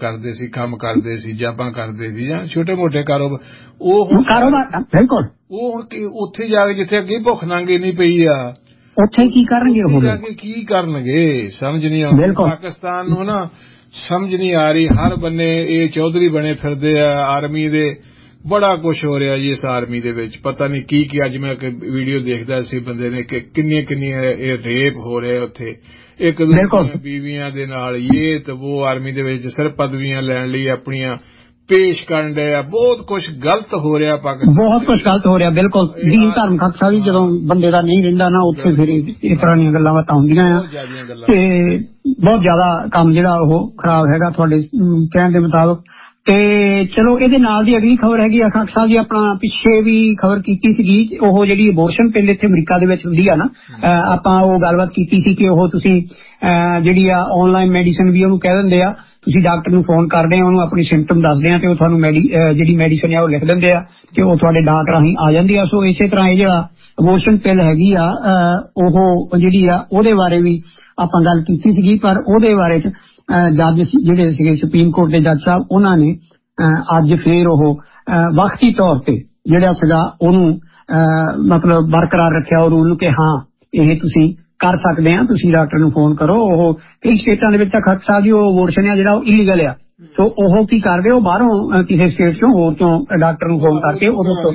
ਕਰਦੇ ਸੀ, ਕੰਮ ਕਰਦੇ ਸੀ, ਜਾਬਾਂ ਕਰਦੇ ਸੀ ਜਾਂ ਛੋਟੇ ਮੋਟੇ ਕਾਰੋਬਾਰ, ਉਹ ਬਿਲਕੁਲ ਉਹ ਹੁਣ ਉੱਥੇ ਜਾ ਕੇ ਜਿੱਥੇ ਅੱਗੇ ਭੁੱਖ ਨੰਗ ਇੰਨੀ ਪਈ ਆ, ਉੱਥੇ ਕੀ ਕਰਨਗੇ? ਉਹ ਜਾ ਕੇ ਕੀ ਕਰਨਗੇ? ਸਮਝ ਨਹੀਂ ਆਉਂਦੀ। ਪਾਕਿਸਤਾਨ ਨੂੰ ਨਾ ਸਮਝ ਨਹੀਂ ਆ ਰਹੀ। ਹਰ ਬੰਨੇ ਇਹ ਚੌਧਰੀ ਬਣੇ ਫਿਰਦੇ ਆ ਆਰਮੀ ਦੇ। ਬੜਾ ਕੁਛ ਹੋ ਰਿਹਾ ਜੀ ਇਸ ਆਰਮੀ ਦੇ ਵਿੱਚ, ਪਤਾ ਨਹੀਂ ਕੀ ਕੀ। ਅੱਜ ਮੈਂ ਵੀਡੀਓ ਦੇਖਦਾ ਸੀ ਬੰਦੇ ਨੇ ਕਿ ਕਿੰਨੀਆਂ ਇਹ ਰੇਪ ਹੋ ਰਿਹਾ ਉੱਥੇ, ਇੱਕ ਦੂਜੇ ਬੀਵੀਆਂ ਦੇ ਨਾਲ, ਇਹ ਤੇ ਉਹ ਆਰਮੀ ਦੇ ਵਿੱਚ ਸਿਰਫ ਪਦਵੀਆਂ ਲੈਣ ਲਈ ਆਪਣੀਆਂ ਪੇਸ਼ ਕਰਨ ਡਏ ਆ। ਬਹੁਤ ਕੁਛ ਗਲਤ ਹੋ ਰਿਹਾ ਪਾਕਿਸਤਾਨ, ਬਹੁਤ ਕੁਛ ਗਲਤ ਹੋ ਰਿਹਾ। ਬਿਲਕੁਲ ਦੀਨ ਧਰਮ ਖਾਲਸਾ ਵੀ ਜਦੋਂ ਬੰਦੇ ਦਾ ਨਹੀਂ ਰਹਿੰਦਾ ਨਾ, ਉੱਥੇ ਫਿਰ ਇਸ ਤਰ੍ਹਾਂ ਦੀਆਂ ਗੱਲਾਂ ਬਾਤਾਂ ਹੁੰਦੀਆਂ ਆ ਤੇ ਬਹੁਤ ਜ਼ਿਆਦਾ ਕੰਮ ਜਿਹੜਾ ਉਹ ਖਰਾਬ ਹੈਗਾ ਤੁਹਾਡੇ ਕਹਿਣ ਦੇ ਮੁਤਾਬਕ। ਤੇ ਚਲੋ ਇਹਦੇ ਨਾਲ ਦੀ ਅਗਲੀ ਖਬਰ ਹੈਗੀ ਆ ਖਾਲਸਾ ਸਾਹਿਬ ਜੀ, ਆਪਣਾ ਪਿੱਛੇ ਵੀ ਖਬਰ ਕੀਤੀ ਸੀਗੀ, ਉਹ ਜਿਹੜੀ ਅਬੋਰਸ਼ਨ ਪਿੱਲ ਇੱਥੇ ਅਮਰੀਕਾ ਦੇ ਵਿੱਚ ਹੁੰਦੀ ਆ ਨਾ, ਆਪਾਂ ਉਹ ਗੱਲਬਾਤ ਕੀਤੀ ਸੀ ਕਿ ਉਹ ਤੁਸੀਂ ਜਿਹੜੀ ਆ ਆਨਲਾਈਨ ਮੈਡੀਸਨ ਵੀ ਉਹਨੂੰ ਕਹਿ ਦਿੰਦੇ ਆ, ਤੁਸੀਂ ਡਾਕਟਰ ਨੂੰ ਫੋਨ ਕਰਦੇ ਆ, ਉਹਨੂੰ ਆਪਣੀ ਸਿੰਪਟਮ ਦੱਸਦੇ ਆ ਤੇ ਉਹ ਤੁਹਾਨੂੰ ਜਿਹੜੀ ਮੈਡੀਸਨ ਆ ਉਹ ਲਿਖ ਦਿੰਦੇ ਆ ਤੇ ਉਹ ਤੁਹਾਡੇ ਡਾਕ ਰਾਹੀਂ ਆ ਜਾਂਦੀ ਆ। ਸੋ ਇਸੇ ਤਰ੍ਹਾਂ ਇਹ ਜਿਹੜਾ ਅਬੋਰਸ਼ਨ ਪਿੱਲ ਹੈਗੀ ਆ ਉਹ ਜਿਹੜੀ ਆ ਉਹਦੇ ਬਾਰੇ ਵੀ ਆਪਾਂ ਗੱਲ ਕੀਤੀ ਸੀਗੀ, ਪਰ ਉਹਦੇ ਬਾਰੇ ਚ ਜੱਜ ਜਿਹੜੇ ਸੀਗੇ ਸੁਪਰੀਮ ਕੋਰਟ ਦੇ ਜੱਜ ਸਾਹਿਬ, ਉਹਨਾਂ ਨੇ ਅੱਜ ਫੇਰ ਉਹ ਵਕਤੀ ਤੌਰ ਤੇ ਜਿਹੜਾ ਸੀਗਾ ਉਹਨੂੰ ਮਤਲਬ ਬਰਕਰਾਰ ਰੱਖਿਆ ਉਹ ਰੂਲ ਨੂੰ ਕਿ ਹਾਂ ਇਹ ਤੁਸੀਂ ਕਰ ਸਕਦੇ ਆ, ਤੁਸੀਂ ਡਾਕਟਰ ਨੂੰ ਫੋਨ ਕਰੋ। ਉਹ ਕਈ ਸਟੇਟਾਂ ਦੇ ਵਿੱਚ ਤਾਂ ਖਾਲਸਾ ਸਾਹਿਬ ਜੀ ਉਹ ਅਬੋਰਸ਼ਨ ਆ ਜਿਹੜਾ ਉਹ ਇਲੀਗਲ ਆ, ਸੋ ਉਹ ਕੀ ਕਰਦੇ, ਉਹ ਬਾਹਰੋਂ ਕਿਸੇ ਸਟੇਟ ਚੋਂ ਹੋਰ ਤੋਂ ਡਾਕਟਰ ਨੂੰ ਫੋਨ ਕਰਕੇ ਉਦੋਂ ਤੋਂ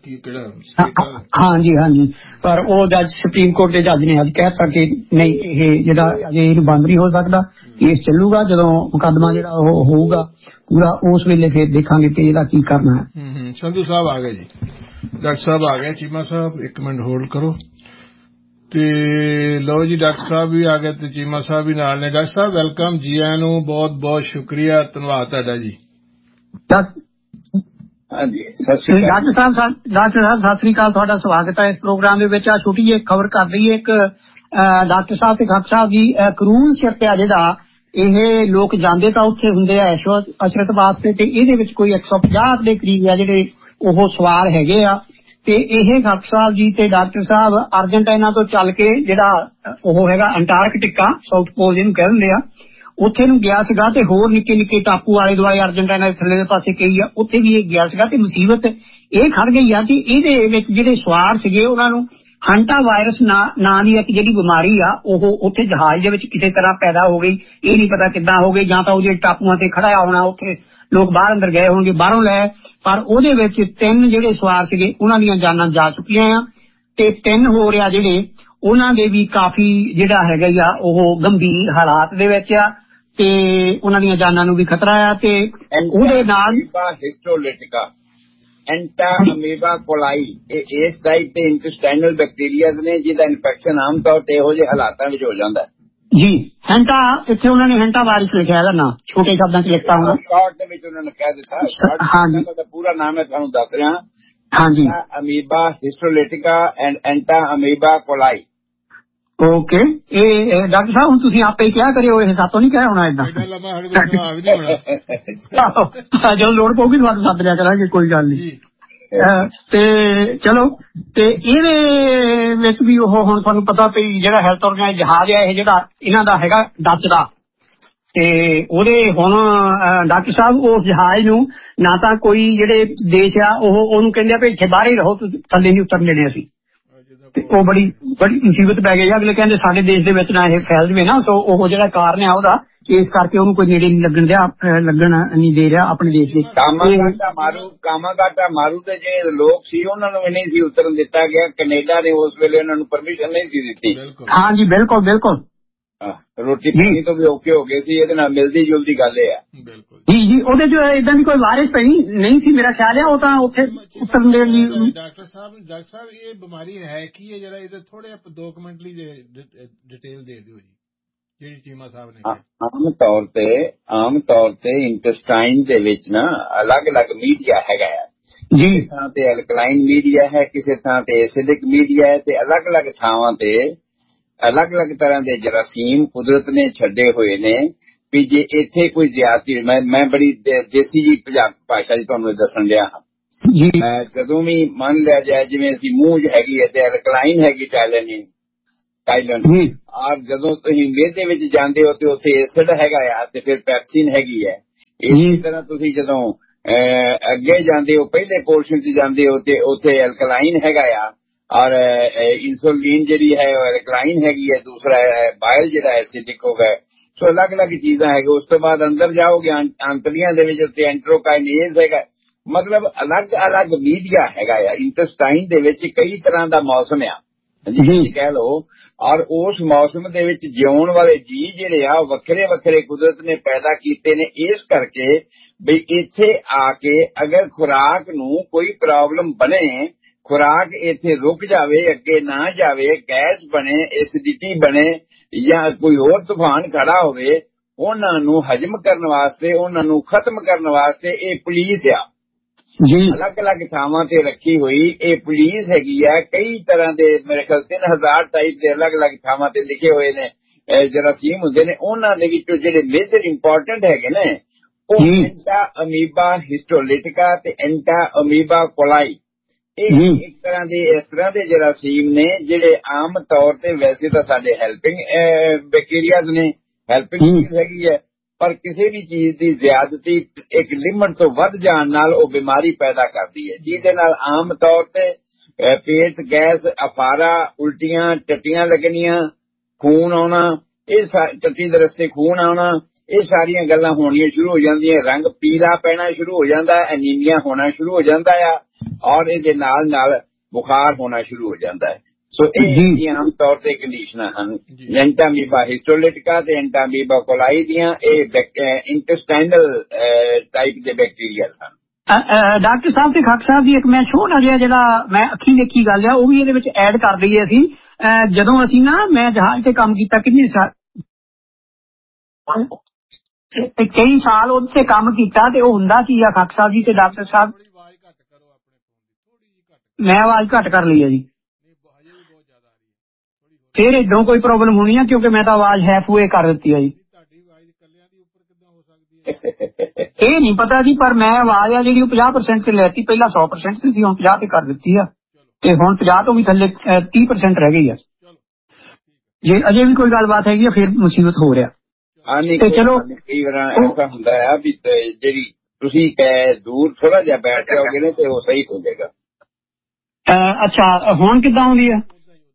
ਹਾਂਜੀ ਪਰ ਉਹ ਜੱਜ ਸੁਪਰੀਮ ਕੋਰਟ ਦੇ ਜੱਜ ਨੇ ਅੱਜ ਕਹਿ ਦਿੱਤਾ ਕਿ ਨਹੀਂ, ਇਹ ਜਿਹੜਾ ਅਜੇ ਇਹਨੂੰ ਬੰਦ ਨਹੀਂ ਹੋ ਸਕਦਾ, ਕੇਸ ਚੱਲੂਗਾ। ਜਦੋਂ ਮੁਕੱਦਮਾ ਜਿਹੜਾ ਉਹ ਹੋਊਗਾ ਪੂਰਾ ਉਸ ਵੇਲੇ ਫਿਰ ਦੇਖਾਂਗੇ ਕਿ ਇਹਦਾ ਕੀ ਕਰਨਾ ਹੈ। ਸੰਧੂ ਸਾਹਿਬ ਆ ਗਏ ਜੀ, ਡਾਕਟਰ ਸਾਹਿਬ ਆ ਗਏ। ਚੀਮਾ ਸਾਹਿਬ ਇੱਕ ਮਿੰਟ ਹੋਲਡ ਕਰੋ ਤੇ ਲਓ ਜੀ, ਡਾਕਟਰ ਸਾਹਿਬ ਵੀ ਆ ਗਏ ਤੇ ਚੀਮਾ ਸਾਹਿਬ ਵੀ ਨਾਲ ਨੇ। ਡਾਕਟਰ ਸਾਹਿਬ ਵੈਲਕਮ ਜੀ, ਆਇਆਂ ਨੂੰ ਬਹੁਤ ਬਹੁਤ ਸ਼ੁਕਰੀਆ, ਧੰਨਵਾਦ ਤੁਹਾਡਾ ਜੀ। ਡਾਕਟਰ ਸਾਹਿਬ ਸਤਿ ਸ੍ਰੀ ਅਕਾਲ, ਤੁਹਾਡਾ ਸਵਾਗਤ ਹੈ ਇਸ ਪ੍ਰੋਗਰਾਮ ਦੇ ਵਿੱਚ। ਆ ਛੋਟੀ ਜਿਹੀ ਖਬਰ ਕਰ ਦਈਏ, ਇੱਕ ਡਾਕਟਰ ਸਾਹਿਬ ਤੇ ਖਾਲਸਾ ਸਾਹਿਬ ਜੀ ਕਰੂਨ ਸ਼ਿਪ ਆ ਜਿਹੜਾ, ਇਹ ਲੋਕ ਜਾਂਦੇ ਤਾਂ ਉੱਥੇ ਹੁੰਦੇ ਆ ਅਸ਼ਰਤ ਵਾਸਤੇ, ਤੇ ਇਹਦੇ ਵਿੱਚ ਕੋਈ 150 ਦੇ ਕਰੀਬ ਆ ਜਿਹੜੇ ਉਹ ਸਵਾਰ ਹੈਗੇ ਆ। ਤੇ ਇਹ ਖਾਲਸਾ ਸਾਹਿਬ ਜੀ ਤੇ ਡਾਕਟਰ ਸਾਹਿਬ ਅਰਜਨਟਾਈਨਾ ਤੋਂ ਚੱਲ ਕੇ ਜਿਹੜਾ ਉਹ ਹੈਗਾ ਅੰਟਾਰਕਟਿਕਾ, ਸਾਊਥ ਪੋਲ ਜਿਹਨੂੰ ਕਹਿ ਦਿੰਦੇ ਆ, ਉੱਥੇ ਨੂੰ ਗਿਆ ਸੀਗਾ। ਤੇ ਹੋਰ ਨਿੱਕੇ ਨਿੱਕੇ ਟਾਪੂ ਆਲੇ ਦੁਆਲੇ ਅਰਜਨਟਾਈਨਾ ਦੇ ਥੱਲੇ ਦੇ ਪਾਸੇ ਕਈ ਆ, ਉੱਥੇ ਵੀ ਇਹ ਗਿਆ ਸੀਗਾ। ਤੇ ਮੁਸੀਬਤ ਇਹ ਖੜ ਗਈ ਆ ਕਿ ਇਹਦੇ ਵਿੱਚ ਜਿਹੜੇ ਸਵਾਰ ਸੀਗੇ ਉਹਨਾਂ ਨੂੰ ਹੰਟਾ ਵਾਇਰਸ ਨਾਂ ਦੀ ਇੱਕ ਜਿਹੜੀ ਬਿਮਾਰੀ ਆ ਉਹ ਉੱਥੇ ਜਹਾਜ਼ ਦੇ ਵਿੱਚ ਕਿਸੇ ਤਰ੍ਹਾਂ ਪੈਦਾ ਹੋ ਗਈ। ਇਹ ਨਹੀਂ ਪਤਾ ਕਿੱਦਾਂ ਹੋ ਗਈ, ਜਾਂ ਤਾਂ ਉਹ ਜਿਹੜੇ ਟਾਪੂਆਂ ਤੇ ਖੜਾ ਹੋਣਾ, ਉੱਥੇ ਲੋਕ ਬਾਹਰ ਅੰਦਰ ਗਏ ਹੋਣਗੇ ਬਾਹਰੋਂ ਲੈ, ਪਰ ਉਹਦੇ ਵਿੱਚ 3 ਜਿਹੜੇ ਸਵਾਰ ਸੀਗੇ ਉਹਨਾਂ ਦੀਆਂ ਜਾਨਾਂ ਜਾ ਚੁੱਕੀਆਂ ਆ ਤੇ 3 ਹੋਰ ਆ ਜਿਹੜੇ ਉਹਨਾਂ ਦੇ ਵੀ ਕਾਫੀ ਜਿਹੜਾ ਹੈਗਾ ਆ ਉਹ ਗੰਭੀਰ ਹਾਲਾਤ ਦੇ ਵਿੱਚ ਆ ਤੇ ਉਹਨਾਂ ਦੀਆਂ ਜਾਨਾਂ ਨੂੰ ਵੀ ਖਤਰਾ ਆ। ਤੇ ਉਹਦੇ ਨਾਲ ਹਿਸਟੋਲਿਟਿਕਾ, ਐਂਟਾ ਅਮੀਬਾ ਕੋਲਾਈ, ਇਹ ਇਸ ਟਾਈਪ ਦੇ ਇੰਟੈਸਟਾਈਨਲ ਬੈਕਟੀਰੀਆਜ਼ ਨੇ ਜਿਹਦਾ ਇਨਫੈਕਸ਼ਨ ਆਮ ਤੌਰ ਤੇ ਇਹੋ ਜਿਹੇ ਹਾਲਾਤਾਂ ਵਿੱਚ ਹੋ ਜਾਂਦਾ ਜੀ। ਹੈਂਟਾ, ਇੱਥੇ ਉਹਨਾਂ ਨੇ ਹੈਂਟਾ ਵਾਇਰਸ ਲਿਖਿਆ ਇਹਦਾ ਨਾਂ, ਛੋਟੇ ਸ਼ਬਦਾਂ ਚ ਲਿਖਤਾ ਹੋਣਾ, ਸ਼ਾਰਟ ਦੇ ਵਿੱਚ ਉਹਨਾਂ ਨੇ ਕਹਿ ਦਿੱਤਾ। ਹਾਂਜੀ, ਪੂਰਾ ਨਾਮ ਹੈ ਤੁਹਾਨੂੰ ਦੱਸ ਰਿਹਾ। ਹਾਂਜੀ, ਅਮੀਬਾ ਹਿਸਟੋਲਿਟਿਕਾ ਐਂਡ ਐਂਟਾ ਅਮੀਬਾ ਕੋਲਾਈ। ਓਕੇ, ਇਹ ਡਾਕਟਰ ਸਾਹਿਬ ਹੁਣ ਤੁਸੀਂ ਆਪੇ ਕਿਹਾ ਕਰਿਓ, ਇਹ ਸਾਤੋਂ ਨਹੀਂ ਕਿਹਾ ਹੋਣਾ ਏਦਾਂ। ਜਦੋਂ ਲੋੜ ਪਊਗੀ ਤੁਹਾਨੂੰ ਸੱਦ ਲਿਆ ਕਰਾਂਗੇ, ਕੋਈ ਗੱਲ ਨਹੀਂ। ਤੇ ਚਲੋ, ਤੇ ਇਹਦੇ ਵਿੱਚ ਵੀ ਉਹ ਹੁਣ ਤੁਹਾਨੂੰ ਪਤਾ ਵੀ ਜਿਹੜਾ ਹੈਲਥ ਆਰਗੇਨਾਈਜ਼ ਜਹਾਜ਼ ਹੈ ਇਹ ਜਿਹੜਾ ਇਹਨਾਂ ਦਾ ਹੈਗਾ ਡੱਚ ਦਾ, ਤੇ ਉਹਦੇ ਹੁਣ ਡਾਕਟਰ ਸਾਹਿਬ ਉਸ ਜਹਾਜ਼ ਨੂੰ ਨਾ ਤਾਂ ਕੋਈ ਜਿਹੜੇ ਦੇਸ਼ ਆ ਉਹਨੂੰ ਕਹਿੰਦੇ ਆ ਵੀ ਇੱਥੇ ਬਾਹਰ ਹੀ ਰਹੋ, ਥੱਲੇ ਨਹੀਂ ਉਤਰਨ ਦੇਣੇ ਅਸੀਂ, ਤੇ ਉਹ ਬੜੀ ਮੁਸੀਬਤ ਪੈ ਗਈ। ਅਗਲੇ ਕਹਿੰਦੇ ਸਾਡੇ ਦੇਸ਼ ਦੇ ਵਿੱਚ ਨਾ ਇਹ ਫੈਲ ਜਵੇ ਨਾ, ਸੋ ਉਹ ਜਿਹੜਾ ਕਾਰਨ ਆ ਉਹਦਾ, ਇਸ ਕਰਕੇ ਉਹਨੂੰ ਕੋਈ ਨੇੜੇ ਨਹੀਂ ਲੱਗਣ ਨਹੀਂ ਦੇ ਰਿਹਾ ਆਪਣੇ ਦੇਸ਼ ਦੇ। ਕਾਮਾਗਾਟਾ ਮਾਰੂ ਤੇ ਜਿਹੜੇ ਲੋਕ ਸੀ ਉਹਨਾਂ ਨੂੰ ਵੀ ਨਹੀਂ ਸੀ ਉਤਰਨ ਦਿੱਤਾ ਗਿਆ, ਕੈਨੇਡਾ ਨੇ ਉਸ ਵੇਲੇ ਉਹਨਾਂ ਨੂੰ ਪਰਮਿਸ਼ਨ ਨਹੀਂ ਸੀ ਦਿੱਤੀ। ਹਾਂਜੀ ਬਿਲਕੁਲ ਬਿਲਕੁਲ, ਰੋਟੀ ਪਾਣੀ ਤੋਂ ਵੀ ਔਖੇ ਹੋ ਗਏ ਸੀ। ਇਹਦੇ ਨਾਲ ਮਿਲਦੀ ਜੁਲਦੀ ਗੱਲ ਇਹ ਆ। ਜੀ ਉਹਦੇ ਚ ਏਦਾਂ ਦੀ ਕੋਈ ਵਾਇਰਸ ਨਹੀਂ ਸੀ ਮੇਰਾ ਖਿਆਲ ਹੈ, ਉਹ ਤਾਂ ਉੱਥੇ ਉਤਰਨ ਦੇ ਲਈ। ਡਾਕਟਰ ਸਾਹਿਬ ਇਹ ਬਿਮਾਰੀ ਹੈ ਕੀ ਹੈ, ਜਰਾ ਇਹਦੇ ਥੋੜੇ 2 ਮਿੰਟ ਲਈ ਡਿਟੇਲ ਦੇ ਦਿਓ ਜੀ, ਜਿਹੜੀ ਚੀਮਾ ਸਾਹਿਬ ਨੇ। ਆਮ ਤੌਰ ਤੇ ਇੰਟੈਸਟਾਈਨ ਦੇ ਵਿੱਚ ਨਾ ਅਲੱਗ-ਅਲੱਗ ਮੀਡੀਆ ਹੈਗਾ ਆ। ਕਿਸੇ ਥਾਂ ਤੇ ਐਲਕਲਾਈਨ ਮੀਡੀਆ ਹੈ, ਕਿਸੇ ਥਾਂ ਤੇ ਐਸਿਡਿਕ ਮੀਡੀਆ ਹੈ, ਤੇ ਅਲੱਗ-ਅਲੱਗ ਥਾਵਾਂ ਤੇ ਅਲੱਗ-ਅਲੱਗ ਤਰ੍ਹਾਂ ਦੇ ਜਰਾਸੀਮ ਕੁਦਰਤ ਨੇ ਛੱਡੇ ਹੋਏ ਨੇ। ਵੀ ਜੇ ਇੱਥੇ ਕੋਈ ਜ਼ਿਆਦਤੀ, ਮੈਂ ਬੜੀ ਦੇਸੀ ਜੀ ਪੰਜਾਬੀ ਭਾਸ਼ਾ ਚ ਤੁਹਾਨੂੰ ਦੱਸਣ ਡਿਆ ਹਾਂ। ਜਦੋਂ ਵੀ ਮੰਨ ਲਿਆ ਜਾਏ ਜਿਵੇਂ ਅਸੀਂ ਮੂੰਹ ਹੈਗੀ ਹੈ ਤੇ ਐਲਕਲਾਈਨ ਹੈਗੀ ਟਾਈਲੈਂਡ, ਔਰ ਜਦੋਂ ਤੁਸੀਂ ਮੇਦੇ ਵਿੱਚ ਜਾਂਦੇ ਹੋ ਤੇ ਉੱਥੇ ਐਸਿਡ ਹੈਗਾ ਆ, ਤੇ ਫਿਰ ਪੈਪਸਿਨ ਹੈਗੀ ਹੈ। ਇਸੇ ਤਰ੍ਹਾਂ ਤੁਸੀਂ ਜਦੋਂ ਅੱਗੇ ਜਾਂਦੇ ਹੋ, ਪਹਿਲੇ ਪੋਰਸ਼ਨ 'ਚ ਜਾਂਦੇ ਹੋ ਤੇ ਉੱਥੇ ਐਲਕਲਾਈਨ ਹੈਗਾ ਆ, ਔਰ ਇੰਸੂਲਿਨ ਜਿਹੜੀ ਹੈ ਉਹ ਐਲਕਲਾਈਨ ਹੈਗੀ ਹੈ, ਦੂਸਰਾ ਬਾਇਲ ਜਿਹੜਾ ਐਸਿਡਿਕ ਹੋ ਗਿਆ। ਸੋ ਅਲੱਗ ਅਲੱਗ ਚੀਜ਼ਾਂ ਹੈਗੇ। ਉਸ ਤੋਂ ਬਾਅਦ ਅੰਦਰ ਜਾਓਗੇ ਅੰਤੜੀਆਂ ਦੇ ਵਿੱਚ ਉੱਤੇ ਐਂਟਰੋਕਾਈਨੇਜ਼ ਹੈਗਾ। ਮਤਲਬ ਅਲੱਗ ਅਲੱਗ ਮੀਡੀਆ ਹੈਗਾ ਆ ਇੰਟੈਸਟਾਈਨ ਦੇ ਵਿੱਚ। ਕਈ ਤਰ੍ਹਾਂ ਦਾ ਮੌਸਮ ਆ ਜੀ ਕਹਿ ਲਓ, ਔਰ ਉਸ ਮੌਸਮ ਦੇ ਵਿੱਚ ਜਿਉਣ ਵਾਲੇ ਜੀਅ ਜਿਹੜੇ ਆ ਵੱਖਰੇ ਵੱਖਰੇ ਕੁਦਰਤ ਨੇ ਪੈਦਾ ਕੀਤੇ ਨੇ। ਇਸ ਕਰਕੇ ਵੀ ਇੱਥੇ ਆ ਕੇ ਅਗਰ ਖੁਰਾਕ ਨੂੰ ਕੋਈ ਪ੍ਰੋਬਲਮ ਬਣੇ, ਖੁਰਾਕ ਇੱਥੇ ਰੁਕ ਜਾਵੇ, ਅੱਗੇ ਨਾ ਜਾਵੇ, ਗੈਸ ਬਣੇ, ਐਸਿਡਿਟੀ ਬਣੇ ਜਾਂ ਕੋਈ ਹੋਰ ਤੂਫਾਨ ਖੜਾ ਹੋਵੇ, ਉਹਨਾਂ ਨੂੰ ਹਜਮ ਕਰਨ ਵਾਸਤੇ, ਉਹਨਾਂ ਨੂੰ ਖਤਮ ਕਰਨ ਵਾਸਤੇ ਇਹ ਪੁਲਿਸ ਆ ਅਲੱਗ ਅਲੱਗ ਥਾਵਾਂ ਤੇ ਰੱਖੀ ਹੋਈ। ਇਹ ਪੁਲਿਸ ਹੈਗੀ ਆ ਕਈ ਤਰ੍ਹਾਂ ਦੇ, ਮੇਰੇ ਖਿਆਲ 3000 ਟਾਈਪ ਦੇ ਅਲੱਗ ਅਲੱਗ ਥਾਵਾਂ ਤੇ ਲਿਖੇ ਹੋਏ ਨੇ ਜਰਾਸੀਮ ਹੁੰਦੇ ਨੇ। ਉਹਨਾਂ ਦੇ ਵਿੱਚੋਂ ਜਿਹੜੇ ਮੇਜਰ ਇੰਪੋਰਟੈਂਟ ਹੈਗੇ ਨੇ ਉਹ ਐਂਟਾ ਅਮੀਬਾ ਹਿਸਟੋਲਿਟਿਕਾ ਤੇ ਐਂਟਾ ਅਮੀਬਾ ਕੋਲਾਈ। ਇਹ ਇੱਕ ਤਰ੍ਹਾਂ ਦੇ ਇਸ ਤਰ੍ਹਾਂ ਦੇ ਜਰਾਸੀਮ ਨੇ ਜਿਹੜੇ ਆਮ ਤੌਰ ਤੇ ਵੈਸੇ ਤਾਂ ਸਾਡੇ ਹੈਲਪਿੰਗ ਬੈਕਟੀਰੀਆਜ਼ ਨੇ, ਹੈਲਪਿੰਗ ਚੀਜ਼ ਹੈਗੀ ਹੈ, ਪਰ ਕਿਸੇ ਵੀ ਚੀਜ਼ ਦੀ ਜ਼ਿਆਦਤੀ ਇੱਕ ਲਿਮਟ ਤੋਂ ਵੱਧ ਜਾਣ ਨਾਲ ਉਹ ਬਿਮਾਰੀ ਪੈਦਾ ਕਰਦੀ ਹੈ, ਜਿਹਦੇ ਨਾਲ ਆਮ ਤੌਰ ਤੇ ਪੇਟ ਗੈਸ, ਅਫਾਰਾ, ਉਲਟੀਆਂ, ਟੱਟੀਆਂ ਲੱਗਣੀਆਂ, ਖੂਨ ਆਉਣਾ, ਇਹ ਟੱਟੀ ਦੇ ਰਸਤੇ ਖੂਨ ਆਉਣਾ, ਇਹ ਸਾਰੀਆਂ ਗੱਲਾਂ ਹੋਣੀਆਂ ਸ਼ੁਰੂ ਹੋ ਜਾਂਦੀਆਂ। ਰੰਗ ਪੀਲਾ ਪੈਣਾ ਸ਼ੁਰੂ ਹੋ ਜਾਂਦਾ, ਐਨੀਮੀਆ ਹੋਣਾ ਸ਼ੁਰੂ ਹੋ ਜਾਂਦਾ ਆ, ਔਰ ਇਹਦੇ ਨਾਲ ਨਾਲ ਬੁਖਾਰ ਹੋਣਾ ਸ਼ੁਰੂ ਹੋ ਜਾਂਦਾ ਹੈ। ਸੋ ਇਹ ਆਮ ਤੌਰ ਤੇ ਕੰਡੀਸ਼ਨਾਂ ਹਨ ਐਂਟਾਮੀਬਾ ਹਿਸਟੋਲਿਟਿਕਾ ਤੇ ਐਂਟਾਮੀਬਾ ਕੋਲਾਈ ਦੀਆਂ। ਇਹ ਇੰਟੈਸਟਾਈਨਲ ਟਾਈਪ ਦੇ ਬੈਕਟੀਰੀਆ ਹਨ। ਡਾਕਟਰ ਸਾਹਿਬ ਤੇ ਖਾਕ ਸਾਹਿਬ ਜੀ, ਇੱਕ ਮੈਂ ਛੋਟਾ ਜਿਹਾ ਜਿਹੜਾ ਮੈਂ ਅੱਖੀਂ ਦੇਖੀ ਗੱਲ ਆ ਉਹ ਵੀ ਇਹਦੇ ਵਿੱਚ ਐਡ ਕਰ ਦਈਏ ਅਸੀਂ। ਜਦੋਂ ਅਸੀਂ ਨਾ, ਮੈਂ ਜਹਾਜ਼ ਤੇ ਕੰਮ ਕੀਤਾ ਕਿੰਨੇ ਸਾਲ, ਕਈ ਸਾਲ ਉੱਥੇ ਕੰਮ ਕੀਤਾ ਤੇ ਉਹ ਹੁੰਦਾ ਕੀ ਆ ਖਾਕ ਸਾਹਿਬ ਜੀ ਤੇ ਡਾਕਟਰ ਸਾਹਿਬ, ਮੈਂ ਆਵਾਜ਼ ਘੱਟ ਕਰ ਲਈ ਆ ਜੀ। ਫਿਰ ਏਦਾਂ ਕੋਈ ਪ੍ਰੋਬਲਮ ਹੋਣੀ ਆ ਕਿਉਂਕਿ ਮੈਂ ਤਾਂ ਆਵਾਜ਼ ਹੈਫ ਵੇ ਕਰ ਦਿੱਤੀ ਆ ਜੀ। ਇਹ ਨਹੀਂ ਪਤਾ ਜੀ, ਪਰ ਮੈਂ ਆਵਾਜ਼ ਆ ਜਿਹੜੀ ਉਹ 50% ਤੇ ਲੈਤੀ, ਪਹਿਲਾਂ 100% ਸੀ, ਹੁਣ 50 ਤੇ ਕਰ ਦਿੱਤੀ ਆ, ਤੇ ਹੁਣ 50 ਤੋਂ ਵੀ ਥੱਲੇ 30% ਰਹਿ ਗਈ ਆ। ਜੇ ਅਜੇ ਵੀ ਕੋਈ ਗੱਲਬਾਤ ਹੈਗੀ ਆ ਫਿਰ ਮੁਸੀਬਤ ਹੋ ਰਿਹਾ। ਤੇ ਚਲੋ ਕਈ ਵਾਰ ਐਸਾ ਹੁੰਦਾ ਆ ਵੀ ਜਿਹੜੀ ਤੁਸੀਂ ਦੂਰ ਥੋੜਾ ਜਿਹਾ ਬੈਠ ਜਾਓਗੇ ਨਾ ਤੇ ਉਹ ਸਹੀ ਹੋ ਜਾਏਗਾ। ਅੱਛਾ, ਹੁਣ ਕਿੱਦਾਂ ਆਉਂਦੀ ਆ?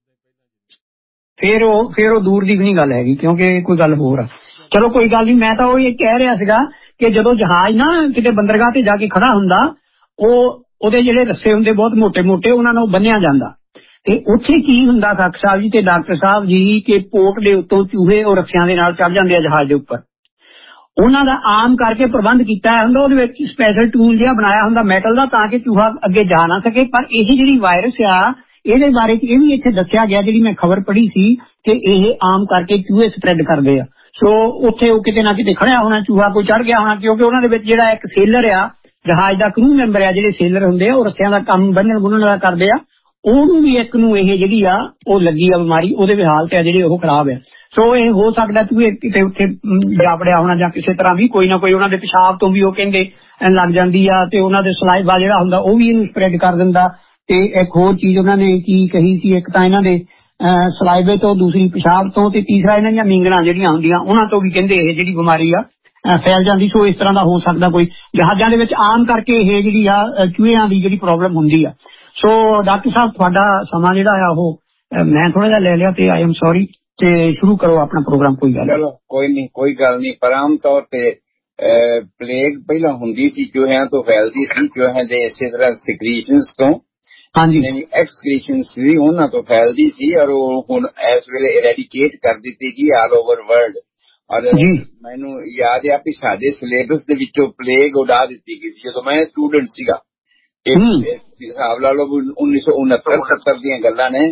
ਫਿਰ ਉਹ ਦੂਰ ਦੀ ਵੀ ਨਹੀਂ ਗੱਲ ਹੈਗੀ ਕਿਉਂਕਿ ਕੋਈ ਗੱਲ ਹੋਰ ਆ। ਚਲੋ ਕੋਈ ਗੱਲ ਨਹੀਂ, ਮੈਂ ਤਾਂ ਉਹ ਇਹ ਕਹਿ ਰਿਹਾ ਸੀਗਾ ਕਿ ਜਦੋਂ ਜਹਾਜ਼ ਨਾ ਕਿਤੇ ਬੰਦਰਗਾਹ ਤੇ ਜਾ ਕੇ ਖੜਾ ਹੁੰਦਾ, ਉਹਦੇ ਜਿਹੜੇ ਰੱਸੇ ਹੁੰਦੇ ਬਹੁਤ ਮੋਟੇ ਮੋਟੇ, ਉਹਨਾਂ ਨੂੰ ਬੰਨਿਆ ਜਾਂਦਾ, ਤੇ ਉੱਥੇ ਕੀ ਹੁੰਦਾ ਖਾਕ ਸਾਹਿਬ ਜੀ ਤੇ ਡਾਕਟਰ ਸਾਹਿਬ ਜੀ ਕਿ ਪੋਰਟ ਦੇ ਉੱਤੋਂ ਚੂਹੇ ਉਹ ਰੱਸਿਆਂ ਦੇ ਨਾਲ ਚੜ ਜਾਂਦੇ ਆ ਜਹਾਜ਼ ਦੇ ਉੱਪਰ। ਉਹਨਾਂ ਦਾ ਆਮ ਕਰਕੇ ਪ੍ਰਬੰਧ ਕੀਤਾ ਹੁੰਦਾ, ਉਹਦੇ ਵਿੱਚ ਸਪੈਸ਼ਲ ਟੂਲ ਜਿਹਾ ਬਣਾਇਆ ਹੁੰਦਾ ਮੈਟਲ ਦਾ, ਤਾਂ ਕਿ ਚੂਹਾ ਅੱਗੇ ਜਾ ਨਾ ਸਕੇ। ਪਰ ਇਹ ਜਿਹੜੀ ਵਾਇਰਸ ਆ ਇਹਦੇ ਬਾਰੇ ਇਹ ਵੀ ਇੱਥੇ ਦੱਸਿਆ ਗਿਆ, ਜਿਹੜੀ ਮੈਂ ਖਬਰ ਪੜ੍ਹੀ ਸੀ ਕਿ ਇਹ ਆਮ ਕਰਕੇ ਚੂਹੇ ਸਪਰੈਡ ਕਰਦੇ ਆ। ਸੋ ਉੱਥੇ ਉਹ ਕਿਤੇ ਨਾ ਕਿਤੇ ਖੜਿਆ ਹੋਣਾ ਚੂਹਾ, ਕੋਈ ਚੜ ਗਿਆ ਹੋਣਾ, ਕਿਉਂਕਿ ਉਹਨਾਂ ਦੇ ਵਿੱਚ ਜਿਹੜਾ ਇੱਕ ਸੇਲਰ ਆ, ਜਹਾਜ਼ ਦਾ ਕਰੂ ਮੈਂਬਰ ਆ, ਜਿਹੜੇ ਸੇਲਰ ਹੁੰਦੇ ਆ ਉਹ ਰੱਸਿਆਂ ਦਾ ਕੰਮ ਬੰਨਣ ਬੁੰਨਣ ਦਾ ਕਰਦੇ ਆ, ਉਹਨੂੰ ਵੀ ਇੱਕ ਨੂੰ ਇਹ ਜਿਹੜੀ ਆ ਉਹ ਲੱਗੀ ਆ ਬਿਮਾਰੀ, ਉਹਦੇ ਵੀ ਹਾਲਤ ਆ ਜਿਹੜੀ ਉਹ ਖਰਾਬ ਆ। ਸੋ ਇਹ ਹੋ ਸਕਦਾ ਚੂਹੇ ਕਿਤੇ ਉੱਥੇ ਜਾ ਵੜਿਆ ਹੋਣਾ ਜਾਂ ਕਿਸੇ ਤਰ੍ਹਾਂ ਵੀ ਕੋਈ ਨਾ ਕੋਈ ਉਹਨਾਂ ਦੇ ਪਿਸ਼ਾਬ ਤੋਂ ਵੀ ਉਹ ਕਹਿੰਦੇ ਲੱਗ ਜਾਂਦੀ ਆ, ਤੇ ਉਹਨਾਂ ਦੇ ਸਲਾਈਵਾ ਜਿਹੜਾ ਹੁੰਦਾ ਉਹ ਵੀ ਇਹਨੂੰ ਸਪਰੈਡ ਕਰ ਦਿੰਦਾ। ਤੇ ਇੱਕ ਹੋਰ ਚੀਜ਼ ਉਹਨਾਂ ਨੇ ਕੀ ਕਹੀ ਸੀ, ਇੱਕ ਤਾਂ ਇਹਨਾਂ ਦੇ ਸਲਾਈਵੇ ਤੋਂ, ਦੂਸਰੀ ਪਿਸ਼ਾਬ ਤੋਂ, ਤੇ ਤੀਸਰਾ ਇਹਨਾਂ ਦੀਆਂ ਮੀਂਗਣਾਂ ਜਿਹੜੀਆਂ ਹੁੰਦੀਆਂ ਉਹਨਾਂ ਤੋਂ ਵੀ ਕਹਿੰਦੇ ਇਹ ਜਿਹੜੀ ਬਿਮਾਰੀ ਆ ਫੈਲ ਜਾਂਦੀ। ਸੋ ਇਸ ਤਰ੍ਹਾਂ ਦਾ ਹੋ ਸਕਦਾ ਕੋਈ ਜਹਾਜ਼ਾਂ ਦੇ ਵਿੱਚ ਆਮ ਕਰਕੇ ਇਹ ਜਿਹੜੀ ਆ ਚੂਹਿਆਂ ਦੀ ਜਿਹੜੀ ਪ੍ਰੋਬਲਮ ਹੁੰਦੀ ਆ। ਸੋ ਡਾਕਟਰ ਸਾਹਿਬ ਤੁਹਾਡਾ ਸਮਾਂ ਜਿਹੜਾ ਆ ਉਹ ਮੈਂ ਥੋੜਾ ਜਿਹਾ ਲੈ ਲਿਆ ਤੇ ਆਈ ਐਮ ਸੌਰੀ, ਤੇ ਸ਼ੁਰੂ ਕਰੋ ਆਪਣਾ ਪ੍ਰੋਗਰਾਮ। ਕੋਈ ਗੱਲ ਚਲੋ ਕੋਈ ਨਹੀਂ, ਕੋਈ ਗੱਲ ਨਹੀਂ। ਪਰ ਆਮ ਤੌਰ ਤੇ ਪਲੇਗ ਪਹਿਲਾਂ ਹੁੰਦੀ ਸੀ, ਚੂਹਿਆਂ ਤੋਂ ਫੈਲਦੀ ਸੀ, ਚੂਹਿਆਂ ਦੇ ਇਸੇ ਤਰ੍ਹਾਂ ਸਿਕਰੀਸ਼ਨਸ ਤੋਂ, ਹਾਂਜੀ ਐਕਸਕ੍ਰੀਸ਼ਨਸ ਵੀ ਉਹਨਾਂ ਤੋਂ ਫੈਲਦੀ ਸੀ, ਔਰ ਉਹ ਹੁਣ ਇਸ ਵੇਲੇ ਇਰੈਡੀਕੇਟ ਕਰ ਦਿੱਤੀ ਗਈ ਆਲ ਓਵਰ ਵਰਲਡ। ਔਰ ਮੈਨੂੰ ਯਾਦ ਆ ਵੀ ਸਾਡੇ ਸਿਲੇਬਸ ਦੇ ਵਿੱਚੋਂ ਪਲੇਗ ਉਡਾ ਦਿੱਤੀ ਗਈ ਸੀ ਜਦੋਂ ਮੈਂ ਸਟੂਡੈਂਟ ਸੀਗਾ। ਹਿਸਾਬ ਲਾ ਲਓ 1969-70 ਦੀਆਂ ਗੱਲਾਂ ਨੇ,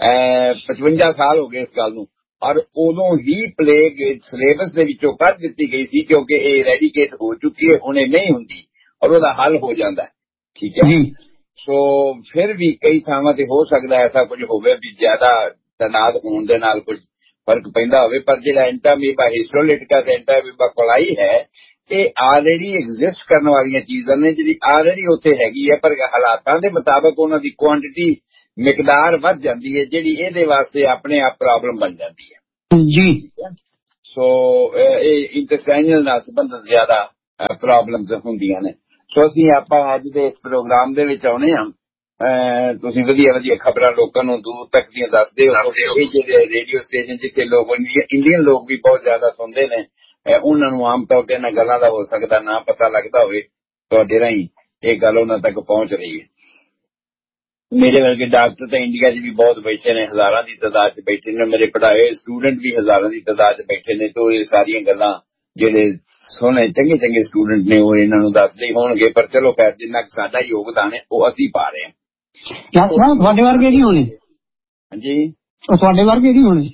55 ਸਾਲ ਹੋ ਗਏ ਇਸ ਗੱਲ ਨੂੰ। ਔਰ ਉਦੋਂ ਹੀ ਪਲੇਗ ਸਿਲੇਬਸ ਦੇ ਵਿੱਚੋਂ ਕੱਢ ਦਿੱਤੀ ਗਈ ਸੀ ਕਿਉਂਕਿ ਇਹ ਰੈਡੀਕੇਟ ਹੋ ਚੁੱਕੀ ਹੈ, ਹੁਣ ਇਹ ਨਹੀਂ ਹੁੰਦੀ ਔਰ ਉਹਦਾ ਹੱਲ ਹੋ ਜਾਂਦਾ। ਠੀਕ ਹੈ। ਸੋ ਫਿਰ ਵੀ ਕਈ ਥਾਵਾਂ ਤੇ ਹੋ ਸਕਦਾ ਐਸਾ ਕੁਝ ਹੋਵੇ ਵੀ ਜ਼ਿਆਦਾ ਤਨਾਦ ਹੋਣ ਦੇ ਨਾਲ ਕੁਝ ਫਰਕ ਪੈਂਦਾ ਹੋਵੇ, ਪਰ ਜਿਹੜਾ ਐਂਟਾਮੀਬਾ ਹਿਸਟੋਲਿਟਿਕਾ ਤੇ ਐਂਟਾਮੀਬਾ ਕੋਲਾਈ ਹੈ ਇਹ ਆਲਰੇਡੀ ਐਗਜ਼ਿਸਟ ਕਰਨ ਵਾਲੀਆਂ ਚੀਜ਼ਾਂ ਨੇ, ਜਿਹੜੀ ਆਲਰੇਡੀ ਉੱਥੇ ਹੈਗੀ ਹੈ, ਪਰ ਹਾਲਾਤਾਂ ਦੇ ਮੁਤਾਬਕ ਉਹਨਾਂ ਦੀ ਕੁਆਂਟੀਟੀ ਮਿਕਦਾਰ ਵੱਧ ਜਾਂਦੀ ਹੈ, ਜਿਹੜੀ ਇਹਦੇ ਵਾਸਤੇ ਆਪਣੇ ਆਪ ਪ੍ਰੋਬਲਮ ਬਣ ਜਾਂਦੀ ਹੈ ਜੀ। ਸੋ ਇਹ ਇੰਟੈਸਟਾਈਨਲ ਨਾਲ ਸੰਬੰਧਿਤ ਜ਼ਿਆਦਾ ਪ੍ਰੋਬਲਮਸ ਹੁੰਦੀਆਂ ਨੇ। ਸੋ ਅਸੀਂ ਆਪਾਂ ਅੱਜ ਦੇ ਇਸ ਪ੍ਰੋਗਰਾਮ ਦੇ ਵਿੱਚ ਆਉਣੇ ਆ। ਤੁਸੀਂ ਵਧੀਆ ਵਧੀਆ ਖਬਰਾਂ ਲੋਕਾਂ ਨੂੰ ਦੂਰ ਤੱਕ ਦੀਆਂ ਦੱਸਦੇ ਹੋ। ਇਹ ਜਿਹੜੇ ਰੇਡੀਓ ਸਟੇਸ਼ਨ ਜਿੱਥੇ ਲੋਕ ਇੰਡੀਅਨ ਲੋਕ ਵੀ ਬਹੁਤ ਜ਼ਿਆਦਾ ਸੁਣਦੇ ਨੇ, ਉਹਨਾਂ ਨੂੰ ਆਮ ਤੌਰ ਤੇ ਇਹਨਾਂ ਗੱਲਾਂ ਦਾ ਹੋ ਸਕਦਾ ਨਾ ਪਤਾ ਲੱਗਦਾ ਹੋਵੇ। ਤੁਹਾਡੇ ਰਾਹੀਂ ਇਹ ਗੱਲ ਉਹਨਾਂ ਤੱਕ ਪਹੁੰਚ ਰਹੀ ਹੈ। ਮੇਰੇ ਵਰਗੇ ਡਾਕਟਰ ਤਾਂ ਇੰਡੀਆ 'ਚ ਵੀ ਬਹੁਤ ਬੈਠੇ ਨੇ, ਹਜ਼ਾਰਾਂ ਦੀ ਤਾਦਾਦ 'ਚ ਬੈਠੇ ਨੇ। ਮੇਰੇ ਪੜ੍ਹਾਏ ਸਟੂਡੈਂਟ ਵੀ ਹਜ਼ਾਰਾਂ ਦੀ ਤਾਦਾਦ 'ਚ ਬੈਠੇ ਨੇ। ਤੇ ਇਹ ਸਾਰੀਆਂ ਗੱਲਾਂ ਜਿਹੜੇ ਸੋਹਣੇ ਚੰਗੇ ਚੰਗੇ ਸਟੂਡੈਂਟ ਨੇ ਉਹ ਇਹਨਾਂ ਨੂੰ ਦੱਸਦੇ ਹੋਣਗੇ। ਪਰ ਚਲੋ ਖੈਰ, ਜਿੰਨਾ ਕੁ ਸਾਡਾ ਯੋਗਦਾਨ ਹੈ ਉਹ ਅਸੀਂ ਪਾ ਰਹੇ ਹਾਂ। ਤੁਹਾਡੇ ਵਰਗੇ ਨਹੀਂ ਹੋਣੇ। ਹਾਂਜੀ, ਤੁਹਾਡੇ ਵਰਗੇ ਨਹੀਂ ਹੋਣੇ।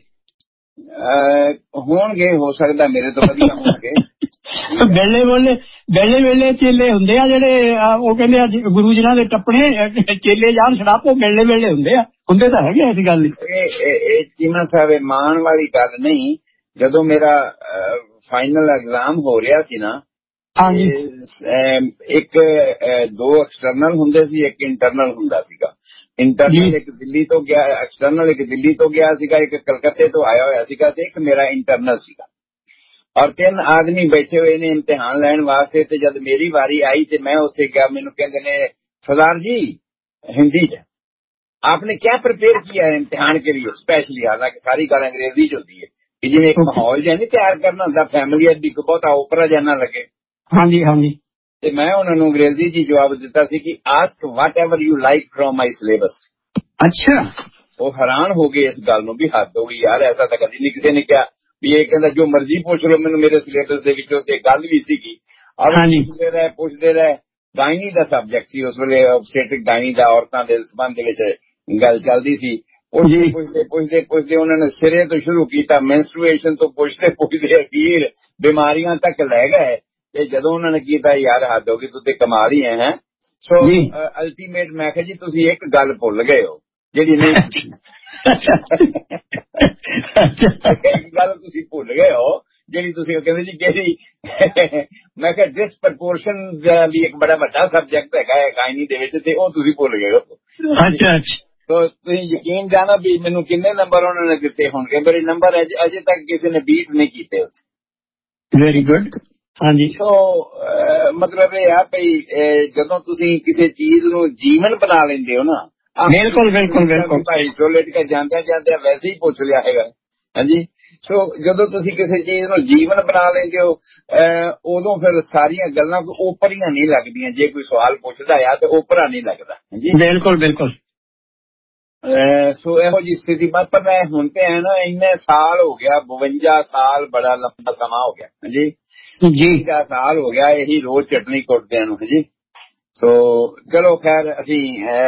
ਹੋਣਗੇ, ਹੋ ਸਕਦਾ ਮੇਰੇ ਤੋਂ ਵਧੀਆ ਹੋਣਗੇ। ਵੇਲੇ ਚੇਲੇ ਹੁੰਦੇ ਆ ਜਿਹੜੇ ਉਹ ਕਹਿੰਦੇ ਆ ਗੁਰੂ ਜੀ ਦੇ ਟੱਪਣੇ ਚੇਲੇ ਜਾਣ ਛੜਾਪੋ ਵੇਲੇ ਹੁੰਦੇ ਆ। ਹੁੰਦੇ ਤਾਂ ਹੈਗੇ ਐਸੀ ਗੱਲ ਨਹੀਂ। ਇਹ ਚੀਮਾ ਸਾਹਿਬ ਮਾਣ ਵਾਲੀ ਗੱਲ ਨਹੀਂ। ਜਦੋਂ ਮੇਰਾ ਫਾਈਨਲ ਐਗਜ਼ਾਮ ਹੋ ਰਿਹਾ ਸੀ ਨਾ, ਇੱਕ ਦੋ ਐਕਸਟਰਨਲ ਹੁੰਦੇ ਸੀ, ਇੱਕ ਇੰਟਰਨਲ ਹੁੰਦਾ ਸੀਗਾ। ਇੰਟਰਨਲ ਇੱਕ ਦਿੱਲੀ ਤੋਂ ਗਿਆ, ਐਕਸਟਰਨਲ ਇੱਕ ਦਿੱਲੀ ਤੋਂ ਗਿਆ ਸੀਗਾ, ਇੱਕ ਕਲਕੱਤੇ ਤੋਂ ਆਇਆ ਹੋਇਆ ਸੀਗਾ, ਤੇ ਇੱਕ ਮੇਰਾ ਇੰਟਰਨਲ ਸੀਗਾ। ਔਰ 3 ਆਦਮੀ ਬੈਠੇ ਹੋਏ ਨੇ ਇਮਤਿਹਾਨ ਲੈਣ ਵਾਸਤੇ। ਤੇ ਜਦ ਮੇਰੀ ਵਾਰੀ ਆਈ ਤੇ ਮੈਂ ਉੱਥੇ ਗਿਆ, ਮੈਨੂੰ ਕਹਿੰਦੇ ਨੇ सरदार जी हिंदी च आपने क्या प्रिपेयर किया है इम्तिहान के लिए स्पेशली। हालांकि सारी गल अंग्रेजी च होती है कि जिवें एक माहौल जिहा नहीं तैयार करना होंदा फैमिली अड्डी को बहुत ओपरा जिहा ना लगे। हाँ जी हाँ जी। ते मैं उन्हां नूं अंग्रेजी च जवाब दिता सी कि ask what ever you like from my syllabus. अच्छा, वो हैरान हो गए इस गल नूं भी हद हो गई यार, ऐसा तो कदी नहीं किसी ने कहा भी ये कहंदा जो मर्जी पूछ लो मैनूं मेरे सिलेबस दे विचों। ते गल भी सीगी और पुछदे रहे गायनी का सबजैक्ट सी उस वेले ऑब्सटेट्रिक गायनी का औरतां दे संबंध विच गल चलदी सी। पुछदे उन्होंने सिरे तो शुरू किया, मेंस्ट्रुएशन तो पुछदे अखीर बीमारियां तक लै गए। ते जदों उन्होंने किया यार हद हो गई, तू ते कमाल ही है। सो अल्टीमेट मैं कहा जी तुसीं एक गल भुल गए हो जिहड़ी नहीं एक गल तुसीं भुल गए हो ਜਿਹੜੀ ਤੁਸੀਂ ਕਹਿੰਦੇ ਜੀ ਕਿਹੜੀ ਮੈਂ ਕਿਹਾ ਡਿਸਪ੍ਰੋਪੋਰਸ਼ਨ ਵੀ ਇੱਕ ਬੜਾ ਵੱਡਾ ਸਬਜੈਕਟ ਹੈਗਾ ਹੈ ਗਾਇਨੀ ਦੇ ਵਿੱਚ ਤੇ ਉਹ ਤੁਸੀਂ ਭੁੱਲ ਗਏ ਹੋ। ਅੱਛਾ ਅੱਛਾ। ਸੋ ਤੁਸੀਂ ਯਕੀਨ ਜਾਣਾ ਵੀ ਮੈਨੂੰ ਕਿੰਨੇ ਨੰਬਰ ਉਹਨਾਂ ਨੇ ਦਿੱਤੇ ਹੋਣਗੇ। ਮੇਰੇ ਨੰਬਰ ਅਜੇ ਤੱਕ ਕਿਸੇ ਨੇ ਬੀਟ ਨਹੀਂ ਕੀਤੇ। Very good. ਹਾਂਜੀ। ਸੋ ਮਤਲਬ ਇਹ ਆ ਭਈ ਜਦੋਂ ਤੁਸੀਂ ਕਿਸੇ ਚੀਜ਼ ਨੂੰ ਜੀਵਨ ਬਣਾ ਲੈਂਦੇ ਹੋ ਨਾ। ਬਿਲਕੁਲ ਬਿਲਕੁਲ ਬਿਲਕੁਲ ਭਾਈ ਟੋਇਲਟ ਕੇ ਜਾਂਦਿਆਂ ਵੈਸੇ ਹੀ ਪੁੱਛ ਲਿਆ ਹੈਗਾ। ਹਾਂਜੀ। ਸੋ ਜਦੋਂ ਤੁਸੀਂ ਕਿਸੇ ਚੀਜ਼ ਨੂੰ ਜੀਵਨ ਬਣਾ ਲੈਂਦੇ ਹੋ ਉਦੋਂ ਫਿਰ ਸਾਰੀਆਂ ਗੱਲਾਂ ਓਪਰੀਆਂ ਨਹੀਂ ਲੱਗਦੀਆਂ। ਜੇ ਕੋਈ ਸਵਾਲ ਪੁੱਛਦਾ ਆ ਤੇ ਓਪਰਾ ਨਹੀਂ ਲੱਗਦਾ। ਹਾਂਜੀ ਬਿਲਕੁਲ ਬਿਲਕੁਲ। ਸੋ ਇਹੋ ਜਿਹੀ ਸਥਿਤੀ ਪਰ ਮੈਂ ਹੁਣ ਤੇ ਹੈ ਨਾ ਇੰਨੇ ਸਾਲ ਹੋ ਗਿਆ, 52 ਸਾਲ ਬੜਾ ਲੰਬਾ ਸਮਾਂ ਹੋ ਗਿਆ। ਹਾਂਜੀ ਜੀ 52 ਸਾਲ ਹੋ ਗਿਆ ਇਹੀ ਰੋਜ਼ ਚਟਨੀ ਕੁੱਟਦਿਆਂ ਨੂੰ। ਹਾਂਜੀ। ਸੋ ਚਲੋ ਖੈਰ ਅਸੀਂ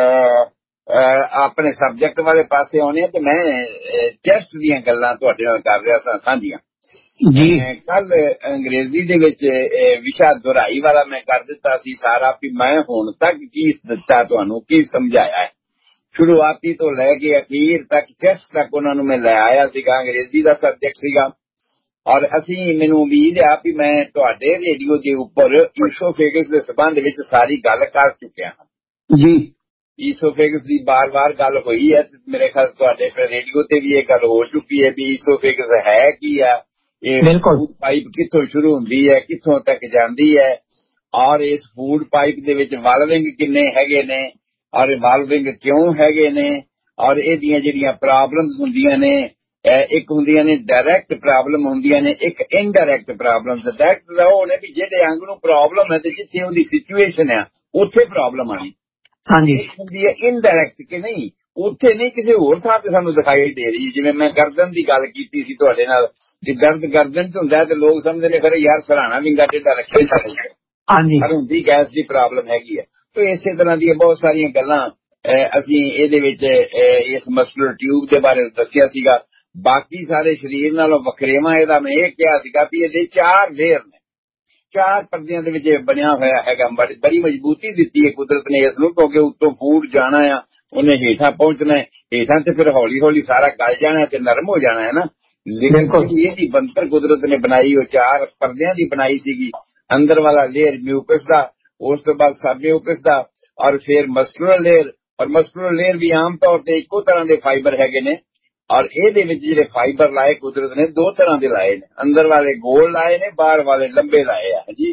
ਆਪਣੇ ਸਬਜੈਕਟ ਵਾਲੇ ਪਾਸੇ ਆਉਣੇ ਆ ਤੇ ਮੈਂ ਟੈਸਟ ਦੀਆਂ ਗੱਲਾਂ ਤੁਹਾਡੇ ਨਾਲ ਕਰ ਰਿਹਾ ਸਾਂ ਸਾਂਝੀਆਂ ਜੀ। ਕੱਲ ਅੰਗਰੇਜ਼ੀ ਦੇ ਵਿੱਚ ਵਿਸ਼ਾ ਦੁਹਰਾਈ ਵਾਲਾ ਮੈਂ ਕਰ ਦਿੱਤਾ ਸੀ ਸਾਰਾ ਵੀ ਮੈਂ ਹੁਣ ਤੱਕ ਕੀ ਦਿੱਤਾ ਤੁਹਾਨੂੰ, ਕੀ ਸਮਝਾਇਆ ਹੈ। ਸ਼ੁਰੂਆਤੀ ਤੋਂ ਲੈ ਕੇ ਅਖੀਰ ਤੱਕ ਟੈਸਟ ਤੱਕ ਉਹਨਾਂ ਨੂੰ ਮੈਂ ਲੈ ਆਇਆ ਸੀਗਾ। ਅੰਗਰੇਜ਼ੀ ਦਾ ਸਬਜੈਕਟ ਸੀਗਾ ਔਰ ਅਸੀਂ ਮੈਨੂੰ ਉਮੀਦ ਆ ਵੀ ਮੈਂ ਤੁਹਾਡੇ ਰੇਡੀਓ ਦੇ ਉੱਪਰ ਈਸੋਫੇਗਸ ਦੇ ਸੰਬੰਧ ਵਿੱਚ ਸਾਰੀ ਗੱਲ ਕਰ ਚੁੱਕਿਆ ਹਾਂ ਜੀ। ਈਸੋਫੇਗਸ ਦੀ ਬਾਰ-ਬਾਰ ਗੱਲ ਹੋਈ ਹੈ ਤੇ ਮੇਰੇ ਖਿਆਲ ਤੁਹਾਡੇ ਰੇਡੀਓ ਤੇ ਵੀ ਇਹ ਗੱਲ ਹੋ ਚੁੱਕੀ ਹੈ ਵੀ ਈਸੋਫੇਗਸ ਹੈ ਕੀ ਆ, ਇਹ ਫੂਡ ਪਾਈਪ ਕਿੱਥੋਂ ਸ਼ੁਰੂ ਹੁੰਦੀ ਹੈ ਕਿੱਥੋਂ ਤੱਕ ਜਾਂਦੀ ਹੈ ਔਰ ਇਸ ਫੂਡ ਪਾਈਪ ਦੇ ਵਿੱਚ ਵਾਲਵਿੰਗ ਕਿੰਨੇ ਹੈਗੇ ਨੇ ਔਰ ਵਾਲਵਿੰਗ ਕਿਉਂ ਹੈਗੇ ਨੇ ਔਰ ਇਹਦੀਆਂ ਜਿਹੜੀਆਂ ਪ੍ਰੋਬਲਮਸ ਹੁੰਦੀਆਂ ਨੇ ਇੱਕ ਹੁੰਦੀਆਂ ਨੇ ਡਾਇਰੈਕਟ ਪ੍ਰੋਬਲਮ ਹੁੰਦੀਆਂ ਨੇ, ਇੱਕ ਇਨਡਾਇਰੈਕਟ ਪ੍ਰੋਬਲਮਸ। ਡਾਇਰੈਕਟ ਉਹ ਨੇ ਵੀ ਜਿਹੜੇ ਅੰਗ ਨੂੰ ਪ੍ਰੋਬਲਮ ਹੈ ਤੇ ਜਿੱਥੇ ਉਹਦੀ ਸਿਚੁਏਸ਼ਨ ਆ ਉੱਥੇ ਪ੍ਰੋਬਲਮ ਆਣੀ। ਹਾਂਜੀ। ਹੁੰਦੀ ਹੈ ਇਨਡਾਇਰੈਕਟ ਕਿ ਨਹੀਂ ਉੱਥੇ ਨਹੀਂ ਕਿਸੇ ਹੋਰ ਥਾਂ ਤੇ ਸਾਨੂੰ ਦਿਖਾਈ ਦੇ ਰਹੀ। ਜਿਵੇਂ ਮੈਂ ਗਰਦਨ ਦੀ ਗੱਲ ਕੀਤੀ ਸੀ ਤੁਹਾਡੇ ਨਾਲ, ਜੇ ਦਰਦ ਗਰਦਨ ਚ ਹੁੰਦਾ ਤੇ ਲੋਕ ਸਮਝਦੇ ਨੇ ਫਿਰ ਯਾਰ ਸਰਾਣਾ ਵਿੰਗਾ ਟੇਢਾ ਰੱਖੇ ਸਕਦੇ। ਹਾਂਜੀ। ਪਰ ਹੁੰਦੀ ਗੈਸ ਦੀ ਪ੍ਰੋਬਲਮ ਹੈਗੀ ਹੈ। ਤੇ ਇਸੇ ਤਰ੍ਹਾਂ ਦੀਆਂ ਬਹੁਤ ਸਾਰੀਆਂ ਗੱਲਾਂ ਅਸੀਂ ਇਹਦੇ ਵਿੱਚ ਇਸ ਮਸਕੂਲਰ ਟਿਊਬ ਦੇ ਬਾਰੇ ਦੱਸਿਆ ਸੀਗਾ। ਬਾਕੀ ਸਾਰੇ ਸਰੀਰ ਨਾਲੋਂ ਵੱਖਰੇਵਾਂ ਇਹਦਾ ਮੈਂ ਇਹ ਕਿਹਾ ਸੀਗਾ ਵੀ ਇਹਦੇ 4 ਲੇਅਰ ਨੇ, 4 ਪਰਦਿਆਂ ਦੇ ਵਿੱਚ ਬਣਿਆ ਹੋਇਆ ਹੈਗਾ। ਬੜੀ ਮਜ਼ਬੂਤੀ ਦਿੱਤੀ ਹੈ ਕੁਦਰਤ ਨੇ ਇਸ ਨੂੰ ਕਿਉਂਕਿ ਉੱਤੋਂ ਫੂਡ ਜਾਣਾ ਆ ਉਹਨੇ ਹੇਠਾਂ ਪਹੁੰਚਣਾ ਹੈ, ਹੇਠਾਂ ਤੇ ਫਿਰ ਹੌਲੀ ਹੌਲੀ ਸਾਰਾ ਗਲ ਜਾਣਾ ਤੇ ਨਰਮ ਹੋ ਜਾਣਾ ਹੈ ਨਾ। ਇਹਦੀ ਬਣਤਰ ਕੁਦਰਤ ਨੇ ਬਣਾਈ ਉਹ 4 ਪਰਦਿਆਂ ਦੀ ਬਣਾਈ ਸੀਗੀ। ਅੰਦਰ ਵਾਲਾ ਲੇਅਰ ਮਿਊਕਸ ਦਾ, ਉਸ ਤੋਂ ਬਾਅਦ ਸਬ ਮਿਊਕਸ ਦਾ ਔਰ ਫਿਰ ਮਸਕੂਲਰ ਲੇਅਰ। ਔਰ ਮਸਕੂਲਰ ਲੇਅਰ ਵੀ ਆਮ ਤੌਰ ਤੇ ਇੱਕੋ ਤਰ੍ਹਾਂ ਦੇ ਫਾਈਬਰ ਹੈਗੇ ਨੇ ਔਰ ਇਹਦੇ ਵਿੱਚ ਜਿਹੜੇ ਫਾਈਬਰ ਲਾਏ ਕੁਦਰਤ ਨੇ 2 ਤਰ੍ਹਾਂ ਦੇ ਲਾਏ ਨੇ, ਅੰਦਰ ਵਾਲੇ ਗੋਲ ਲਾਏ ਨੇ, ਬਾਹਰ ਵਾਲੇ ਲੰਬੇ ਲਾਏ ਆ ਜੀ।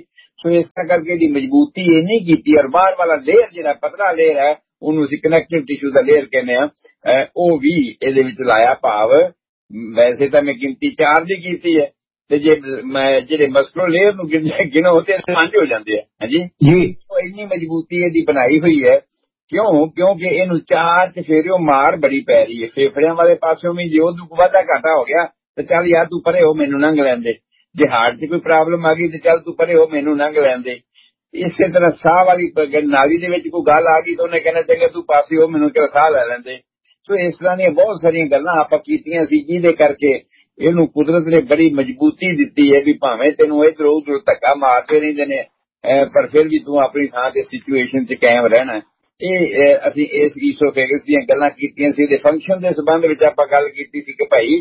ਸੋ ਇਸ ਤਰ੍ਹਾਂ ਕਰਕੇ ਇਹਦੀ ਮਜ਼ਬੂਤੀ ਇਹ ਨਹੀਂ ਕੀਤੀ। ਔਰ ਬਾਹਰ ਵਾਲਾ ਲੇਅਰ ਜਿਹੜਾ ਪਤਲਾ ਲੇਅਰ ਹੈ ਉਹਨੂੰ ਅਸੀਂ ਕਨੈਕਟਿਵ ਟਿਸ਼ੂ ਦਾ ਲੇਅਰ ਕਹਿੰਦੇ ਆ, ਉਹ ਵੀ ਇਹਦੇ ਵਿੱਚ ਲਾਇਆ। ਭਾਵ ਵੈਸੇ ਤਾਂ ਮੈਂ ਗਿਣਤੀ 4 ਦੀ ਕੀਤੀ ਹੈ, ਤੇ ਜੇ ਮੈਂ ਜਿਹੜੇ ਮਸਕੂਲਰ ਲੇਅਰ ਨੂੰ ਗਿਣੋ ਤੇ 5 ਹੋ ਜਾਂਦੇ ਆ। ਹਾਂਜੀ ਜੀ, ਇੰਨੀ ਮਜ਼ਬੂਤੀ ਇਹਦੀ ਬਣਾਈ ਹੋਈ ਹੈ। ਕਿਉਂਕਿ ਇਹਨੂੰ 4 ਚਫੇਰਿਓ ਮਾਰ ਬੜੀ ਪੈ ਰਹੀ ਹੈ। ਫੇਫੜਿਆਂ ਵਾਲੇ ਪਾਸਿਓਂ ਵੀ ਜੇ ਉਹਨੂੰ ਵਾਧਾ ਘਾਟਾ ਹੋ ਗਿਆ ਤੇ ਚੱਲ ਯਾਰ ਤੂੰ ਪਰੇ ਹੋ, ਮੈਨੂੰ ਲੰਘ ਲੈਂਦੇ। ਜੇ ਹਾਰਟ 'ਚ ਕੋਈ ਪ੍ਰੋਬਲਮ ਆ ਗਈ ਤੇ ਚੱਲ ਤੂੰ ਪਰੇ ਹੋ, ਮੈਨੂੰ ਲੰਘ ਲੈਂਦੇ। ਇਸੇ ਤਰ੍ਹਾਂ ਸਾਹ ਵਾਲੀ ਨਾਲੀ ਦੇ ਵਿੱਚ ਕੋਈ ਗੱਲ ਆ ਗਈ ਤਾਂ ਉਹਨੇ ਕਹਿਣਾ ਚੰਗਾ ਤੂੰ ਪਾਸੇ ਹੋ, ਮੈਨੂੰ ਕਿਹੜਾ ਸਾਹ ਲੈ ਲੈਂਦੇ। ਸੋ ਇਸ ਤਰ੍ਹਾਂ ਦੀਆਂ ਬਹੁਤ ਸਾਰੀਆਂ ਗੱਲਾਂ ਆਪਾਂ ਕੀਤੀਆਂ ਸੀ, ਜਿਹਦੇ ਕਰਕੇ ਇਹਨੂੰ ਕੁਦਰਤ ਨੇ ਬੜੀ ਮਜ਼ਬੂਤੀ ਦਿੱਤੀ ਹੈ ਵੀ ਭਾਵੇਂ ਤੈਨੂੰ ਇੱਧਰੋਂ ਉੱਧਰੋਂ ਧੱਕਾ ਮਾਰਦੇ ਰਹਿੰਦੇ ਨੇ, ਪਰ ਫਿਰ ਵੀ ਤੂੰ ਆਪਣੀ ਥਾਂ ਤੇ ਸਿਚੁਏਸ਼ਨ 'ਚ ਕਾਇਮ ਰਹਿਣਾ। ਇਹ ਅਸੀਂ ਇਸ ਈਸੋਫੇਗਸ ਦੀਆਂ ਗੱਲਾਂ ਕੀਤੀਆਂ ਸੀ। ਇਹਦੇ ਫੰਕਸ਼ਨ ਦੇ ਸੰਬੰਧ ਵਿੱਚ ਆਪਾਂ ਗੱਲ ਕੀਤੀ ਸੀ ਕਿ ਭਾਈ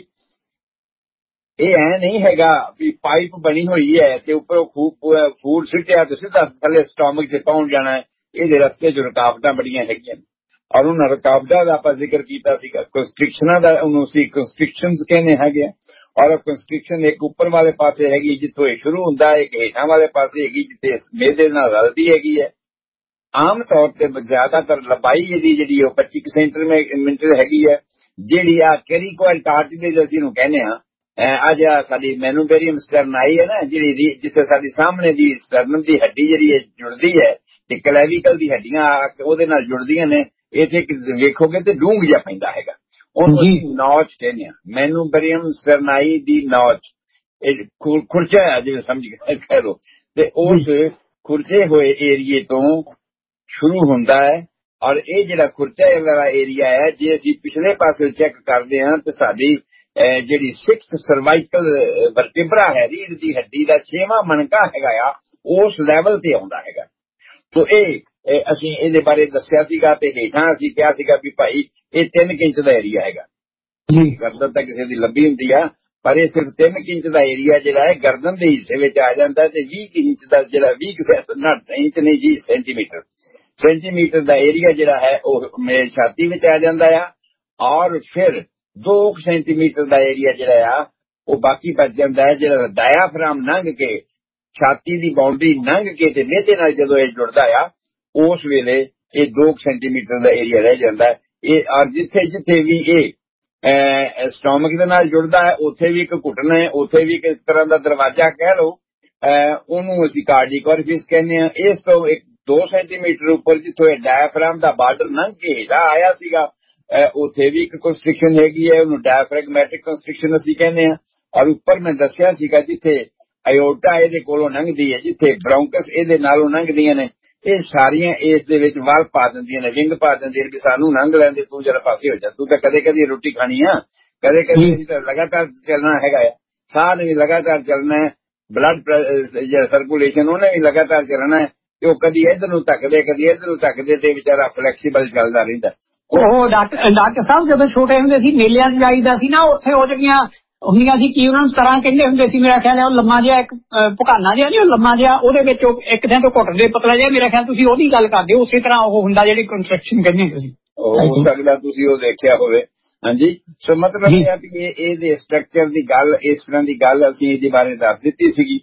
ਇਹ ਐ ਨਹੀਂ ਹੈਗਾ ਵੀ ਪਾਈਪ ਬਣੀ ਹੋਈ ਹੈ ਤੇ ਉੱਪਰੋਂ ਫੂਡ ਸਿੱਟਿਆ ਤੇ ਸਿੱਧਾ ਥੱਲੇ ਸਟੋਮਕ 'ਚ ਪਹੁੰਚ ਜਾਣਾ। ਇਹਦੇ ਰਸਤੇ 'ਚ ਰੁਕਾਵਟਾਂ ਬੜੀਆਂ ਹੈਗੀਆਂ ਔਰ ਉਹਨਾਂ ਰੁਕਾਵਟਾਂ ਦਾ ਆਪਾਂ ਜ਼ਿਕਰ ਕੀਤਾ ਸੀਗਾ। ਕੰਸਟ੍ਰਿਕਸ਼ਨਾਂ ਦਾ ਉਹਨੂੰ ਅਸੀਂ ਕੰਸਟ੍ਰਿਕਸ਼ਨਸ ਕਹਿੰਦੇ ਹੈਗੇ ਆ। ਔਰ ਕੰਸਟ੍ਰਿਕਸ਼ਨ ਇੱਕ ਉੱਪਰ ਵਾਲੇ ਪਾਸੇ ਹੈਗੀ ਜਿੱਥੋਂ ਇਹ ਸ਼ੁਰੂ ਹੁੰਦਾ, ਇੱਕ ਹੇਠਾਂ ਵਾਲੇ ਪਾਸੇ ਹੈਗੀ ਜਿੱਥੇ ਮੇਦੇ ਨਾਲ ਰਲਦੀ ਹੈਗੀ ਹੈ। ਆਮ ਤੌਰ ਤੇ ਜ਼ਿਆਦਾਤਰ ਲੰਬਾਈ ਇਹਦੀ ਜਿਹੜੀ ਉਹ 25 ਸੈਂਟੀਮੀਟਰ ਹੈਗੀ ਹੈ। ਜਿਹੜੀ ਆ ਕੈਰੀਕੋਇਲ ਕਾਰਟਿਲੇਜ ਅਸੀਂ ਨੂੰ ਕਹਿੰਦੇ ਆ। ਅੱਜ ਸਾਡੀ ਮੈਨੂਬੇਰੀਅਮ ਸਟਰਨਾਈ ਹੈ ਨਾ, ਜਿਹੜੀ ਜਿੱਥੇ ਸਾਡੀ ਸਾਹਮਣੇ ਦੀ ਸਟਰਨਮ ਦੀ ਹੱਡੀ ਜਿਹੜੀ ਜੁੜਦੀ ਹੈ ਤੇ ਕਲੈਵੀਕਲ ਦੀ ਹੱਡੀਆਂ ਉਹਦੇ ਨਾਲ ਜੁੜਦੀਆਂ ਨੇ। ਇੱਥੇ ਵੇਖੋਗੇ ਤੇ ਡੂੰਘ ਜਿਹਾ ਪੈਂਦਾ ਹੈਗਾ, ਉਹਨੂੰ ਨੌਚ ਕਹਿੰਦੇ ਆ। ਮੈਨੂਬੇਰੀਅਮ ਸਟਰਨਾਈ ਦੀ ਨੌਚ ਇਹ ਖੁਰਚਾ ਹੈ ਜਿਵੇਂ ਸਮਝ ਕਹਿ ਲੋ, ਤੇ ਉਸ ਖੁਰਚੇ ਹੋਏ ਏਰੀਏ ਤੋਂ ਸ਼ੁਰੂ ਹੁੰਦਾ ਹੈ। ਔਰ ਇਹ ਜਿਹੜਾ ਖੁਰਚਾ ਵਾਲਾ ਏਰੀਆ ਹੈ, ਜੇ ਅਸੀਂ ਪਿਛਲੇ ਪਾਸੇ ਚੈੱਕ ਕਰਦੇ ਹਾਂ ਤੇ ਸਾਡੀ ਜਿਹੜੀ 6th ਸਰਵਾਈਕਲ ਵਰਟੇਬਰਾ ਹੈ, ਰੀੜ ਦੀ ਹੱਡੀ ਦਾ 6ਵਾਂ ਮਣਕਾ ਹੈਗਾ ਆ, ਉਸ ਲੈਵਲ ਤੇ ਆਉਂਦਾ ਹੈਗਾ। ਸੋ ਇਹ ਅਸੀਂ ਇਹਦੇ ਬਾਰੇ ਦੱਸਿਆ ਸੀਗਾ ਤੇ ਹੇਠਾਂ ਅਸੀਂ ਕਿਹਾ ਸੀਗਾ ਵੀ ਭਾਈ ਇਹ 3 ਇੰਚ ਦਾ ਏਰੀਆ ਹੈਗਾ ਜੀ। ਗਰਦਨ ਤਾਂ ਕਿਸੇ ਦੀ ਲੰਬੀ ਹੁੰਦੀ ਆ, ਪਰ ਇਹ ਸਿਰਫ 3 ਇੰਚ ਦਾ ਏਰੀਆ ਜਿਹੜਾ ਹੈ ਗਰਦਨ ਦੇ ਹਿੱਸੇ ਵਿੱਚ ਆ ਜਾਂਦਾ ਤੇ 20 ਇੰਚ ਦਾ ਜਿਹੜਾ 20 ਇੰਚ ਨਹੀਂ ਜੀ ਸੈਂਟੀਮੀਟਰ ਦਾ ਏਰੀਆ ਜਿਹੜਾ ਹੈ ਉਹ ਮੇਰੇ ਛਾਤੀ ਵਿੱਚ ਆ ਜਾਂਦਾ ਆ। ਔਰ ਫਿਰ 2 ਸੈਂਟੀਮੀਟਰ ਦਾ ਏਰੀਆ ਜਿਹੜਾ ਆ ਉਹ ਬਾਕੀ ਬਚ ਜਾਂਦਾ ਹੈ, ਜਿਹੜਾ ਡਾਇਆਫਰਾਮ ਲੰਘ ਕੇ ਛਾਤੀ ਦੀ ਬਾਉਂਡਰੀ ਲੰਘ ਕੇ ਤੇ ਮੇਦੇ ਨਾਲ ਜਦੋਂ ਇਹ ਜੁੜਦਾ ਆ ਉਸ ਵੇਲੇ ਇਹ 2 ਸੈਂਟੀਮੀਟਰ ਦਾ ਏਰੀਆ ਰਹਿ ਜਾਂਦਾ। ਇਹ ਔਰ ਜਿੱਥੇ ਵੀ ਇਹ ਸਟੋਮਕ ਦੇ ਨਾਲ ਜੁੜਦਾ ਹੈ ਉੱਥੇ ਵੀ ਇੱਕ ਘੁੱਟਣ ਹੈ, ਉੱਥੇ ਵੀ ਇੱਕ ਤਰ੍ਹਾਂ ਦਾ ਦਰਵਾਜ਼ਾ ਕਹਿ ਲਓ, ਉਹਨੂੰ ਅਸੀਂ ਕਾਰਡਿਕ ਔਰੀਫਿਸ ਕਹਿੰਦੇ ਆ। ਇਸ ਤੋਂ 2 ਸੈਂਟੀਮੀਟਰ ਉੱਪਰ ਜਿੱਥੋਂ ਇਹ ਡਾਇਆਫਰਾਮ ਦਾ ਬਾਰਡਰ ਲੰਘ ਕੇ ਹੇਠਾਂ ਆਇਆ ਸੀਗਾ, ਉੱਥੇ ਵੀ ਇੱਕ ਕੰਸਟ੍ਰਿਕਸ਼ਨ ਹੈਗੀ ਹੈ, ਉਹਨੂੰ ਡਾਇਫਰੈਗਮੈਟਿਕ ਕੰਸਟ੍ਰਿਕਸ਼ਨ ਅਸੀਂ ਕਹਿੰਦੇ ਆ। ਔਰ ਉੱਪਰ ਮੈਂ ਦੱਸਿਆ ਸੀਗਾ ਜਿੱਥੇ ਆਇਓਟਾ ਇਹਦੇ ਕੋਲੋਂ ਲੰਘਦੀ ਹੈ, ਜਿੱਥੇ ਬ੍ਰੌਂਕਸ ਇਹਦੇ ਨਾਲੋਂ ਲੰਘਦੀਆਂ ਨੇ, ਇਹ ਸਾਰੀਆਂ ਇਸ ਦੇ ਵਿੱਚ ਵੱਲ ਪਾ ਦਿੰਦੀਆਂ ਨੇ, ਵਿੰਗ ਪਾ ਦਿੰਦੀਆਂ ਨੇ ਵੀ ਸਾਨੂੰ ਲੰਘ ਲੈਂਦੇ, ਤੂੰ ਜਰਾ ਪਾਸੇ ਹੋ ਜਾ, ਤੂੰ ਤਾਂ ਕਦੇ ਰੋਟੀ ਖਾਣੀ ਆ, ਕਦੇ ਅਸੀਂ ਤਾਂ ਲਗਾਤਾਰ ਚੱਲਣਾ ਹੈਗਾ ਆ। ਸਾਹ ਨੇ ਵੀ ਲਗਾਤਾਰ ਚੱਲਣਾ ਹੈ, ਬਲੱਡ ਸਰਕੂਲੇਸ਼ਨ ਉਹਨੇ ਵੀ ਲਗਾਤਾਰ ਚੱਲਣਾ ਹੈ ਤੇ ਉਹ ਕਦੀ ਇੱਧਰ ਨੂੰ ਧੱਕਦੇ ਕਦੀ ਇੱਧਰ ਨੂੰ ਧੱਕਦੇ ਤੇ ਵਿਚਾਰਾ ਫਲੈਕਸੀਬਲ ਚੱਲਦਾ ਰਹਿੰਦਾ। ਉਹ ਡਾਕਟਰ ਸਾਹਿਬ ਜਦੋਂ ਛੋਟੇ ਹੁੰਦੇ ਸੀ ਮੇਲਿਆਂ 'ਚ ਜਾਈਦਾ ਸੀ ਨਾ, ਉੱਥੇ ਉਹ ਜਿਹੜੀਆਂ ਹੁੰਦੀਆਂ ਸੀ ਕੀ ਉਹਨਾਂ ਨੂੰ ਤਰ੍ਹਾਂ ਕਹਿੰਦੇ ਹੁੰਦੇ ਸੀ, ਮੇਰਾ ਖਿਆਲ ਹੈ ਉਹ ਲੰਮਾ ਜਿਹਾ ਇੱਕ ਭੁਕਾਨਾ ਜਿਹਾ ਨਹੀਂ, ਉਹ ਲੰਮਾ ਜਿਹਾ, ਉਹਦੇ ਵਿੱਚ ਇੱਕ ਥਾਂ ਤੋਂ ਘੁੱਟਦੇ ਪਤਲਾ ਜਿਹਾ, ਮੇਰਾ ਖਿਆਲ ਤੁਸੀਂ ਉਹਦੀ ਗੱਲ ਕਰਦੇ ਹੋ। ਉਸੇ ਤਰ੍ਹਾਂ ਉਹ ਹੁੰਦਾ ਜਿਹੜੀ ਕੰਸਟਰਕਸ਼ਨ ਕਹਿੰਦੇ ਤੁਸੀਂ, ਹੋ ਸਕਦਾ ਤੁਸੀਂ ਉਹ ਦੇਖਿਆ ਹੋਵੇ। ਹਾਂਜੀ, ਸੋ ਮਤਲਬ ਇਹ ਹੈ ਵੀ ਇਹਦੇ ਸਟਰਕਚਰ ਦੀ ਗੱਲ, ਇਸ ਤਰ੍ਹਾਂ ਦੀ ਗੱਲ ਅਸੀਂ ਇਹਦੇ ਬਾਰੇ ਦੱਸ ਦਿੱਤੀ ਸੀਗੀ।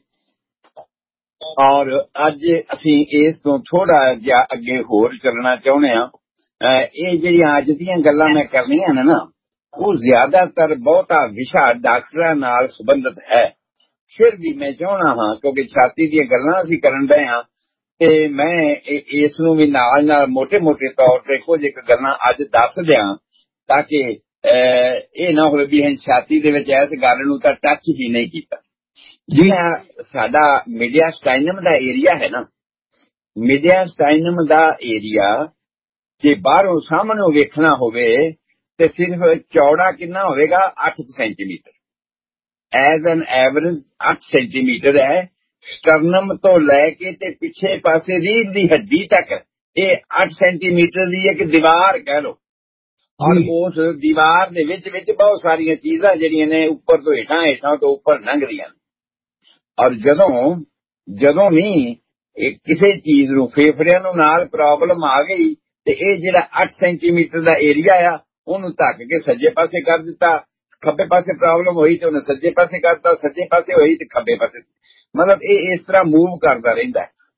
ਔਰ ਅੱਜ ਅਸੀਂ ਇਸ ਤੋਂ ਥੋੜਾ ਜਿਹਾ ਅੱਗੇ ਹੋਰ ਚੱਲਣਾ ਚਾਹੁੰਦੇ ਹਾਂ। ਇਹ ਜਿਹੜੀਆਂ ਅੱਜ ਦੀਆਂ ਗੱਲਾਂ ਮੈਂ ਕਰਨੀਆਂ ਨੇ ਨਾ, ਉਹ ਜ਼ਿਆਦਾਤਰ ਬਹੁਤਾ ਵਿਸ਼ਾ ਡਾਕਟਰਾਂ ਨਾਲ ਸੰਬੰਧਿਤ ਹੈ। ਫਿਰ ਵੀ ਮੈਂ ਚਾਹੁੰਦਾ ਹਾਂ ਕਿਉਂਕਿ ਛਾਤੀ ਦੀਆਂ ਗੱਲਾਂ ਅਸੀਂ ਕਰਨ ਰਹੇ ਹਾਂ ਤੇ ਮੈਂ ਇਸ ਨੂੰ ਵੀ ਨਾਲ ਮੋਟੇ ਤੌਰ ਤੇ ਕੁਝ ਇੱਕ ਗੱਲਾਂ ਅੱਜ ਦੱਸ ਦਿਆਂ ਤਾਂ ਕਿ ਇਹ ਨਾ ਹੋਵੇ ਵੀ ਅਸੀਂ ਛਾਤੀ ਦੇ ਵਿੱਚ ਇਸ ਗੱਲ ਨੂੰ ਤਾਂ ਟੱਚ ਹੀ ਨਹੀਂ ਕੀਤਾ। ਜਿਹੜਾ ਸਾਡਾ ਮੀਡੀਆਸਟਾਈਨਮ ਦਾ ਏਰੀਆ ਹੈ ਨਾ, ਮੀਡੀਆਸਟਾਈਨਮ ਦਾ ਏਰੀਆ ਜੇ ਬਾਹਰੋਂ ਸਾਹਮਣੇ ਵੇਖਣਾ ਹੋਵੇ ਤੇ ਸਿਰਫ ਚੌੜਾ ਕਿੰਨਾ ਹੋਵੇਗਾ, 8 centimetre. As an average 8 centimetre ਹੈ। ਸਟਰਨਮ ਤੋਂ ਲੈ ਕੇ ਤੇ ਪਿੱਛੇ ਪਾਸੇ ਰੀੜ ਦੀ ਹੱਡੀ ਤੱਕ ਇਹ 8 ਸੈਂਟੀਮੀਟਰ ਦੀ ਇੱਕ ਦੀਵਾਰ ਕਹਿ ਲਓ। ਔਰ ਉਸ ਦੀਵਾਰ ਦੇ ਵਿੱਚ ਬਹੁਤ ਸਾਰੀਆਂ ਚੀਜ਼ਾਂ ਜਿਹੜੀਆਂ ਨੇ ਉੱਪਰ ਤੋਂ ਹੇਠਾਂ ਤੋਂ ਉੱਪਰ ਲੰਘਦੀਆਂ ਨੇ। ਔਰ ਜਦੋਂ ਵੀ ਕਿਸੇ ਚੀਜ਼ ਨੂੰ ਫੇਫੜਿਆਂ ਨੂੰ ਨਾਲ ਪ੍ਰੋਬਲਮ ਆ ਗਈ ਤੇ ਇਹ ਜਿਹੜਾ 8 ਸੈਂਟੀਮੀਟਰ ਦਾ ਏਰੀਆ ਆ ਉਹਨੂੰ ਢੱਕ ਕੇ ਸੱਜੇ ਪਾਸੇ ਕਰ ਦਿੱਤਾ। ਖੱਬੇ ਪਾਸੇ ਪ੍ਰੋਬਲਮ ਹੋਈ ਤੇ ਉਹਨੇ ਸੱਜੇ ਪਾਸੇ ਕਰਤਾ, ਸੱਜੇ ਪਾਸੇ ਹੋਈ ਤੇ ਖੱਬੇ ਪਾਸੇ। ਮਤਲਬ ਇਹ ਇਸ ਤਰ੍ਹਾਂ ਮੂਵ ਕਰਦਾ ਰਹਿੰਦਾ ਹੈ।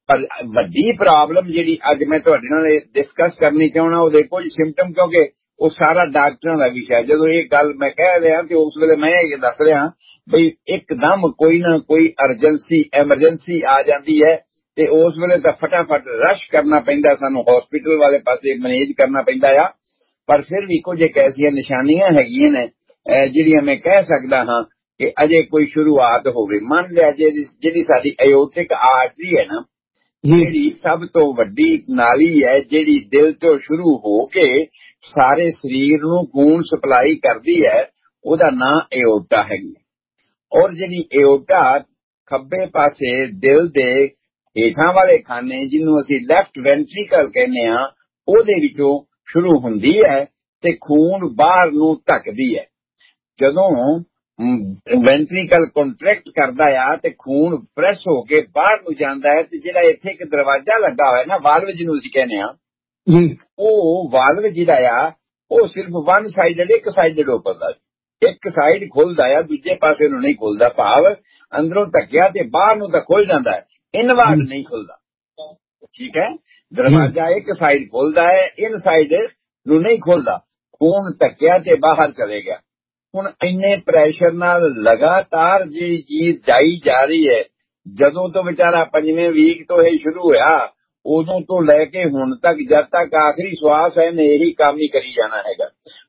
ਪਰ ਵੱਡੀ ਪ੍ਰੋਬਲਮ ਜਿਹੜੀ ਅੱਜ ਮੈਂ ਤੁਹਾਡੇ ਨਾਲ ਡਿਸਕਸ ਕਰਨੀ ਚਾਹੁੰਦਾ ਉਹਦੇ ਕੁਝ ਸਿੰਪਟਮ, ਕਿਉਂਕਿ ਉਹ ਸਾਰਾ ਡਾਕਟਰਾਂ ਦਾ ਵਿਸ਼ਾ। ਜਦੋਂ ਇਹ ਗੱਲ ਮੈਂ ਕਹਿ ਰਿਹਾ ਤੇ ਉਸ ਵੇਲੇ ਮੈਂ ਇਹ ਦੱਸ ਰਿਹਾ ਬਈ ਇੱਕਦਮ ਕੋਈ ਨਾ ਕੋਈ ਐਮਰਜੈਂਸੀ ਆ ਜਾਂਦੀ ਹੈ ਤੇ ਉਸ ਵੇਲੇ ਤਾਂ ਫਟਾਫਟ ਰਸ਼ ਕਰਨਾ ਪੈਂਦਾ, ਸਾਨੂੰ ਹਸਪੀਟਲ ਵਾਲੇ ਪਾਸੇ ਮੈਨੇਜ ਕਰਨਾ ਪੈਂਦਾ ਆ। ਪਰ ਫਿਰ ਵੀ ਕੁਝ ਇੱਕ ਐਸੀਆਂ ਨਿਸ਼ਾਨੀਆਂ ਹੈਗੀਆਂ ਨੇ ਜਿਹੜੀਆਂ ਮੈਂ ਕਹਿ ਸਕਦਾ ਹਾਂ ਕਿ ਅਜੇ ਕੋਈ ਸ਼ੁਰੂਆਤ ਹੋਵੇ। ਮੰਨ ਲਿਆ ਜਿਹੜੀ ਸਾਡੀ ਐਓਰਟਿਕ ਆਰਟਰੀ ਹੈ ਨਾ, ਜਿਹੜੀ ਸਭ ਤੋਂ ਵੱਡੀ ਨਾਲੀ ਹੈ, ਜਿਹੜੀ ਦਿਲ ਤੋਂ ਸ਼ੁਰੂ ਹੋ ਕੇ ਸਾਰੇ ਸਰੀਰ ਨੂੰ ਖੂਨ ਸਪਲਾਈ ਕਰਦੀ ਹੈ, ਉਹਦਾ ਨਾਂ ਐਓਰਟਾ ਹੈਗੀ। ਔਰ ਜਿਹੜੀ ਐਓਰਟਾ ਖੱਬੇ ਪਾਸੇ ਦਿਲ ਦੇ ਹੇਠਾਂ ਵਾਲੇ ਖਾਨੇ, ਜਿਹਨੂੰ ਅਸੀਂ ਲੈਫਟ ਵੈਂਟਰੀਕਲ ਕਹਿੰਦੇ ਹਾਂ, ਉਹਦੇ ਵਿੱਚੋਂ ਸ਼ੁਰੂ ਹੁੰਦੀ ਹੈ ਤੇ ਖੂਨ ਬਾਹਰ ਨੂੰ ਧੱਕਦੀ ਹੈ। ਜਦੋਂ ਵੈਂਟਰੀਕਲ ਕੰਟਰੈਕਟ ਕਰਦਾ ਆ ਤੇ ਖੂਨ ਪ੍ਰੈਸ ਹੋ ਕੇ ਬਾਹਰ ਨੂੰ ਜਾਂਦਾ ਹੈ, ਤੇ ਜਿਹੜਾ ਇੱਥੇ ਇੱਕ ਦਰਵਾਜ਼ਾ ਲੱਗਾ ਹੋਇਆ ਨਾ, ਵਾਲਵ ਜਿਹਨੂੰ ਅਸੀਂ ਕਹਿੰਦੇ ਆ, ਉਹ ਵਾਲਵ ਜਿਹੜਾ ਆ ਉਹ ਸਿਰਫ ਵਨ ਸਾਈਡਡ, ਇੱਕ ਸਾਈਡਡ ਓਪਨ, ਇੱਕ ਸਾਈਡ ਖੁੱਲਦਾ ਆ, ਦੂਜੇ ਪਾਸੇ ਨੂੰ ਨਹੀਂ ਖੁੱਲਦਾ। ਭਾਵ ਅੰਦਰੋਂ ਧੱਕਿਆ ਤੇ ਬਾਹਰ ਨੂੰ ਤਾਂ ਖੁੱਲ ਜਾਂਦਾ ਹੈ, ਇਨਵਾਰਡ ਨਹੀਂ ਖੁੱਲਦਾ। ਠੀਕ ਹੈ, ਦਰਵਾਜ਼ਾ ਇੱਕ ਸਾਈਡ ਖੁੱਲਦਾ ਹੈ, ਇਨ ਸਾਈਡ ਨੂੰ ਨਹੀਂ ਖੁੱਲਦਾ। ਖੂਨ ਧੱਕਿਆ ਤੇ ਬਾਹਰ ਚਲੇ ਗਿਆ। ਹੁਣ ਇੰਨੇ ਪ੍ਰੈਸ਼ਰ ਨਾਲ ਲਗਾਤਾਰ ਜਿਹੜੀ ਚੀਜ਼ ਜਾਈ ਜਾ ਰਹੀ ਹੈ, ਜਦੋਂ ਤੋਂ ਵਿਚਾਰਾ 5ਵੇਂ ਵੀਕ ਤੋਂ ਇਹ ਸ਼ੁਰੂ ਹੋਇਆ, ਉਦੋਂ ਤੋਂ ਲੈ ਕੇ ਹੁਣ ਤੱਕ, ਜਦ ਤੱਕ ਆਖਰੀ ਸਵਾਸ ਹੈ, ਨੇ ਇਹੀ ਕੰਮ ਹੀ ਕਰੀ ਜਾਣਾ ਹੈਗਾ।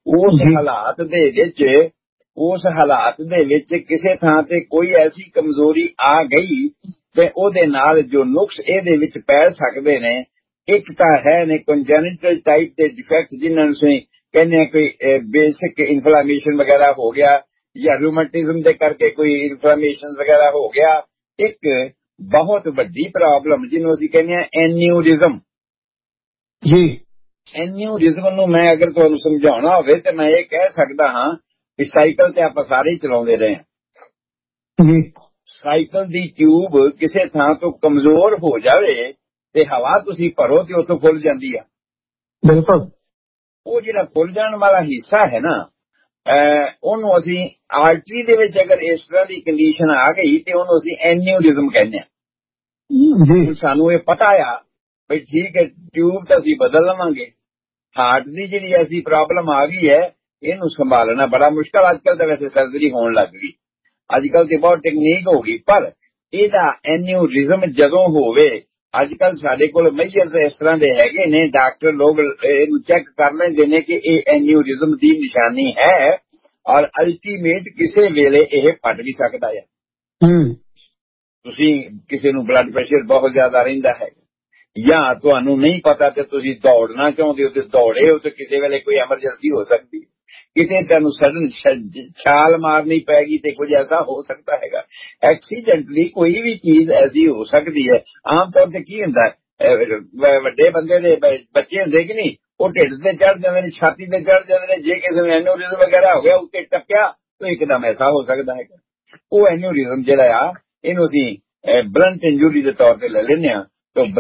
ਉਸ ਹਾਲਾਤ ਦੇ ਵਿੱਚ ਕਿਸੇ ਥਾਂ ਤੇ ਕੋਈ ਐਸੀ ਕਮਜ਼ੋਰੀ ਆ ਗਈ ਤੇ ਉਹਦੇ ਨਾਲ ਜੋ ਨੁਕਸ ਇਹਦੇ ਵਿੱਚ ਪੈ ਸਕਦੇ ਨੇ, ਇੱਕ ਤਾਂ ਹੈ ਨੇ ਕੰਜੈਨਿਟਲ ਟਾਈਪ ਦੇ ਡਿਫੈਕਟ, ਜਿਨ੍ਹਾਂ ਨੂੰ ਅਸੀਂ ਕਹਿੰਦੇ ਆ ਕੋਈ ਬੇਸਿਕ ਇਨਫਲਾਮੇਸ਼ਨ ਵਗੈਰਾ ਹੋ ਗਿਆ, ਜਾਂ ਰੂਮੈਟਿਜ਼ਮ ਦੇ ਕਰਕੇ ਕੋਈ ਇਨਫਲਾਮੇਸ਼ਨ ਵਗੈਰਾ ਹੋ ਗਿਆ। ਇੱਕ ਬਹੁਤ ਵੱਡੀ ਪ੍ਰੋਬਲਮ ਜਿਹਨੂੰ ਅਸੀਂ ਕਹਿੰਦੇ ਆ ਐਨਿਊਰਿਜ਼ਮ। ਐਨਿਊਰਿਜ਼ਮ ਨੂੰ ਮੈਂ ਅਗਰ ਤੁਹਾਨੂੰ ਸਮਝਾਉਣਾ ਹੋਵੇ ਤੇ ਮੈਂ ਇਹ ਕਹਿ ਸਕਦਾ ਹਾਂ ਕਿ ਸਾਈਕਲ ਤੇ ਆਪਾਂ ਸਾਰੇ ਹੀ ਚਲਾਉਂਦੇ ਰਹੇ ਹਾਂ। ਸਾਈਕਲ ਦੀ ਟਿਊਬ ਕਿਸੇ ਥਾਂ ਤੋਂ ਕਮਜ਼ੋਰ ਹੋ ਜਾਵੇ ਤੇ ਹਵਾ ਤੁਸੀਂ ਭਰੋ ਤੇ ਉੱਥੋਂ ਖੁੱਲ ਜਾਂਦੀ ਆ। ਬਿਲਕੁਲ। ਉਹ ਜਿਹੜਾ ਖੁੱਲ ਜਾਣ ਵਾਲਾ ਹਿੱਸਾ ਹੈ ਨਾ, ਉਹਨੂੰ ਅਸੀਂ ਆਰਟਰੀ ਦੇ ਵਿੱਚ ਅਗਰ ਇਸ ਤਰ੍ਹਾਂ ਦੀ ਕੰਡੀਸ਼ਨ ਆ ਗਈ ਤੇ ਉਹਨੂੰ ਅਸੀਂ ਐਨਿਊਰਿਜ਼ਮ ਕਹਿੰਦੇ ਹਾਂ। ਸਾਨੂੰ ਇਹ ਪਤਾ ਆ ਬਈ ਠੀਕ ਹੈ, ਟਿਊਬ ਤਾਂ ਅਸੀਂ ਬਦਲ ਲਵਾਂਗੇ। ਹਾਰਟ ਦੀ ਜਿਹੜੀ ਐਸੀ ਪ੍ਰੋਬਲਮ ਆ ਗਈ ਹੈ, ਇਹਨੂੰ ਸੰਭਾਲਣਾ ਬੜਾ ਮੁਸ਼ਕਲ। ਅੱਜ ਕੱਲ ਤਾਂ ਵੈਸੇ ਸਰਜਰੀ ਹੋਣ ਲੱਗ ਗਈ, ਅੱਜ ਕੱਲ ਤੇ ਬਹੁਤ ਟੈਕਨੀਕ ਹੋ ਗਈ, ਪਰ ਇਹਦਾ ਐਨਿਊਰਿਜ਼ਮ ਜਦੋਂ ਹੋਵੇ, ਅੱਜ ਕੱਲ ਸਾਡੇ ਕੋਲ ਮੇਜਰਸ ਇਸ ਤਰ੍ਹਾਂ ਦੇ ਹੈਗੇ ਨੇ, ਡਾਕਟਰ ਲੋਕ ਇਹਨੂੰ ਚੈੱਕ ਕਰ ਲੈਂਦੇ ਨੇ ਕਿ ਇਹ ਐਨਿਊਰਿਜ਼ਮ ਦੀ ਨਿਸ਼ਾਨੀ ਹੈ, ਔਰ ਅਲਟੀਮੇਟ ਕਿਸੇ ਵੇਲੇ ਇਹ ਫਟ ਵੀ ਸਕਦਾ ਹੈ। ਤੁਸੀਂ ਕਿਸੇ ਨੂੰ ਬਲੱਡ ਪ੍ਰੈਸ਼ਰ ਬਹੁਤ ਜ਼ਿਆਦਾ ਰਹਿੰਦਾ ਹੈ, ਜਾਂ ਤੁਹਾਨੂੰ ਨਹੀਂ ਪਤਾ ਤੇ ਤੁਸੀਂ ਦੌੜਨਾ ਚਾਹੁੰਦੇ ਹੋ ਤੇ ਦੌੜੇ ਹੋ, ਤੇ ਕਿਸੇ ਵੇਲੇ ਕੋਈ ਐਮਰਜੈਂਸੀ ਹੋ ਸਕਦੀ, ਕਿਤੇ ਤੁਹਾਨੂੰ ਸਡਨ ਛਾਲ ਮਾਰਨੀ ਪੈਗੀ ਤੇ ਕੁਝ ਐਸਾ ਹੋ ਸਕਦਾ ਹੈਗਾ। ਐਕਸੀਡੈਂਟਲੀ ਕੋਈ ਵੀ ਚੀਜ਼ ਐਸੀ ਹੋ ਸਕਦੀ ਹੈ। ਆਮ ਤੌਰ ਤੇ ਕੀ ਹੁੰਦਾ, ਵੱਡੇ ਬੰਦੇ ਦੇ ਬੱਚੇ ਹੁੰਦੇ ਕਿ ਨਹੀਂ, ਉਹ ਢਿੱਡ ਤੇ ਚੜ ਜਾਂਦੇ ਨੇ, ਛਾਤੀ ਤੇ ਚੜ ਜਾਂਦੇ ਨੇ। ਜੇ ਕਿਸੇ ਨੂੰ ਐਨਿਊਰਿਜ਼ਮ ਵਗੈਰਾ ਹੋ ਗਿਆ, ਉੱਤੇ ਟੱਪਿਆ ਤਾਂ ਇੱਕਦਮ ਐਸਾ ਹੋ ਸਕਦਾ ਹੈਗਾ। ਉਹ ਐਨਿਊਰਿਜ਼ਮ ਜਿਹੜਾ ਆ, ਇਹਨੂੰ ਅਸੀਂ ਬਲੰਟ ਇੰਜੂਰੀ ਦੇ ਤੌਰ ਤੇ ਲੈ ਲੈਂਦੇ ਹਾਂ।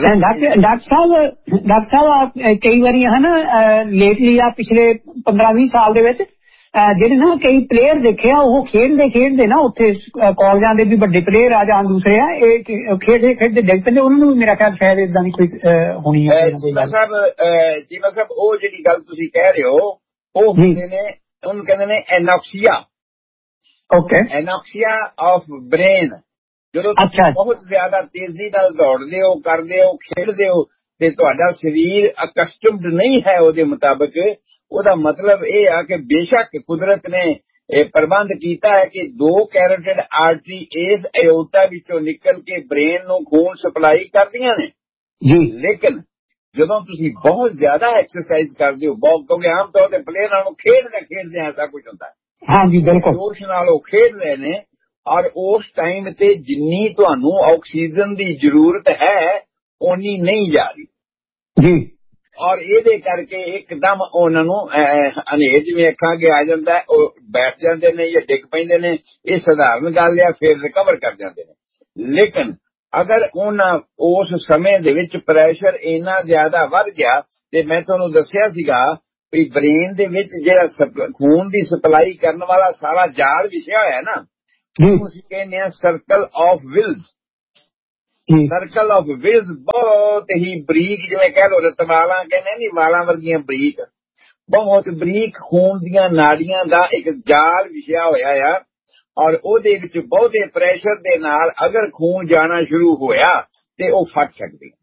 ਡਾਕਟਰ ਸਾਹਿਬ ਕਈ ਵਾਰੀ ਹੈ ਨਾ, ਲੇਟਲੀ ਆ ਪਿਛਲੇ 15-20 ਸਾਲ ਦੇ ਵਿੱਚ ਜਿਹੜੇ ਨਾ ਕਈ ਪਲੇਅਰ ਦੇਖੇ ਆ, ਉਹ ਖੇਡਦੇ ਨਾ ਉੱਥੇ ਕਾਲਜਾਂ ਦੇ ਵੀ ਵੱਡੇ ਪਲੇਅਰ ਆ ਜਾਂ ਦੂਸਰੇ ਆ, ਇਹ ਖੇਡਦੇ ਡਿੱਗ ਪੈਂਦੇ। ਉਹਨਾਂ ਨੂੰ ਮੇਰਾ ਖਿਆਲ ਸ਼ਾਇਦ ਇਦਾਂ ਦੀ ਕੋਈ ਹੋਣੀ ਹੈ। ਜੀਵਾ ਸਾਹਿਬ ਉਹ ਜਿਹੜੀ ਗੱਲ ਤੁਸੀਂ ਕਹਿ ਰਹੇ ਹੋ, ਉਹ ਹੁੰਦੇ ਨੇ, ਉਹਨੂੰ ਕਹਿੰਦੇ ਨੇ ਐਨੋਕਸੀਆ। ਐਨੋਕਸੀਆ ਆਫ ਬ੍ਰੇਨ। ਜਦੋਂ ਤੁਸੀਂ ਬਹੁਤ ਜ਼ਿਆਦਾ ਤੇਜ਼ੀ ਨਾਲ ਦੌੜਦੇ ਹੋ, ਕਰਦੇ ਹੋ, ਖੇਡਦੇ ਹੋ ਤੇ ਤੁਹਾਡਾ ਸਰੀਰ ਅਕਸਟਮਡ ਨਹੀਂ ਹੈ ਉਹਦੇ ਮੁਤਾਬਕ, ਉਹਦਾ ਮਤਲਬ ਇਹ ਆ ਕਿ ਬੇਸ਼ੱਕ ਕੁਦਰਤ ਨੇ ਇਹ ਪ੍ਰਬੰਧ ਕੀਤਾ ਹੈ ਕਿ 2 ਕੈਰੋਟਿਡ ਆਰਟਰੀ ਇਸ ਐਓਰਟਾ ਵਿੱਚੋਂ ਨਿਕਲ ਕੇ ਬ੍ਰੇਨ ਨੂੰ ਖੂਨ ਸਪਲਾਈ ਕਰਦੀਆਂ ਨੇ, ਲੇਕਿਨ ਜਦੋਂ ਤੁਸੀਂ ਬਹੁਤ ਜ਼ਿਆਦਾ ਐਕਸਰਸਾਈਜ਼ ਕਰਦੇ ਹੋ, ਕਿਉਂਕਿ ਆਮ ਤੌਰ ਤੇ ਪਲੇਅਰਾਂ ਨੂੰ ਖੇਡਦੇ ਐਸਾ ਕੁਝ ਹੁੰਦਾ ਹੈ। ਹਾਂਜੀ ਬਿਲਕੁਲ, ਜੋਸ਼ ਨਾਲ ਉਹ ਖੇਡ ਰਹੇ ਨੇ, ਔਰ ਉਸ ਟਾਈਮ ਤੇ ਜਿੰਨੀ ਤੁਹਾਨੂੰ ਆਕਸੀਜਨ ਦੀ ਜ਼ਰੂਰਤ ਹੈ ਓਨੀ ਨਹੀਂ ਜਾ ਰਹੀ ਜੀ, ਔਰ ਇਹਦੇ ਕਰਕੇ ਇੱਕਦਮ ਉਹਨਾਂ ਨੂੰ ਹਨੇਰ ਜਿਵੇਂ ਅੱਖਾਂ ਅੱਗੇ ਆ ਜਾਂਦਾ, ਉਹ ਬੈਠ ਜਾਂਦੇ ਨੇ ਜਾਂ ਡਿੱਗ ਪੈਂਦੇ ਨੇ। ਇਹ ਸਧਾਰਨ ਗੱਲ ਆ, ਫਿਰ ਰਿਕਵਰ ਕਰ ਜਾਂਦੇ ਨੇ। ਲੇਕਿਨ ਅਗਰ ਉਹਨਾਂ ਉਸ ਸਮੇਂ ਦੇ ਵਿੱਚ ਪ੍ਰੈਸ਼ਰ ਇੰਨਾ ਜ਼ਿਆਦਾ ਵੱਧ ਗਿਆ, ਤੇ ਮੈਂ ਤੁਹਾਨੂੰ ਦੱਸਿਆ ਸੀਗਾ ਵੀ ਬ੍ਰੇਨ ਦੇ ਵਿੱਚ ਜਿਹੜਾ ਖੂਨ ਦੀ ਸਪਲਾਈ ਕਰਨ ਵਾਲਾ ਸਾਰਾ ਜਾਲ ਵਿਛਿਆ ਹੋਇਆ ਨਾ, ਅਸੀਂ ਕਹਿੰਦੇ ਹਾਂ circle of wills. Circle of wills ਬਹੁਤ ਹੀ ਬਰੀਕ, ਜਿਵੇਂ ਕਹਿ ਲੋ ਰਤਵਾਲਾਂ ਕਹਿੰਦੇ ਨਹੀਂ, ਵਾਲਾਂ ਵਰਗੀਆਂ ਬਰੀਕ, ਬਹੁਤ ਬਰੀਕ ਖੂਨ ਦੀਆਂ ਨਾੜੀਆਂ ਦਾ ਇੱਕ ਜਾਲ ਵਿਛਿਆ ਹੋਇਆ ਆ, ਔਰ ਉਹਦੇ ਵਿੱਚ ਬਹੁਤੇ ਪ੍ਰੈਸ਼ਰ ਦੇ ਨਾਲ ਅਗਰ ਖੂਨ ਜਾਣਾ ਸ਼ੁਰੂ ਹੋਇਆ ਤੇ ਉਹ ਫਟ ਸਕਦੀ।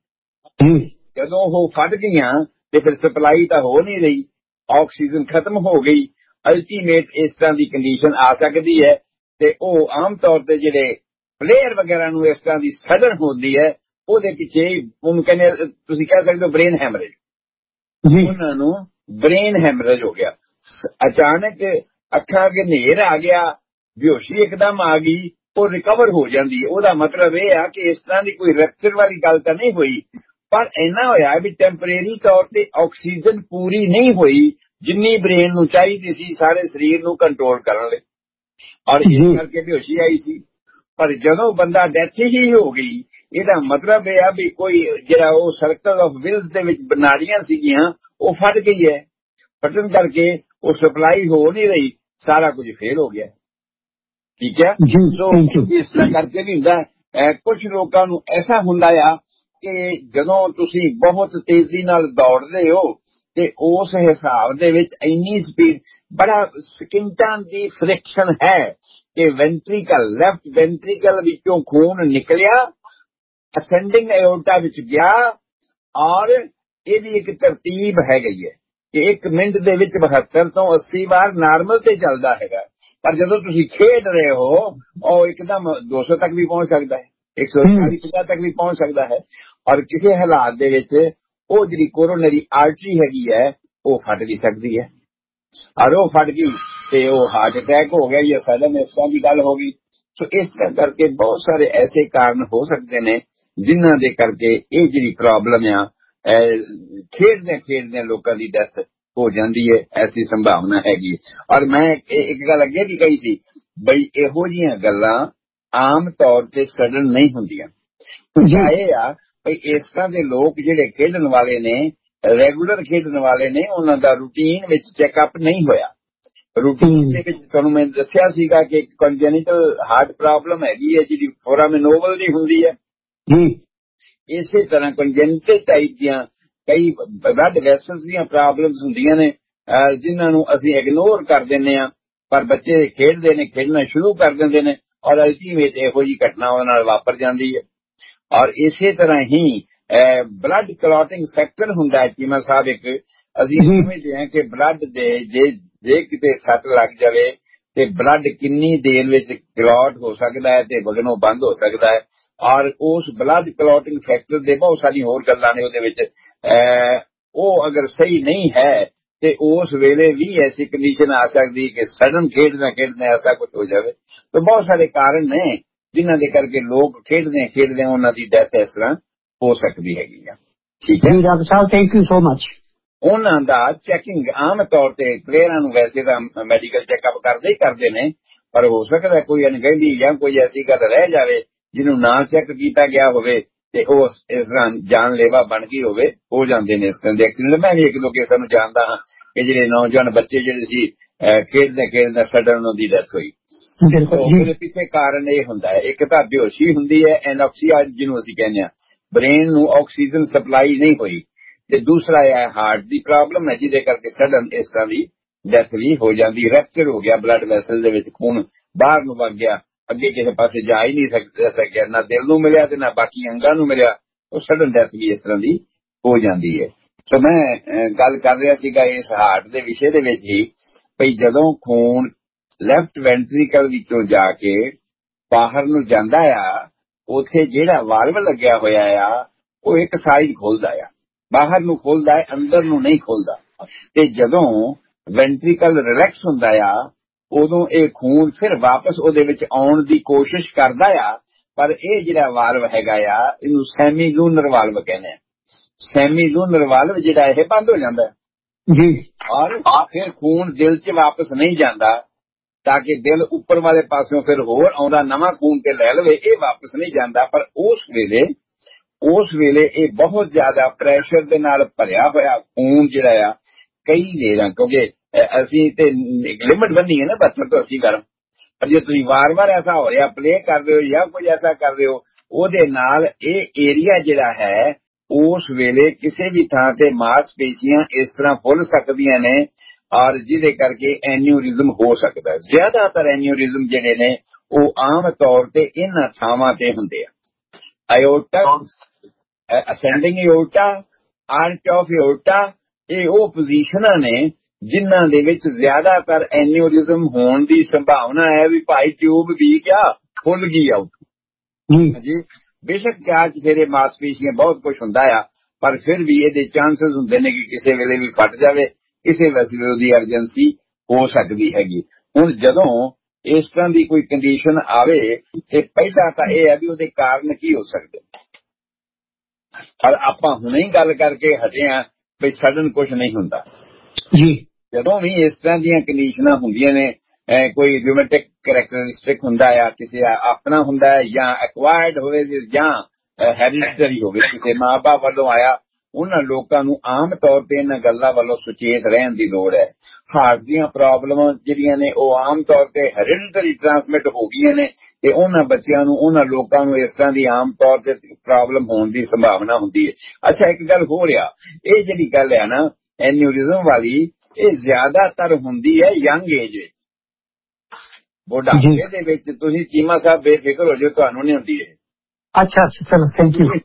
ਜਦੋਂ ਉਹ ਫਟ ਗਈਆਂ ਤੇ ਫਿਰ ਸਪਲਾਈ ਤਾਂ ਹੋ ਨਹੀਂ ਰਹੀ, ਆਕਸੀਜਨ ਖਤਮ ਹੋ ਗਈ, ਅਲਟੀਮੇਟ ਇਸ ਤਰ੍ਹਾਂ ਦੀ ਕੰਡੀਸ਼ਨ ਆ ਸਕਦੀ ਹੈ। ਤੇ ਉਹ ਆਮ ਤੌਰ ਤੇ ਜਿਹੜੇ ਪਲੇਅਰ ਵਗੈਰਾ ਨੂੰ ਇਸ ਤਰ੍ਹਾਂ ਦੀ ਸਡਨ ਹੁੰਦੀ ਹੈ, ਉਹਦੇ ਪਿੱਛੇ ਉਹਨੂੰ ਕਹਿੰਦੇ, ਤੁਸੀਂ ਕਹਿ ਸਕਦੇ ਹੋ ਬ੍ਰੇਨ ਹੈਮਰੇਜ। ਉਹਨਾਂ ਨੂੰ ਬ੍ਰੇਨ ਹੈਮਰੇਜ ਹੋ ਗਿਆ, ਅਚਾਨਕ ਅੱਖਾਂ ਅੱਗੇ ਹਨੇਰ ਆ ਗਿਆ, ਬੇਹੋਸ਼ੀ ਇੱਕਦਮ ਆ ਗਈ, ਉਹ ਰਿਕਵਰ ਹੋ ਜਾਂਦੀ ਹੈ। ਉਹਦਾ ਮਤਲਬ ਇਹ ਆ ਕਿ ਇਸ ਤਰ੍ਹਾਂ ਦੀ ਕੋਈ ਰੈਪਚਰ ਵਾਲੀ ਗੱਲ ਤਾਂ ਨਹੀਂ ਹੋਈ, ਪਰ ਇੰਨਾ ਹੋਇਆ ਵੀ ਟੈਂਪਰੇਰੀ ਤੌਰ ਤੇ ਆਕਸੀਜਨ ਪੂਰੀ ਨਹੀਂ ਹੋਈ ਜਿੰਨੀ ਬ੍ਰੇਨ ਨੂੰ ਚਾਹੀਦੀ ਸੀ ਸਾਰੇ ਸਰੀਰ ਨੂੰ ਕੰਟਰੋਲ ਕਰਨ ਲਈ, ਔਰ ਇਸ ਕਰਕੇ ਬੇਹੋਸ਼ੀ ਆਈ ਸੀ। ਪਰ ਜਦੋਂ ਬੰਦਾ ਡੈਥ ਹੀ ਹੋ ਗਈ, ਇਹਦਾ ਮਤਲਬ ਇਹ ਆ ਵੀ ਕੋਈ ਜਿਹੜਾ ਉਹ ਸਰਕਲ ਆਫ ਵਿਲਸ ਦੇ ਵਿੱਚ ਨਾੜੀਆਂ ਸੀਗੀਆਂ ਉਹ ਫਟ ਗਈ ਹੈ, ਫਟਣ ਕਰਕੇ ਉਹ ਸਪਲਾਈ ਹੋ ਨਹੀਂ ਰਹੀ, ਸਾਰਾ ਕੁਝ ਫੇਲ ਹੋ ਗਿਆ। ਠੀਕ ਹੈ, ਸੋ ਇਸ ਤਰ੍ਹਾਂ ਕਰਕੇ ਵੀ ਹੁੰਦਾ। ਕੁਝ ਲੋਕਾਂ ਨੂੰ ਐਸਾ ਹੁੰਦਾ ਆ ਕਿ ਜਦੋਂ ਤੁਸੀਂ ਬਹੁਤ ਤੇਜ਼ੀ ਨਾਲ ਦੌੜਦੇ ਹੋ ਤੇ ਉਸ ਹਿਸਾਬ ਦੇ ਵਿੱਚ ਇੰਨੀ ਸਪੀਡ, ਬੜਾ ਸਕਿੰਟਾਂ ਦੀ ਫ੍ਰਿਕਸ਼ਨ ਹੈ ਕਿ ਵੈਂਟਰੀਕਲ, ਲੈਫਟ ਵੈਂਟਰੀਕਲ ਵਿੱਚੋਂ ਖੂਨ ਨਿਕਲਿਆ, ਅਸੈਂਡਿੰਗ ਐਓਰਟਾ ਵਿੱਚ ਗਿਆ, ਔਰ ਇਹਦੀ ਇੱਕ ਤਰਤੀਬ ਹੈ ਗਈ ਹੈ ਕਿ 1 ਮਿੰਟ ਦੇ ਵਿੱਚ 72 ਤੋਂ 80 ਵਾਰ ਨਾਰਮਲ ਤੇ ਚੱਲਦਾ ਹੈਗਾ। ਪਰ ਜਦੋਂ ਤੁਸੀਂ ਖੇਡ ਰਹੇ ਹੋ ਉਹ ਇੱਕਦਮ 200 ਤੱਕ ਵੀ ਪਹੁੰਚ ਸਕਦਾ ਹੈ, 140-50 ਤੱਕ ਵੀ ਪਹੁੰਚ ਸਕਦਾ ਹੈ, ਔਰ ਕਿਸੇ ਹਾਲਾਤ ਦੇ ਵਿੱਚ ਉਹ ਜਿਹੜੀ ਕੋਰੋਨਰੀ ਆਰਟਰੀ ਹੈਗੀ ਹੈ ਉਹ ਫਟ ਵੀ ਸਕਦੀ ਹੈ, ਔਰ ਉਹ ਫਟ ਗਈ ਤੇ ਉਹ ਹਾਰਟ ਅਟੈਕ ਹੋ ਗਿਆ ਜਾਂ ਸਡਨ ਇਸ ਤਰ੍ਹਾਂ ਦੀ ਗੱਲ ਹੋ ਗਈ। ਸੋ ਇਸ ਤਰ੍ਹਾਂ ਕਰਕੇ ਬਹੁਤ ਸਾਰੇ ਐਸੇ ਕਾਰਨ ਹੋ ਸਕਦੇ ਨੇ ਜਿਨ੍ਹਾਂ ਦੇ ਕਰਕੇ ਇਹ ਜਿਹੜੀ ਪ੍ਰੋਬਲਮ ਆ ਖੇਡਦਿਆਂ ਲੋਕਾਂ ਦੀ ਡੈਥ ਹੋ ਜਾਂਦੀ ਹੈ, ਐਸੀ ਸੰਭਾਵਨਾ ਹੈਗੀ। ਔਰ ਮੈਂ ਇੱਕ ਗੱਲ ਅੱਗੇ ਵੀ ਕਹੀ ਸੀ ਬਈ ਇਹੋ ਜਿਹੀਆਂ ਗੱਲਾਂ ਆਮ ਤੌਰ ਤੇ ਸਡਨ ਨਹੀਂ ਹੁੰਦੀਆਂ। ਇਹ ਆ ਬਈ ਇਸ ਤਰ੍ਹਾਂ ਦੇ ਲੋਕ ਜਿਹੜੇ ਖੇਡਣ ਵਾਲੇ ਨੇ, ਰੈਗੂਲਰ ਖੇਡਣ ਵਾਲੇ ਨੇ, ਉਹਨਾਂ ਦਾ ਰੂਟੀਨ ਵਿੱਚ ਚੈੱਕਅਪ ਨਹੀਂ ਹੋਇਆ। ਰੂਟੀਨ ਦੇ ਵਿੱਚ ਤੁਹਾਨੂੰ ਮੈਂ ਦੱਸਿਆ ਸੀਗਾ ਕਿ ਇੱਕ ਕੰਜੈਨਿਟਲ ਹਾਰਟ ਪ੍ਰੋਬਲਮ ਹੈਗੀ ਹੈ ਜਿਹੜੀ ਫੋਰਾਮਿਨੋਬਲ ਦੀ ਹੁੰਦੀ ਹੈ। ਇਸੇ ਤਰ੍ਹਾਂ ਕੰਜੈਨਿਟਲ ਟਾਈਪ ਦੀਆਂ ਕਈ ਬਲੱਡ ਵੈਸਲਸ ਦੀਆਂ ਪ੍ਰੋਬਲਮਸ ਹੁੰਦੀਆਂ ਨੇ ਜਿਨ੍ਹਾਂ ਨੂੰ ਅਸੀਂ ਇਗਨੋਰ ਕਰ ਦਿੰਦੇ ਹਾਂ, ਪਰ ਬੱਚੇ ਖੇਡਦੇ ਨੇ, ਖੇਡਣਾ ਸ਼ੁਰੂ ਕਰ ਦਿੰਦੇ ਨੇ, ਔਰ ਅਲਟੀਮੇਟ ਇਹੋ ਜਿਹੀ ਘਟਨਾ ਉਹਨਾਂ ਨਾਲ ਵਾਪਰ ਜਾਂਦੀ ਹੈ। ਔਰ ਇਸੇ ਤਰ੍ਹਾਂ ਹੀ ਬਲੱਡ ਕਲੌਟਿੰਗ ਫੈਕਟਰ ਹੁੰਦਾ ਹੈ ਚੀਮਾ ਸਾਹਿਬ, ਇੱਕ ਅਸੀਂ ਸਮਝਦੇ ਹਾਂ ਕਿ ਬਲੱਡ ਦੇ ਜੇ ਕਿਤੇ ਸੱਟ ਲੱਗ ਜਾਵੇ ਤੇ ਬਲੱਡ ਕਿੰਨੀ ਦੇਰ ਵਿੱਚ ਕਲੌਟ ਹੋ ਸਕਦਾ ਹੈ ਤੇ ਵਗਣੋਂ ਬੰਦ ਹੋ ਸਕਦਾ ਹੈ। ਔਰ ਉਸ ਬਲੱਡ ਕਲੌਟਿੰਗ ਫੈਕਟਰ ਦੇ ਬਹੁਤ ਸਾਰੀ ਹੋਰ ਗੱਲਾਂ ਨੇ ਉਹਦੇ ਵਿੱਚ, ਉਹ ਅਗਰ ਸਹੀ ਨਹੀਂ ਹੈ ਤੇ ਉਸ ਵੇਲੇ ਵੀ ਐਸੀ ਕੰਡੀਸ਼ਨ ਆ ਸਕਦੀ ਕਿ ਸਡਨ ਖੇਡਦਿਆਂ ਐਸਾ ਕੁਝ ਹੋ ਜਾਵੇ। ਤਾਂ ਬਹੁਤ ਸਾਰੇ ਕਾਰਨ ਨੇ ਜਿਨ੍ਹਾਂ ਦੇ ਕਰਕੇ ਲੋਕ ਖੇਡਦਿਆਂ ਉਹਨਾਂ ਦੀ ਡੈਥ ਇਸ ਤਰ੍ਹਾਂ ਹੋ ਸਕਦੀ ਹੈਗੀ ਆ। ਠੀਕ ਹੈ ਜੀ doctor Sahib, thank you so much. ਉਹਨਾਂ ਦਾ ਚੈਕਿੰਗ ਆਮ ਤੌਰ ਤੇ ਪਲੇਅਰਾਂ ਨੂੰ ਵੈਸੇ ਤਾਂ ਮੈਡੀਕਲ ਚੈੱਕਅਪ ਕਰਦੇ ਨੇ, ਪਰ ਹੋ ਸਕਦਾ ਕੋਈ ਅਣਗਹਿਲੀ ਜਾਂ ਕੋਈ ਐਸੀ ਗੱਲ ਰਹਿ ਜਾਵੇ ਜਿਹਨੂੰ ਨਾ ਚੈੱਕ ਕੀਤਾ ਗਿਆ ਹੋਵੇ ਤੇ ਉਹ ਇਸ ਤਰ੍ਹਾਂ ਜਾਨਲੇਵਾ ਬਣ ਗਈ ਹੋਵੇ, ਹੋ ਜਾਂਦੇ ਨੇ ਇਸ ਤਰ੍ਹਾਂ ਦੇ ਐਕਸੀਡੈਂਟ। ਮੈਂ ਵੀ ਇੱਕ ਦੋ ਕੇਸਾਂ ਨੂੰ ਜਾਣਦਾ ਹਾਂ ਕਿ ਜਿਹੜੇ ਨੌਜਵਾਨ ਬੱਚੇ ਜਿਹੜੇ ਸੀ ਖੇਡਦੇ ਸਡਨ ਉਹਦੀ ਡੈਥ ਹੋਈ। ਉਹਦੇ ਪਿੱਛੇ ਕਾਰਨ ਇਹ ਹੁੰਦਾ ਹੈ, ਇੱਕ ਤਾਂ ਬੇਹੋਸ਼ੀ ਹੁੰਦੀ ਹੈ, ਐਨੋਕਸੀਆ ਜਿਹਨੂੰ ਅਸੀਂ ਕਹਿੰਦੇ ਹਾਂ, ਬ੍ਰੇਨ ਨੂੰ ਆਕਸੀਜਨ ਸਪਲਾਈ ਨਹੀਂ ਹੋਈ, ਤੇ ਦੂਸਰਾ ਇਹ ਹਾਰਟ ਦੀ ਪ੍ਰੋਬਲਮ ਹੈ ਜਿਹਦੇ ਕਰਕੇ ਸਡਨ ਇਸ ਤਰ੍ਹਾਂ ਦੀ ਡੈਥ ਵੀ ਹੋ ਜਾਂਦੀ। ਰੈਪਚਰ ਹੋ ਗਿਆ ਬਲੱਡ ਵੈਸਲ ਦੇ ਵਿੱਚ, ਖੂਨ ਬਾਹਰ ਨੂੰ ਵਗ ਗਿਆ, ਅੱਗੇ ਕਿਸੇ ਪਾਸੇ ਜਾ ਹੀ ਨਹੀਂ ਸਕਿਆ, ਨਾ ਦਿਲ ਨੂੰ ਮਿਲਿਆ ਤੇ ਨਾ ਬਾਕੀ ਅੰਗਾਂ ਨੂੰ ਮਿਲਿਆ, ਉਹ ਸਡਨ ਡੈਥ ਵੀ ਇਸ ਤਰ੍ਹਾਂ ਦੀ ਹੋ ਜਾਂਦੀ ਹੈ। ਸੋ ਮੈਂ ਗੱਲ ਕਰ ਰਿਹਾ ਸੀਗਾ ਇਸ ਹਾਰਟ ਦੇ ਵਿਸ਼ੇ ਦੇ ਵਿੱਚ ਹੀ, ਭਈ ਜਦੋਂ ਖੂਨ ਲੈਫਟ ਵੈਂਟਰੀਕਲ ਵਿੱਚੋਂ ਜਾ ਕੇ ਬਾਹਰ ਨੂੰ ਜਾਂਦਾ ਆ, ਉੱਥੇ ਜਿਹੜਾ ਵਾਲਵ ਲੱਗਿਆ ਹੋਇਆ ਆ ਉਹ ਇੱਕ ਸਾਈਡ ਖੋਲਦਾ ਆ, ਬਾਹਰ ਨੂੰ ਖੋਲਦਾ ਹੈ, ਅੰਦਰ ਨੂੰ ਨਹੀਂ ਖੋਲਦਾ। ਤੇ ਜਦੋਂ ਵੈਂਟਰੀਕਲ ਰਿਲੈਕਸ ਹੁੰਦਾ ਆ ਉਦੋਂ ਇਹ ਖੂਨ ਫਿਰ ਵਾਪਸ ਉਹਦੇ ਵਿੱਚ ਆਉਣ ਦੀ ਕੋਸ਼ਿਸ਼ ਕਰਦਾ ਆ, ਪਰ ਇਹ ਜਿਹੜਾ ਵਾਲਵ ਹੈਗਾ ਆ ਇਹਨੂੰ ਸੈਮੀ ਲੂਨਰ ਵਾਲਵ ਕਹਿੰਦੇ ਆ। ਸੈਮੀ ਲੂਨਰ ਵਾਲਵ ਜਿਹੜਾ ਇਹ ਬੰਦ ਹੋ ਜਾਂਦਾ ਜੀ, ਔਰ ਫਿਰ ਖੂਨ ਦਿਲ 'ਚ ਵਾਪਸ ਨਹੀਂ ਜਾਂਦਾ ਤਾਂ ਕਿ ਦਿਲ ਉੱਪਰ ਵਾਲੇ ਪਾਸਿਓਂ ਫਿਰ ਹੋਰ ਆਉਂਦਾ ਨਵਾਂ ਖੂਨ ਤੇ ਲੈ ਲਵੇ, ਇਹ ਵਾਪਸ ਨਹੀਂ ਜਾਂਦਾ। ਪਰ ਉਸ ਵੇਲੇ ਇਹ ਬਹੁਤ ਜ਼ਿਆਦਾ ਪ੍ਰੈਸ਼ਰ ਦੇ ਨਾਲ ਭਰਿਆ ਹੋਇਆ ਖੂਨ ਜਿਹੜਾ ਆ ਕਈ ਵੇਰਾਂ, ਕਿਉਂਕਿ ਅਸੀਂ ਤੇ ਲਿਮਟ ਬੰਨੀ ਹੈ ਨਾ 72 ਤੋਂ 80 ਗਰਮ, ਪਰ ਜੇ ਤੁਸੀਂ ਵਾਰ-ਵਾਰ ਐਸਾ ਹੋ ਰਿਹਾ ਪਲੇ ਕਰ ਰਹੇ ਹੋ ਜਾਂ ਕੁਝ ਐਸਾ ਕਰ ਰਹੇ ਹੋ ਉਹਦੇ ਨਾਲ ਇਹ ਏਰੀਆ ਜਿਹੜਾ ਹੈ ਉਸ ਵੇਲੇ ਕਿਸੇ ਵੀ ਥਾਂ ਤੇ ਮਾਸਪੇਸ਼ੀਆਂ ਇਸ ਤਰ੍ਹਾਂ ਫੁੱਲ ਸਕਦੀਆਂ ਨੇ ਔਰ ਜਿਹਦੇ ਕਰਕੇ ਐਨਿਊਰਿਜ਼ਮ ਹੋ ਸਕਦਾ। ਜ਼ਿਆਦਾਤਰ ਐਨਿਊਰਿਜ਼ਮ ਜਿਹੜੇ ਨੇ ਉਹ ਆਮ ਤੌਰ ਤੇ ਇਹਨਾਂ ਥਾਵਾਂ ਤੇ ਹੁੰਦੇ ਆ। ਆਇਓਟਾ, ascending aorta, arch of aorta, ਇਹ ਉਹ ਪੋਜੀਸ਼ਨਾਂ ਨੇ ਜਿਨ੍ਹਾਂ ਦੇ ਵਿੱਚ ਜ਼ਿਆਦਾਤਰ ਐਨਿਊਰਿਜ਼ਮ ਹੋਣ ਦੀ ਸੰਭਾਵਨਾ ਹੈ। ਵੀ ਭਾਈ ਟਿਊਬ ਵੀ ਕਿਆ ਫੁੱਲ ਗਈ ਆ ਜੀ। ਬੇਸ਼ੱਕ ਚਾਰ ਚਫੇਰੇ ਮਾਸਪੇਸ਼ੀਆਂ ਬਹੁਤ ਕੁਝ ਹੁੰਦਾ ਆ, ਪਰ ਫਿਰ ਵੀ ਇਹਦੇ ਚਾਂਸਸ ਹੁੰਦੇ ਨੇ ਕਿ ਕਿਸੇ ਵੇਲੇ ਵੀ ਫਟ ਜਾਵੇ, ਕਿਸੇ ਵੇਲੇ ਉਹਦੀ ਐਮਰਜੈਂਸੀ ਹੋ ਸਕਦੀ ਹੈਗੀ। ਹੁਣ ਜਦੋਂ ਇਸ ਤਰ੍ਹਾਂ ਦੀ ਕੋਈ ਕੰਡੀਸ਼ਨ ਆਵੇ ਤੇ ਪਹਿਲਾਂ ਤਾਂ ਇਹ ਹੈ ਵੀ ਉਹਦੇ ਕਾਰਨ ਕੀ ਹੋ ਸਕਦੇ। ਪਰ ਆਪਾਂ ਹੁਣੇ ਹੀ ਗੱਲ ਕਰਕੇ ਹਟੇ ਆ ਵੀ ਸਡਨ ਕੁਝ ਨਹੀਂ ਹੁੰਦਾ ਜੀ। ਜਦੋਂ ਵੀ ਇਸ ਤਰ੍ਹਾਂ ਦੀਆਂ ਕੰਡੀਸ਼ਨਾਂ ਹੁੰਦੀਆਂ ਨੇ, ਕੋਈ ਰਿਊਮੈਟਿਕ ਕਰੈਕਟਰਿਸਟਿਕ ਹੁੰਦਾ ਆ, ਕਿਸੇ ਆਪਣਾ ਹੁੰਦਾ ਹੈ ਜਾਂ ਐਕਵਾਇਰਡ ਹੋਵੇ ਜਾਂ ਹੈਰੀਡਿਟਰੀ ਹੋਵੇ, ਕਿਸੇ ਮਾਂ ਬਾਪ ਵੱਲੋਂ ਆਇਆ, ਉਹਨਾਂ ਲੋਕਾਂ ਨੂੰ ਆਮ ਤੌਰ ਤੇ ਇਹਨਾਂ ਗੱਲਾਂ ਵੱਲੋਂ ਸੁਚੇਤ ਰਹਿਣ ਦੀ ਲੋੜ ਹੈ। ਹਾਰਟ ਦੀਆਂ ਪ੍ਰੋਬਲਮਾਂ ਜਿਹੜੀਆਂ ਨੇ ਉਹ ਆਮ ਤੌਰ ਤੇ ਹੈਰੀਡਿਟਰੀ ਟ੍ਰਾਂਸਮਿਟ ਹੋ ਗਈਆਂ ਨੇ ਤੇ ਉਹਨਾਂ ਬੱਚਿਆਂ ਨੂੰ, ਉਹਨਾਂ ਲੋਕਾਂ ਨੂੰ ਇਸ ਤਰ੍ਹਾਂ ਦੀ ਆਮ ਤੌਰ ਤੇ ਪ੍ਰੋਬਲਮ ਹੋਣ ਦੀ ਸੰਭਾਵਨਾ ਹੁੰਦੀ ਹੈ। ਅੱਛਾ, ਇੱਕ ਗੱਲ ਹੋ ਰਿਹਾ, ਇਹ ਜਿਹੜੀ ਗੱਲ ਹੈ ਨਾ ਐਨਿਊਰਿਜ਼ਮ ਵਾਲੀ, ਇਹ ਜ਼ਿਆਦਾਤਰ ਹੁੰਦੀ ਹੈ ਯੰਗ ਏਜ ਵਿੱਚ। ਬੁਢਾਪੇ ਦੇ ਵਿੱਚ ਤੁਸੀਂ ਚੀਮਾ ਸਾਹਿਬ ਬੇਫਿਕਰ ਹੋ ਜਾਓ, ਤੁਹਾਨੂੰ ਨਹੀਂ ਹੁੰਦੀ ਇਹ। ਅੱਛਾ ਅੱਛਾ, ਚਲੋ ਥੈਂਕ ਯੂ।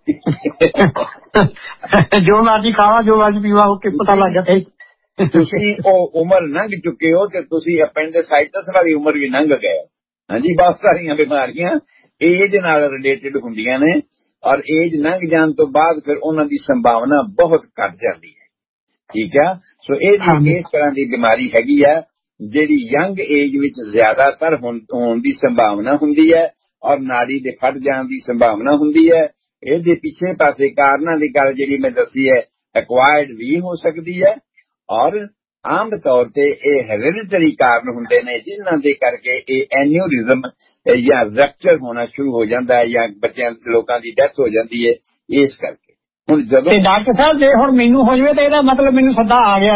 ਜੋ ਮਰਜੀ ਖਾਵਾ, ਜੋ ਮਰਜੀ ਪੀਵਾ, ਉਹ ਪਤਾ ਲੱਗ ਗਿਆ। ਤੁਸੀਂ ਉਹ ਉਮਰ ਲੰਘ ਚੁੱਕੇ ਹੋ ਤੇ ਤੁਸੀਂ ਐਪੈਂਡਿਸਾਈਟਸ ਵਾਲੀ ਉਮਰ ਵੀ ਲੰਘ ਗਏ। ਹਾਂਜੀ, ਬਹੁਤ ਸਾਰੀਆਂ ਬਿਮਾਰੀਆਂ ਏਜ ਨਾਲ ਰਿਲੇਟਡ ਹੁੰਦੀਆਂ ਨੇ ਔਰ ਏਜ ਲੰਘ ਜਾਣ ਤੋਂ ਬਾਅਦ ਫਿਰ ਉਹਨਾਂ ਦੀ ਸੰਭਾਵਨਾ ਬਹੁਤ ਘੱਟ ਜਾਂਦੀ ਹੈ। ਠੀਕ ਆ, ਸੋ ਇਹ ਇਸ ਤਰ੍ਹਾਂ ਦੀ ਬਿਮਾਰੀ ਹੈਗੀ ਆ ਜਿਹੜੀ ਯੰਗ ਏਜ ਵਿੱਚ ਜ਼ਿਆਦਾਤਰ ਹੋਣ ਦੀ ਸੰਭਾਵਨਾ ਹੁੰਦੀ ਹੈ ਔਰ ਨਾੜੀ ਦੇ ਫਟ ਜਾਣ ਦੀ ਸੰਭਾਵਨਾ ਹੁੰਦੀ ਹੈ। ਇਹਦੇ ਪਿੱਛੇ ਪਾਸੇ ਕਾਰਨਾਂ ਦੀ ਗੱਲ ਜਿਹੜੀ ਮੈਂ ਦੱਸੀ ਹੈ, ਐਕਵਾਇਰਡ ਵੀ ਹੋ ਸਕਦੀ ਹੈ ਔਰ ਆਮ ਤੌਰ ਤੇ ਇਹ ਹੈਰੀਡਿਟਰੀ ਕਾਰਨ ਹੁੰਦੇ ਨੇ ਜਿਨ੍ਹਾਂ ਦੇ ਕਰਕੇ ਇਹ ਐਨਿਊਰਿਜ਼ਮ ਜਾਂ ਰਪਚਰ ਹੋਣਾ ਸ਼ੁਰੂ ਹੋ ਜਾਂਦਾ ਹੈ ਜਾਂ ਬੱਚਿਆਂ ਲੋਕਾਂ ਦੀ ਡੈਥ ਹੋ ਜਾਂਦੀ ਹੈ। ਇਸ ਕਰਕੇ ਹੁਣ ਜਦੋਂ ਡਾਕਟਰ ਸਾਹਿਬ ਜੇ ਹੁਣ ਮੈਨੂੰ ਹੋ ਜਾਵੇ ਤਾਂ ਇਹਦਾ ਮਤਲਬ ਮੈਨੂੰ ਸੱਦਾ ਆ ਗਿਆ।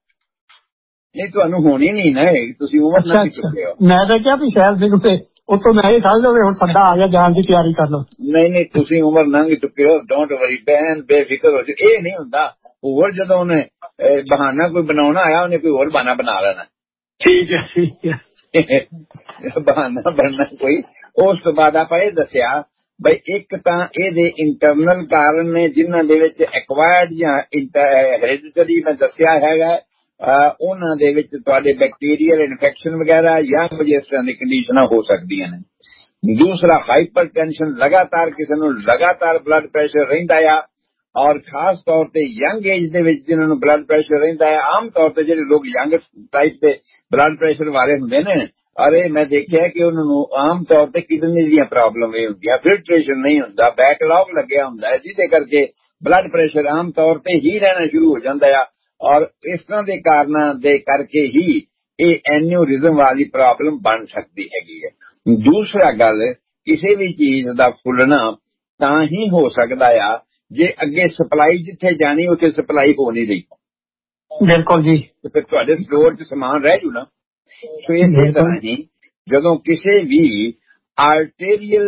ਨਹੀਂ, ਤੁਹਾਨੂੰ ਹੋਣੀ ਨਹੀਂ ਨਾ, ਤੁਸੀਂ ਉਮਰ ਨਹੀਂ ਚੁੱਕੇ ਹੋ। ਮੈਂ ਤਾਂ ਕਿਹਾ ਵੀ ਸ਼ਾਇਦ ਮੈਨੂੰ ਉੱਥੋਂ ਮੈਂ ਇਹ ਸਮਝਦਾ ਵੀ ਹੁਣ ਸੱਦਾ ਆ ਗਿਆ, ਜਾਣ ਦੀ ਤਿਆਰੀ ਕਰ ਲਓ। ਨਹੀਂ, ਤੁਸੀਂ ਉਮਰ ਲੰਘ ਚੁੱਕੇ ਹੋ, ਡੋਂਟ ਵਰੀ ਬਹਿਨ, ਬੇਫਿਕਰ ਹੋ ਜਾਓ। ਇਹ ਨਹੀਂ ਹੁੰਦਾ, ਹੋਰ ਜਦੋਂ ਉਹਨੇ ਬਹਾਨਾ ਕੋਈ ਬਣਾਉਣਾ ਆਇਆ ਉਹਨੇ ਕੋਈ ਹੋਰ ਬਹਾਨਾ ਬਣਾ ਲੈਣਾ। ਠੀਕ ਹੈ, ਠੀਕ ਹੈ, ਬਹਾਨਾ ਬਣਨਾ ਕੋਈ। ਉਸ ਤੋਂ ਬਾਅਦ ਆਪਾਂ ਇਹ ਦੱਸਿਆ ਬਈ ਇੱਕ ਤਾਂ ਇਹਦੇ ਇੰਟਰਨਲ ਕਾਰਨ ਨੇ ਜਿਨ੍ਹਾਂ ਦੇ ਵਿੱਚ ਐਕਵਾਇਰਡ ਜਾਂ ਹੈਰੀਡਿਟਰੀ ਮੈਂ ਦੱਸਿਆ ਹੈਗਾ, ਉਹਨਾਂ ਦੇ ਵਿੱਚ ਤੁਹਾਡੇ ਬੈਕਟੀਰੀਅਲ ਇਨਫੈਕਸ਼ਨ ਵਗੈਰਾ ਜਾਂ ਕੁਝ ਇਸ ਤਰ੍ਹਾਂ ਦੀ ਕੰਡੀਸ਼ਨਾਂ ਹੋ ਸਕਦੀਆਂ ਨੇ। ਦੂਸਰਾ, ਹਾਈਪਰ ਟੈਨਸ਼ਨ, ਲਗਾਤਾਰ ਕਿਸੇ ਨੂੰ ਲਗਾਤਾਰ ਬਲੱਡ ਪ੍ਰੈਸ਼ਰ ਰਹਿੰਦਾ ਆ ਔਰ ਖਾਸ ਤੌਰ ਤੇ ਯੰਗ ਏਜ ਦੇ ਵਿੱਚ ਜਿਹਨਾਂ ਨੂੰ ਬਲੱਡ ਪ੍ਰੈਸ਼ਰ ਰਹਿੰਦਾ ਹੈ। ਆਮ ਤੌਰ ਤੇ ਜਿਹੜੇ ਲੋਕ ਯੰਗ ਟਾਈਪ ਦੇ ਬਲੱਡ ਪ੍ਰੈਸ਼ਰ ਵਾਲੇ ਹੁੰਦੇ ਨੇ, ਅਰੇ ਮੈਂ ਦੇਖਿਆ ਕਿ ਉਹਨਾਂ ਨੂੰ ਆਮ ਤੌਰ ਤੇ ਕਿਡਨੀ ਦੀਆਂ ਪ੍ਰੋਬਲਮ ਇਹ ਹੁੰਦੀਆਂ, ਫਿਲਟਰੇਸ਼ਨ ਨਹੀਂ ਹੁੰਦਾ, ਬੈਕਲੌਗ ਲੱਗਿਆ ਹੁੰਦਾ ਹੈ, ਜਿਹਦੇ ਕਰਕੇ ਬਲੱਡ ਪ੍ਰੈਸ਼ਰ ਆਮ ਤੌਰ ਤੇ ਹੀ ਰਹਿਣਾ ਸ਼ੁਰੂ ਹੋ ਜਾਂਦਾ ਆ ਔਰ ਇਸ ਤਰ੍ਹਾਂ ਦੇ ਕਾਰਨਾਂ ਦੇ ਕਰਕੇ ਹੀ ਇਹ ਐਨਿਊਰਿਜ਼ਮ ਵਾਲੀ ਪ੍ਰੋਬਲਮ ਬਣ ਸਕਦੀ ਹੈਗੀ ਹੈ। ਦੂਸਰਾ ਗੱਲ, ਕਿਸੇ ਵੀ ਚੀਜ਼ ਦਾ ਫੁੱਲਣਾ ਤਾਂ ਹੀ ਹੋ ਸਕਦਾ ਆ ਜੇ ਅੱਗੇ ਸਪਲਾਈ ਜਿੱਥੇ ਜਾਣੀ ਉੱਥੇ ਸਪਲਾਈ ਹੋ ਨਹੀਂ ਰਹੀ। ਬਿਲਕੁਲ ਜੀ, ਫਿਰ ਤੁਹਾਡੇ ਸਟੋਰ 'ਚ ਸਮਾਨ ਰਹਿ ਜੂ ਨਾ। ਸੋ ਇਸੇ ਤਰ੍ਹਾਂ ਹੀ ਜਦੋਂ ਕਿਸੇ ਵੀ ਆਰਟੇਰੀਅਲ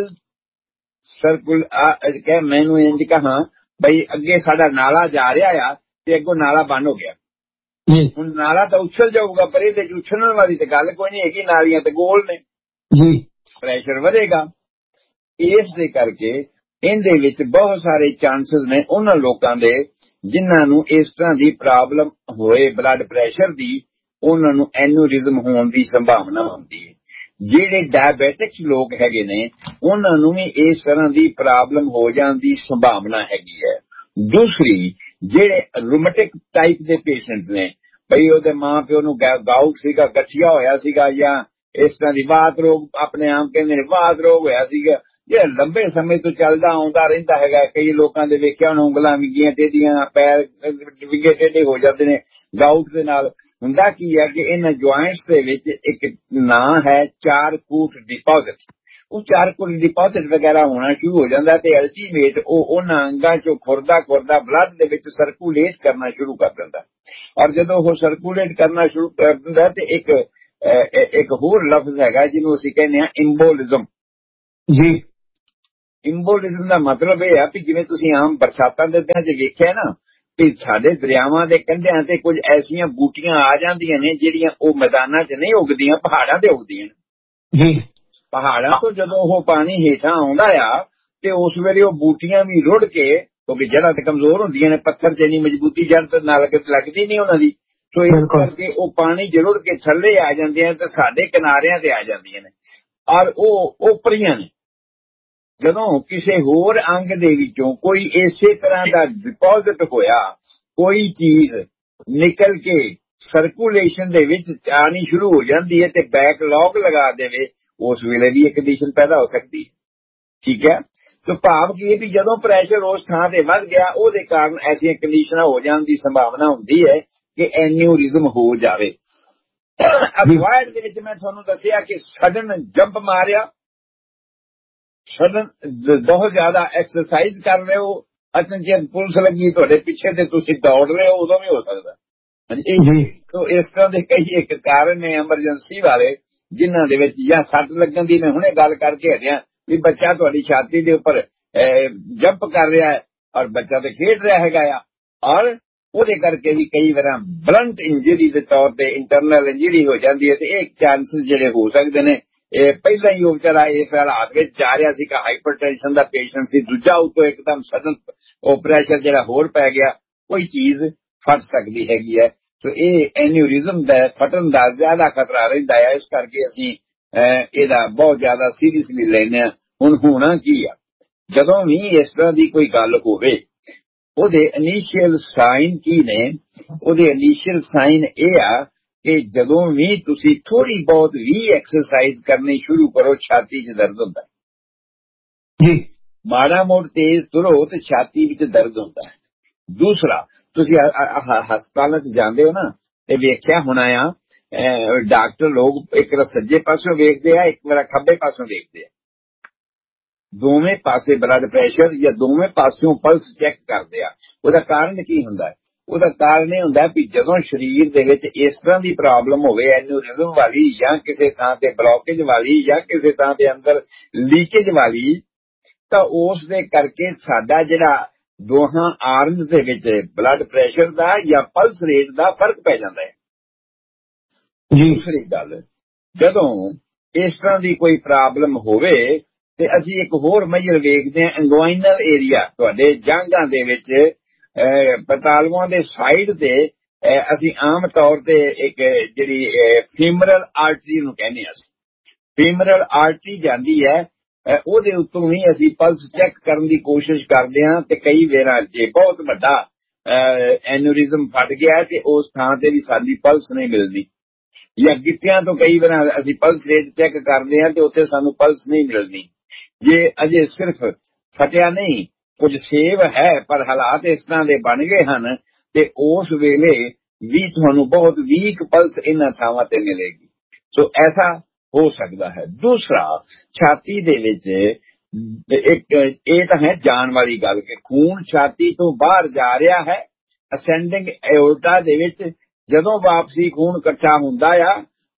ਸਰਕਲ ਮੈਨੂੰ ਇੰਝ ਕਹਾਂ ਬਈ ਅੱਗੇ ਸਾਡਾ ਨਾਲਾ ਜਾ ਰਿਹਾ ਆ ਤੇ ਅੱਗੋਂ ਨਾਲਾ ਬੰਦ ਹੋ ਗਿਆ, ਹੁਣ ਨਾਲਾ ਤਾਂ ਉਛਲ ਜਾਊਗਾ ਪਰ ਇਹਦੇ 'ਚ ਉਛਲਣ ਵਾਲੀ ਤੇ ਗੱਲ ਕੋਈ ਨਹੀਂ ਹੈਗੀ, ਨਾਲੀਆਂ ਤੇ ਗੋਲ ਨੇ ਜੀ, ਪ੍ਰੈਸ਼ਰ ਵਧੇਗਾ। ਇਸ ਦੇ ਕਰਕੇ ਇਹਦੇ ਵਿੱਚ ਬਹੁਤ ਸਾਰੇ ਚਾਂਸਸ ਨੇ ਉਹਨਾਂ ਲੋਕਾਂ ਦੇ ਜਿਨ੍ਹਾਂ ਨੂੰ ਇਸ ਤਰ੍ਹਾਂ ਦੀ ਪ੍ਰੋਬਲਮ ਹੋਏ ਬਲੱਡ ਪ੍ਰੈਸ਼ਰ ਦੀ, ਉਹਨਾਂ ਨੂੰ ਐਨਿਊਰਿਜ਼ਮ ਹੋਣ ਦੀ ਸੰਭਾਵਨਾ ਹੁੰਦੀ ਹੈ। ਜਿਹੜੇ ਡਾਇਬੈਟਿਕਸ ਲੋਕ ਹੈਗੇ ਨੇ ਉਹਨਾਂ ਨੂੰ ਵੀ ਇਸ ਤਰ੍ਹਾਂ ਦੀ ਪ੍ਰੋਬਲਮ ਹੋ ਜਾਣ ਦੀ ਸੰਭਾਵਨਾ ਹੈਗੀ ਹੈ। ਦੂਸਰੀ, ਜਿਹੜੇ ਰੂਮੈਟਿਕ ਟਾਈਪ ਦੇ ਪੇਸ਼ੈਂਟਸ ਨੇ, ਬਈ ਉਹਦੇ ਮਾਂ ਪਿਓ ਨੂੰ ਗਾਊਟ ਸੀਗਾ, ਗਠੀਆ ਹੋਇਆ ਸੀਗਾ ਜਾਂ ਇਸ ਤਰ੍ਹਾਂ ਦੀ ਵਾਤ ਰੋਗ, ਆਪਣੇ ਆਮ ਕਹਿੰਦੇ ਨੇ ਵਾਤ ਰੋਗ ਹੋਇਆ ਸੀਗਾ, ਜਿਹੜਾ ਲੰਬੇ ਸਮੇਂ ਤੋਂ ਚੱਲਦਾ ਆਉਂਦਾ ਰਹਿੰਦਾ ਹੈਗਾ। ਕਈ ਲੋਕਾਂ ਦੇ ਵੇਖਿਆ ਹੁਣ ਉਂਗਲਾਂ ਵਿੰਗੀਆਂ ਟੇਢੀਆਂ, ਪੈਰ ਵਿੰਗੇ ਟੇਢੇ ਹੋ ਜਾਂਦੇ ਨੇ ਗਾਊਟ ਦੇ ਨਾਲ। ਹੁੰਦਾ ਕੀ ਹੈ ਕਿ ਇਹਨਾਂ ਜੁਆਇੰਟਸ ਦੇ ਵਿੱਚ ਇੱਕ ਨਾਂ ਹੈ ਚਾਰਕੂਟ ਡਿਪੋਜ਼ਿਟ, ਉਹ ਚਾਰਕੂਟ ਡਿਪੋਜ਼ਿਟ ਵਗੈਰਾ ਹੋਣਾ ਸ਼ੁਰੂ ਹੋ ਜਾਂਦਾ ਤੇ ਅਲਟੀਮੇਟ ਉਹ ਉਹਨਾਂ ਅੰਗਾਂ ਚੋਂ ਖੁਰਦਾ ਬਲੱਡ ਦੇ ਵਿੱਚ ਸਰਕੂਲੇਟ ਕਰਨਾ ਸ਼ੁਰੂ ਕਰ ਦਿੰਦਾ ਔਰ ਜਦੋਂ ਉਹ ਸਰਕੂਲੇਟ ਕਰਨਾ ਸ਼ੁਰੂ ਕਰ ਦਿੰਦਾ ਤੇ ਇੱਕ ਹੋਰ ਲਫ਼ਜ਼ ਹੈਗਾ ਜਿਹਨੂੰ ਅਸੀਂ ਕਹਿੰਦੇ ਹਾਂ ਇੰਬੋਲਿਜ਼ਮ ਜੀ। ਇੰਬੋਲਿਜ਼ਮ ਦਾ ਮਤਲਬ ਇਹ ਆ ਵੀ ਜਿਵੇਂ ਤੁਸੀਂ ਆਮ ਬਰਸਾਤਾਂ ਦੇ ਦਿਨਾਂ 'ਚ ਵੇਖਿਆ ਨਾ ਵੀ ਸਾਡੇ ਦਰਿਆਵਾਂ ਦੇ ਕੰਢਿਆਂ ਤੇ ਕੁਝ ਐਸੀਆਂ ਬੂਟੀਆਂ ਆ ਜਾਂਦੀਆਂ ਨੇ ਜਿਹੜੀਆਂ ਉਹ ਮੈਦਾਨਾਂ 'ਚ ਨਹੀਂ ਉੱਗਦੀਆਂ, ਪਹਾੜਾਂ ਤੇ ਉੱਗਦੀਆਂ ਨੇ ਜੀ। ਪਹਾੜਾਂ ਤੋਂ ਜਦੋਂ ਉਹ ਪਾਣੀ ਹੇਠਾਂ ਆਉਂਦਾ ਆ ਤੇ ਉਸ ਵੇਲੇ ਉਹ ਬੂਟੀਆਂ ਵੀ ਰੁੜ ਕੇ, ਕਿਉਂਕਿ ਜੜ੍ਹਾਂ ਤੇ ਕਮਜ਼ੋਰ ਹੁੰਦੀਆਂ ਨੇ, ਪੱਥਰ 'ਚ ਇੰਨੀ ਮਜ਼ਬੂਤੀ ਜੜ੍ਹ ਤੇ ਨਾਲ ਲੱਗਦੀ ਨਹੀਂ ਉਹਨਾਂ ਦੀ, ਸੋ ਇਸ ਕਰਕੇ ਉਹ ਪਾਣੀ ਜਰੁੜ ਕੇ ਥੱਲੇ ਆ ਜਾਂਦੇ ਆ ਤੇ ਸਾਡੇ ਕਿਨਾਰਿਆਂ ਤੇ ਆ ਜਾਂਦੀਆਂ ਨੇ ਔਰ ਉਹ ਉਪਰੀਆਂ ਨੇ। ਜਦੋਂ ਕਿਸੇ ਹੋਰ ਅੰਗ ਦੇ ਵਿੱਚੋਂ ਕੋਈ ਇਸੇ ਤਰ੍ਹਾਂ ਦਾ ਡਿਪੋਜ਼ਿਟ ਹੋਇਆ, ਕੋਈ ਚੀਜ਼ ਨਿਕਲ ਕੇ ਸਰਕੂਲੇਸ਼ਨ ਦੇ ਵਿੱਚ ਆਣੀ ਸ਼ੁਰੂ ਹੋ ਜਾਂਦੀ ਹੈ ਤੇ ਬੈਕਲੌਗ ਲਗਾ ਦੇਵੇ, ਉਸ ਵੇਲੇ ਵੀ ਇਹ ਕੰਡੀਸ਼ਨ ਪੈਦਾ ਹੋ ਸਕਦੀ ਹੈ। ਠੀਕ ਹੈ, ਤੇ ਭਾਵ ਕੀ ਹੈ ਵੀ ਜਦੋਂ ਪ੍ਰੈਸ਼ਰ ਉਸ ਥਾਂ ਤੇ ਵੱਧ ਗਿਆ ਉਹਦੇ ਕਾਰਨ ਐਸੀਆਂ ਕੰਡੀਸ਼ਨਾਂ ਹੋ ਜਾਣ ਦੀ ਸੰਭਾਵਨਾ ਹੁੰਦੀ ਹੈ ਕਿ ਐਨਿਊਰਿਜ਼ਮ ਹੋ ਜਾਵੇ। ਅਕਵਾਇਰਡ ਦੇ ਵਿੱਚ ਮੈਂ ਤੁਹਾਨੂੰ ਦੱਸਿਆ ਕਿ ਸਡਨ ਜੰਪ ਮਾਰਿਆ, ਸਡਨ ਬਹੁਤ ਜ਼ਿਆਦਾ ਐਕਸਰਸਾਈਜ਼ ਕਰ ਰਹੇ ਹੋ, ਅਚਨਚੇਤ ਪੁਲਿਸ ਲੱਗੀ ਤੁਹਾਡੇ ਪਿੱਛੇ ਤੇ ਤੁਸੀਂ ਦੌੜ ਰਹੇ ਹੋ, ਉਦੋਂ ਵੀ ਹੋ ਸਕਦਾ। ਇਸ ਤਰ੍ਹਾਂ ਦੇ ਕਈ ਇੱਕ ਕਾਰਨ ਨੇ ਐਮਰਜੈਂਸੀ ਵਾਲੇ, ਜਿਨ੍ਹਾਂ ਦੇ ਵਿੱਚ ਜਾਂ ਸੱਟ ਲੱਗਣ ਦੀ ਮੈਂ ਹੁਣੇ ਗੱਲ ਕਰਕੇ ਹਟਿਆ ਵੀ ਬੱਚਾ ਤੁਹਾਡੀ ਛਾਤੀ ਦੇ ਉੱਪਰ ਜੰਪ ਕਰ ਰਿਹਾ ਹੈ ਔਰ ਬੱਚਾ ਤੇ ਖੇਡ ਰਿਹਾ ਹੈਗਾ ਆ, ਔਰ ਉਹਦੇ ਕਰਕੇ ਵੀ ਕਈ ਵਾਰ ਬਲੰਟ ਇੰਜਰੀ ਦੇ ਤੌਰ ਤੇ ਇੰਟਰਨਲ ਇੰਜਰੀ ਹੋ ਜਾਂਦੀ ਹੈ ਤੇ ਇਹ ਚਾਂਸਸ ਜਿਹੜੇ ਹੋ ਸਕਦੇ ਨੇ। ਇਹ ਪਹਿਲਾਂ ਹੀ ਉਹ ਵਿਚਾਰਾ ਇਸ ਹਾਲਾਤ ਵਿੱਚ ਜਾ ਰਿਹਾ ਸੀ ਕਿ ਹਾਈਪਰਟੈਂਸ਼ਨ ਦਾ ਪੇਸ਼ੈਂਟ ਸੀ, ਦੂਜਾ ਉਤੋਂ ਇੱਕਦਮ ਸਡਨ ਉਹ ਪ੍ਰੈਸ਼ਰ ਜਿਹੜਾ ਹੋਰ ਪੈ ਗਿਆ, ਕੋਈ ਚੀਜ਼ ਫਟ ਸਕਦੀ ਹੈਗੀ ਹੈ। ਸੋ ਇਹ ਐਨਿਊਰਿਜ਼ਮ ਦਾ ਫਟਣ ਦਾ ਜ਼ਿਆਦਾ ਖਤਰਾ ਰਹਿੰਦਾ ਹੈ, ਇਸ ਕਰਕੇ ਅਸੀਂ ਇਹਦਾ ਬਹੁਤ ਜ਼ਿਆਦਾ ਸੀਰੀਅਸਲੀ ਲੈਂਦੇ ਹਾਂ। ਹੁਣ ਹੋਣਾ ਕੀ ਆ, ਜਦੋਂ ਵੀ ਇਸ ਤਰ੍ਹਾਂ ਦੀ ਕੋਈ ਗੱਲ ਹੋਵੇ ਉਹਦੇ ਇਨੀਸ਼ੀਅਲ ਸਾਈਨ ਕੀ ਨੇ? ਉਹਦੇ ਇਨੀਸ਼ੀਅਲ ਸਾਈਨ ਇਹ ਆ ਕਿ ਜਦੋਂ ਵੀ ਤੁਸੀਂ ਥੋੜੀ ਬਹੁਤ ਵੀ ਐਕਸਰਸਾਈਜ਼ ਕਰਨੀ ਸ਼ੁਰੂ ਕਰੋ, ਛਾਤੀ 'ਚ ਦਰਦ ਹੁੰਦਾ ਜੀ। ਮਾੜਾ ਮੋੜ ਤੇਜ਼ ਤੁਰੋ ਤੇ ਛਾਤੀ ਵਿੱਚ ਦਰਦ ਹੁੰਦਾ ਹੈ। ਦੂਸਰਾ, ਤੁਸੀਂ ਹਸਪਤਾਲਾਂ 'ਚ ਜਾਂਦੇ ਹੋ ਨਾ ਤੇ ਵੇਖਿਆ ਹੋਣਾ ਆ, ਡਾਕਟਰ ਲੋਕ ਇੱਕ ਵਾਰ ਸੱਜੇ ਪਾਸੋਂ ਵੇਖਦੇ ਆ, ਇੱਕ ਵਾਰ ਖੱਬੇ ਪਾਸੋਂ ਵੇਖਦੇ ਆ, ਦੋਵੇਂ ਪਾਸੇ ਬਲੱਡ ਪ੍ਰੈਸ਼ਰ ਜਾਂ ਦੋਵੇਂ ਪਾਸਿਓਂ ਪਲਸ ਚੈੱਕ ਕਰਦੇ ਆ। ਉਹਦਾ ਕਾਰਨ ਕੀ ਹੁੰਦਾ? ਉਹਦਾ ਕਾਰਨ ਇਹ ਹੁੰਦਾ ਵੀ ਜਦੋਂ ਸਰੀਰ ਦੇ ਵਿੱਚ ਇਸ ਤਰ੍ਹਾਂ ਦੀ ਪ੍ਰੋਬਲਮ ਹੋਵੇ, ਐਨਿਊਰਿਜ਼ਮ ਵਾਲੀ ਜਾਂ ਕਿਸੇ ਥਾਂ ਤੇ ਬਲੌਕੇਜ ਵਾਲੀ ਜਾਂ ਕਿਸੇ ਥਾਂ ਦੇ ਅੰਦਰ ਲੀਕੇਜ ਵਾਲੀ, ਤਾਂ ਉਸ ਦੇ ਕਰਕੇ ਸਾਡਾ ਜਿਹੜਾ ਦੋਹਾਂ ਆਰਮਸ ਦੇ ਵਿੱਚ ਬਲੱਡ ਪ੍ਰੈਸ਼ਰ ਦਾ ਜਾਂ ਪਲਸ ਰੇਟ ਦਾ ਫਰਕ ਪੈ ਜਾਂਦਾ ਹੈ। ਦੂਸਰੀ ਗੱਲ, ਜਦੋਂ ਇਸ ਤਰ੍ਹਾਂ ਦੀ ਕੋਈ ਪ੍ਰੋਬਲਮ ਹੋਵੇ ਤੇ ਅਸੀਂ ਇੱਕ ਹੋਰ ਮੇਜਰ ਵੇਖਦੇ ਹਾਂ, ਇੰਗੁਆਈਨਲ ਏਰੀਆ, ਤੁਹਾਡੇ ਜਾਂਘਾਂ ਦੇ ਵਿੱਚ ਪਤਾਲੂਆਂ ਦੇ ਸਾਈਡ ਤੇ ਅਸੀਂ ਆਮ ਤੌਰ ਤੇ ਇੱਕ ਜਿਹੜੀ ਫੀਮਰਲ ਆਰਟਰੀ ਨੂੰ ਕਹਿੰਦੇ ਹਾਂ, ਅਸੀਂ ਫੀਮਰਲ ਆਰਟਰੀ ਜਾਂਦੀ ਹੈ, ਉਹਦੇ ਉੱਤੋਂ ਹੀ ਅਸੀਂ ਪਲਸ ਚੈੱਕ ਕਰਨ ਦੀ ਕੋਸ਼ਿਸ਼ ਕਰਦੇ ਹਾਂ ਤੇ ਕਈ ਵਾਰ ਜੇ ਬਹੁਤ ਵੱਡਾ ਐਨਿਊਰਿਜ਼ਮ ਫਟ ਗਿਆ ਤੇ ਉਸ ਥਾਂ ਤੇ ਵੀ ਸਾਡੀ ਪਲਸ ਨਹੀਂ ਮਿਲਦੀ, ਜਾਂ ਗਿੱਟਿਆਂ ਤੋਂ ਕਈ ਵਾਰ ਅਸੀਂ ਪਲਸ ਰੇਟ ਚੈੱਕ ਕਰਦੇ ਹਾਂ ਤੇ ਉੱਥੇ ਸਾਨੂੰ ਪਲਸ ਨਹੀਂ ਮਿਲਦੀ। ਜੇ ਅਜੇ ਸਿਰਫ ਫਟਿਆ ਨਹੀਂ, ਕੁਝ ਸੇਵ ਹੈ ਪਰ ਹਾਲਾਤ ਇਸ ਤਰ੍ਹਾਂ ਦੇ ਬਣ ਗਏ ਹਨ ਤੇ ਉਸ ਵੇਲੇ ਵੀ ਤੁਹਾਨੂੰ ਬਹੁਤ ਵੀਕ ਪਲਸ ਇਹਨਾਂ ਥਾਵਾਂ ਤੇ ਮਿਲੇਗੀ। ਸੋ ਐਸਾ ਹੋ ਸਕਦਾ ਹੈ। ਦੂਸਰਾ, ਛਾਤੀ ਦੇ ਵਿੱਚ ਇੱਕ ਇਹ ਤਾਂ ਹੈ ਜਾਣ ਵਾਲੀ ਗੱਲ ਕਿ ਖੂਨ ਛਾਤੀ ਤੋਂ ਬਾਹਰ ਜਾ ਰਿਹਾ ਹੈ, ਅਸੈਂਡਿੰਗ ਐਓਰਟਾ ਦੇ ਵਿੱਚ ਜਦੋਂ ਵਾਪਸੀ ਖੂਨ ਇਕੱਠਾ ਹੁੰਦਾ ਆ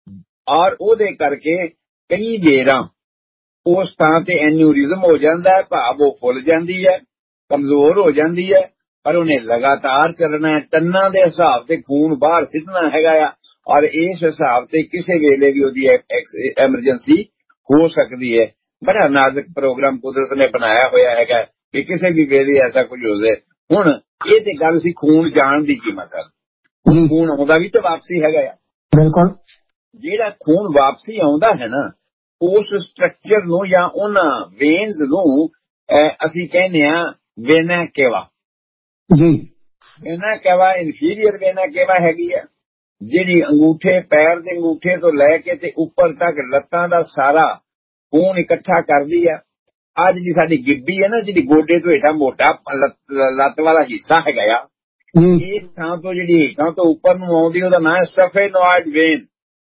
ਔਰ ਉਹਦੇ ਕਰਕੇ ਕਈ ਵੇਰਾਂ ਉਸ ਥਾਂ ਤੇ ਐਨਿਊਰਿਜ਼ਮ ਹੋ ਜਾਂਦਾ ਹੈ, ਭਾਵ ਉਹ ਫੁੱਲ ਜਾਂਦੀ ਹੈ, ਕਮਜ਼ੋਰ ਹੋ ਜਾਂਦੀ ਹੈ, ਪਰ ਉਹਨੇ ਲਗਾਤਾਰ ਚੱਲਣਾ ਹੈ, ਟੰਨਾਂ ਦੇ ਹਿਸਾਬ ਤੇ ਖੂਨ ਬਾਹਰ ਸਿੱਟਣਾ ਹੈਗਾ ਆ ਔਰ ਇਸ ਹਿਸਾਬ ਤੇ ਕਿਸੇ ਵੇਲੇ ਵੀ ਉਹਦੀ ਐਮਰਜੈਂਸੀ ਹੋ ਸਕਦੀ ਹੈ। ਬੜਾ ਨਾਜ਼ੁਕ ਪ੍ਰੋਗਰਾਮ ਕੁਦਰਤ ਨੇ ਬਣਾਇਆ ਹੋਇਆ ਹੈਗਾ ਕਿ ਕਿਸੇ ਵੀ ਵੇਲੇ ਐਸਾ ਕੁਝ ਹੋ ਜਾਏ। ਹੁਣ ਇਹ ਤੇ ਗੱਲ ਸੀ ਖੂਨ ਜਾਣ ਦੀ ਕੀਮਤ ਹੈ, ਖੂਨ ਆਉਂਦਾ ਵੀ ਤਾਂ ਵਾਪਸੀ ਹੈਗਾ ਆ। ਬਿਲਕੁਲ, ਜਿਹੜਾ ਖੂਨ ਵਾਪਸੀ ਆਉਂਦਾ ਹੈ ਨਾ, ਉਸ ਸਟਰਕਚਰ ਨੂੰ ਜਾਂ ਉਹਨਾਂ ਵੇਨਸ ਨੂੰ ਅਸੀਂ ਕਹਿੰਦੇ ਹਾਂ ਵੇਨਾ ਕੇਵਾ ਜੀ। ਵੇਨਾ ਕੇਵਾ ਇਨਫੀਰੀਅਰ ਵੇਨਾ ਕੇਵਾ ਹੈਗੀ ਆ, ਜਿਹੜੀ ਅੰਗੂਠੇ, ਪੈਰ ਦੇ ਅੰਗੂਠੇ ਤੋਂ ਲੈ ਕੇ ਤੇ ਉੱਪਰ ਤੱਕ ਲੱਤਾਂ ਦਾ ਸਾਰਾ ਖੂਨ ਇਕੱਠਾ ਕਰਦੀ ਆ। ਅੱਜ ਜਿਹੜੀ ਸਾਡੀ ਗਿੱਡੀ ਹੈ ਨਾ, ਜਿਹੜੀ ਗੋਡੇ ਤੋਂ ਹੇਠਾਂ ਮੋਟਾ ਲੱਤ ਵਾਲਾ ਹਿੱਸਾ ਹੈਗਾ ਆ, ਇਸ ਥਾਂ ਤੋਂ ਜਿਹੜੀ ਹੇਠਾਂ ਤੋਂ ਉੱਪਰ ਨੂੰ ਆਉਂਦੀ, ਉਹਦਾ ਨਾਂ ਹੈ ਸਫੇਨੋਇਡ ਵੇਨ।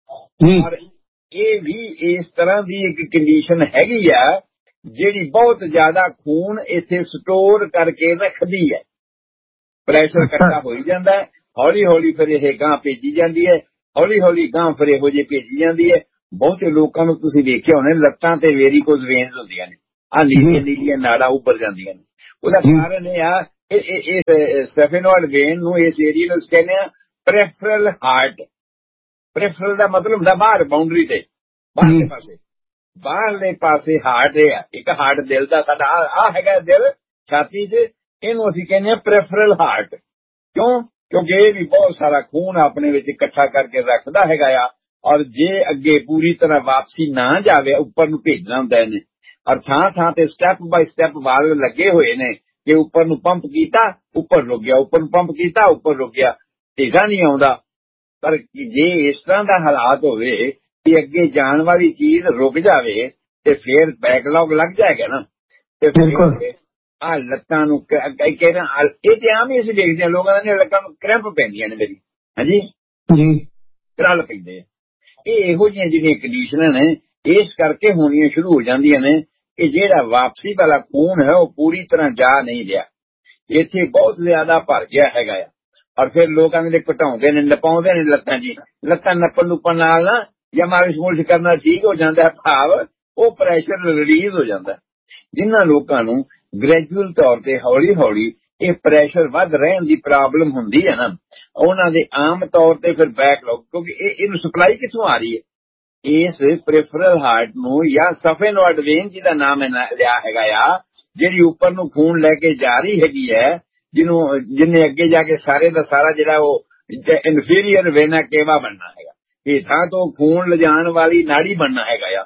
ਔਰ ਇਹ ਵੀ ਇਸ ਤਰ੍ਹਾਂ ਦੀ ਇੱਕ ਕੰਡੀਸ਼ਨ ਹੈਗੀ ਆ ਜਿਹੜੀ ਬਹੁਤ ਜ਼ਿਆਦਾ ਖੂਨ ਇੱਥੇ ਸਟੋਰ ਕਰਕੇ ਰੱਖਦੀ ਹੈ। ਪ੍ਰੈਸ਼ਰ ਇਕੱਠਾ ਹੋਈ ਜਾਂਦਾ ਹੈ, ਹੌਲੀ ਹੌਲੀ ਫਿਰ ਇਹ ਗਾਂ ਭੇਜੀ ਜਾਂਦੀ ਹੈ, ਹੌਲੀ ਹੌਲੀ ਗਾਂ ਫਿਰ ਇਹੋ ਜਿਹੀ ਭੇਜੀ ਜਾਂਦੀ ਹੈ। ਬਹੁਤੇ ਲੋਕਾਂ ਨੂੰ ਤੁਸੀਂ ਵੇਖਿਆ ਹੋਣਾ ਲੱਤਾਂ ਤੇ ਵੇਰੀਕੋਜ਼ ਵੇਨਸ ਹੁੰਦੀਆਂ ਨੇ, ਆ ਨੀਲੀਆਂ ਨਾੜਾਂ ਉੱਪਰ ਜਾਂਦੀਆਂ ਨੇ। ਉਹਦਾ ਕਾਰਨ ਇਹ ਆ, ਸਫੇਨੋਇਡ ਵੇਨ ਨੂੰ ਇਸ ਏਰੀਆ ਨੂੰ ਕਹਿੰਦੇ ਆ ਪ੍ਰੈਫਰਲ ਹਾਰਟ। ਪ੍ਰੈਫਰਲ ਦਾ ਮਤਲਬ ਹੁੰਦਾ ਬਾਹਰ, ਬਾਉਂਡਰੀ ਤੇ ਬਾਹਰਲੇ ਪਾਸੇ ਹਾਰਟ ਇਹ ਆ। ਇੱਕ ਹਾਰਟ ਦਿਲ ਦਾ ਸਾਡਾ ਆ ਹੈਗਾ, ਦਿਲ ਛਾਤੀ 'ਚ, ਇਹਨੂੰ ਅਸੀਂ ਕਹਿੰਦੇ ਆ ਪ੍ਰੈਫਰਲ ਹਾਰਟ। ਕਿਉਂਕਿ ਇਹ ਵੀ ਬਹੁਤ ਸਾਰਾ ਖੂਨ ਆਪਣੇ ਵਿੱਚ ਇਕੱਠਾ ਕਰਕੇ ਰੱਖਦਾ ਹੈਗਾ ਆ, ਔਰ ਜੇ ਅੱਗੇ ਪੂਰੀ ਤਰ੍ਹਾਂ ਵਾਪਸੀ ਨਾ ਜਾਵੇ, ਉੱਪਰ ਨੂੰ ਭੇਜਣਾ ਹੁੰਦਾ ਇਹਨੇ। ਔਰ ਥਾਂ ਤੇ ਸਟੈਪ ਬਾਈ ਸਟੈਪ ਵਾਲ ਲੱਗੇ ਹੋਏ ਨੇ ਕਿ ਉੱਪਰ ਨੂੰ ਪੰਪ ਕੀਤਾ, ਉੱਪਰ ਰੁਕ ਗਿਆ, ਉੱਪਰ ਨੂੰ ਪੰਪ ਕੀਤਾ, ਉੱਪਰ ਰੁਕ ਗਿਆ, ਢੇਗਾ ਨਹੀਂ ਆਉਂਦਾ। ਪਰ ਜੇ ਇਸ ਤਰ੍ਹਾਂ ਦਾ ਹਾਲਾਤ ਹੋਵੇ ਕਿ ਅੱਗੇ ਜਾਣ ਵਾਲੀ ਚੀਜ਼ ਰੁਕ ਜਾਵੇ ਤੇ ਫਿਰ ਬੈਕਲੌਗ ਲੱਗ ਜਾਏਗਾ ਨਾ। ਤੇ ਫਿਰ ਆ ਲੱਤਾਂ ਨੂੰ ਇਹ ਤੇ ਆਮ ਹੀ ਅਸੀਂ ਦੇਖਦੇ ਹਾਂ, ਲੋਕਾਂ ਦੀਆਂ ਲੱਤਾਂ ਨੂੰ ਕਰੈਂਪ ਪੈਂਦੀਆਂ ਨੇ ਮੇਰੀ, ਹਾਂਜੀ ਕਰਲ ਪੈਂਦੇ ਆ। ਇਹ ਇਹੋ ਜਿਹੀਆਂ ਜਿਹੜੀਆਂ ਕੰਡੀਸ਼ਨਾਂ ਨੇ ਇਸ ਕਰਕੇ ਹੋਣੀਆਂ ਸ਼ੁਰੂ ਹੋ ਜਾਂਦੀਆਂ ਨੇ ਕਿ ਜਿਹੜਾ ਵਾਪਸੀ ਵਾਲਾ ਖੂਨ ਹੈ ਉਹ ਪੂਰੀ ਤਰ੍ਹਾਂ ਜਾ ਨਹੀਂ ਰਿਹਾ, ਇੱਥੇ ਬਹੁਤ ਜ਼ਿਆਦਾ ਭਰ ਗਿਆ ਹੈਗਾ ਆ। ਔਰ ਫਿਰ ਲੋਕਾਂ ਦੇ ਘਟਾਉਂਦੇ ਨੇ, ਨਪਾਉਂਦੇ ਨੇ ਲੱਤਾਂ ਜੀ, ਲੱਤਾਂ ਨੱਪਣ ਨਾਲ ਨਾ ਜਾਂ ਮਾਲਿਸ਼ ਮੁਲਿਸ਼ ਕਰਨਾ ਠੀਕ ਹੋ ਜਾਂਦਾ, ਭਾਵ ਉਹ ਪ੍ਰੈਸ਼ਰ ਰਿਲੀਜ਼ ਹੋ ਜਾਂਦਾ। ਜਿਨ੍ਹਾਂ ਲੋਕਾਂ ਨੂੰ ਗ੍ਰੈਜੂਅਲ ਤੌਰ ਤੇ ਹੌਲੀ ਹੌਲੀ ਇਹ ਪ੍ਰੈਸ਼ਰ ਵੱਧ ਰਹਿਣ ਦੀ ਪ੍ਰੋਬਲਮ ਹੁੰਦੀ ਹੈ ਨਾ, ਉਹਨਾਂ ਦੇ ਆਮ ਤੌਰ ਤੇ ਫਿਰ ਬੈਕਲੌਗ, ਕਿਉਂਕਿ ਇਹਨੂੰ ਸਪਲਾਈ ਕਿੱਥੋਂ ਆ ਰਹੀ ਹੈ, ਇਸ ਪ੍ਰੈਫਰਲ ਹਾਰਟ ਨੂੰ ਜਾਂ ਸਫੇਨੋਇਡ ਵੇਨ ਜਿਹਦਾ ਨਾਮ ਲਿਆ ਹੈਗਾ ਆ, ਜਿਹੜੀ ਉੱਪਰ ਨੂੰ ਖੂਨ ਲੈ ਕੇ ਜਾ ਰਹੀ ਹੈਗੀ ਹੈ, ਜਿਹਨੇ ਅੱਗੇ ਜਾ ਕੇ ਸਾਰੇ ਦਾ ਸਾਰਾ ਜਿਹੜਾ ਉਹ ਇਨਫੀਰੀਅਰ ਵੇਨਾ ਕੇਵਾ ਬਣਨਾ ਹੈਗਾ, ਹੇਠਾਂ ਤੋਂ ਖੂਨ ਲਿਜਾਣ ਵਾਲੀ ਨਾੜੀ ਬਣਨਾ ਹੈਗਾ ਆ।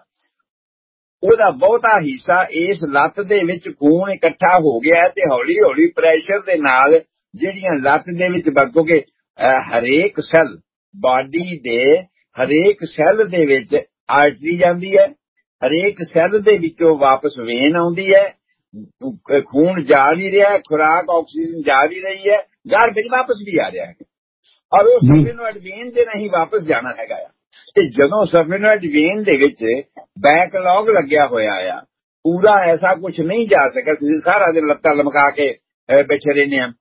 ਉਹਦਾ ਬਹੁਤਾ ਹਿੱਸਾ ਇਸ ਲੱਤ ਦੇ ਵਿੱਚ ਖੂਨ ਇਕੱਠਾ ਹੋ ਗਿਆ ਤੇ ਹੌਲੀ ਹੌਲੀ ਪ੍ਰੈਸ਼ਰ ਦੇ ਨਾਲ ਜਿਹੜੀਆਂ ਲੱਤ ਦੇ ਵਿੱਚ, ਕਿਉਂਕਿ ਹਰੇਕ ਸੈੱਲ, ਬਾਡੀ ਦੇ ਹਰੇਕ ਸੈੱਲ ਦੇ ਵਿੱਚ ਆਰਟਰੀ ਜਾਂਦੀ ਹੈ, ਹਰੇਕ ਸੈੱਲ ਦੇ ਵਿੱਚੋਂ ਵਾਪਸ ਵੇਨ ਆਉਂਦੀ ਹੈ, ਖੂਨ ਜਾ ਵੀ ਰਿਹਾ, ਖੁਰਾਕ ਆਕਸੀਜਨ ਜਾ ਵੀ ਰਹੀ ਹੈ, ਗਾਰਬੇਜ ਵਾਪਸ ਵੀ ਆ ਰਿਹਾ ਹੈ, ਔਰ ਉਹ ਸਫੇਨੋਇਡ ਵੇਨ ਦੇ ਨਹੀਂ ਵਾਪਸ ਜਾਣਾ ਹੈਗਾ ਆ। ਤੇ ਜਦੋਂ ਸਫੇਨੋਇਡ ਵੇਨ ਦੇ ਵਿੱਚ ਬੈਕਲੌਗ ਲੱਗਿਆ ਹੋਇਆ ਆ, ਪੂਰਾ ਐਸਾ ਕੁਝ ਨਹੀਂ ਜਾ ਸਕਿਆ, ਸਾਰਾ ਦਿਨ ਲੱਤਾਂ ਲਮਕਾ ਕੇ ਬੈਠੇ ਰਹਿੰਦੇ ਆ।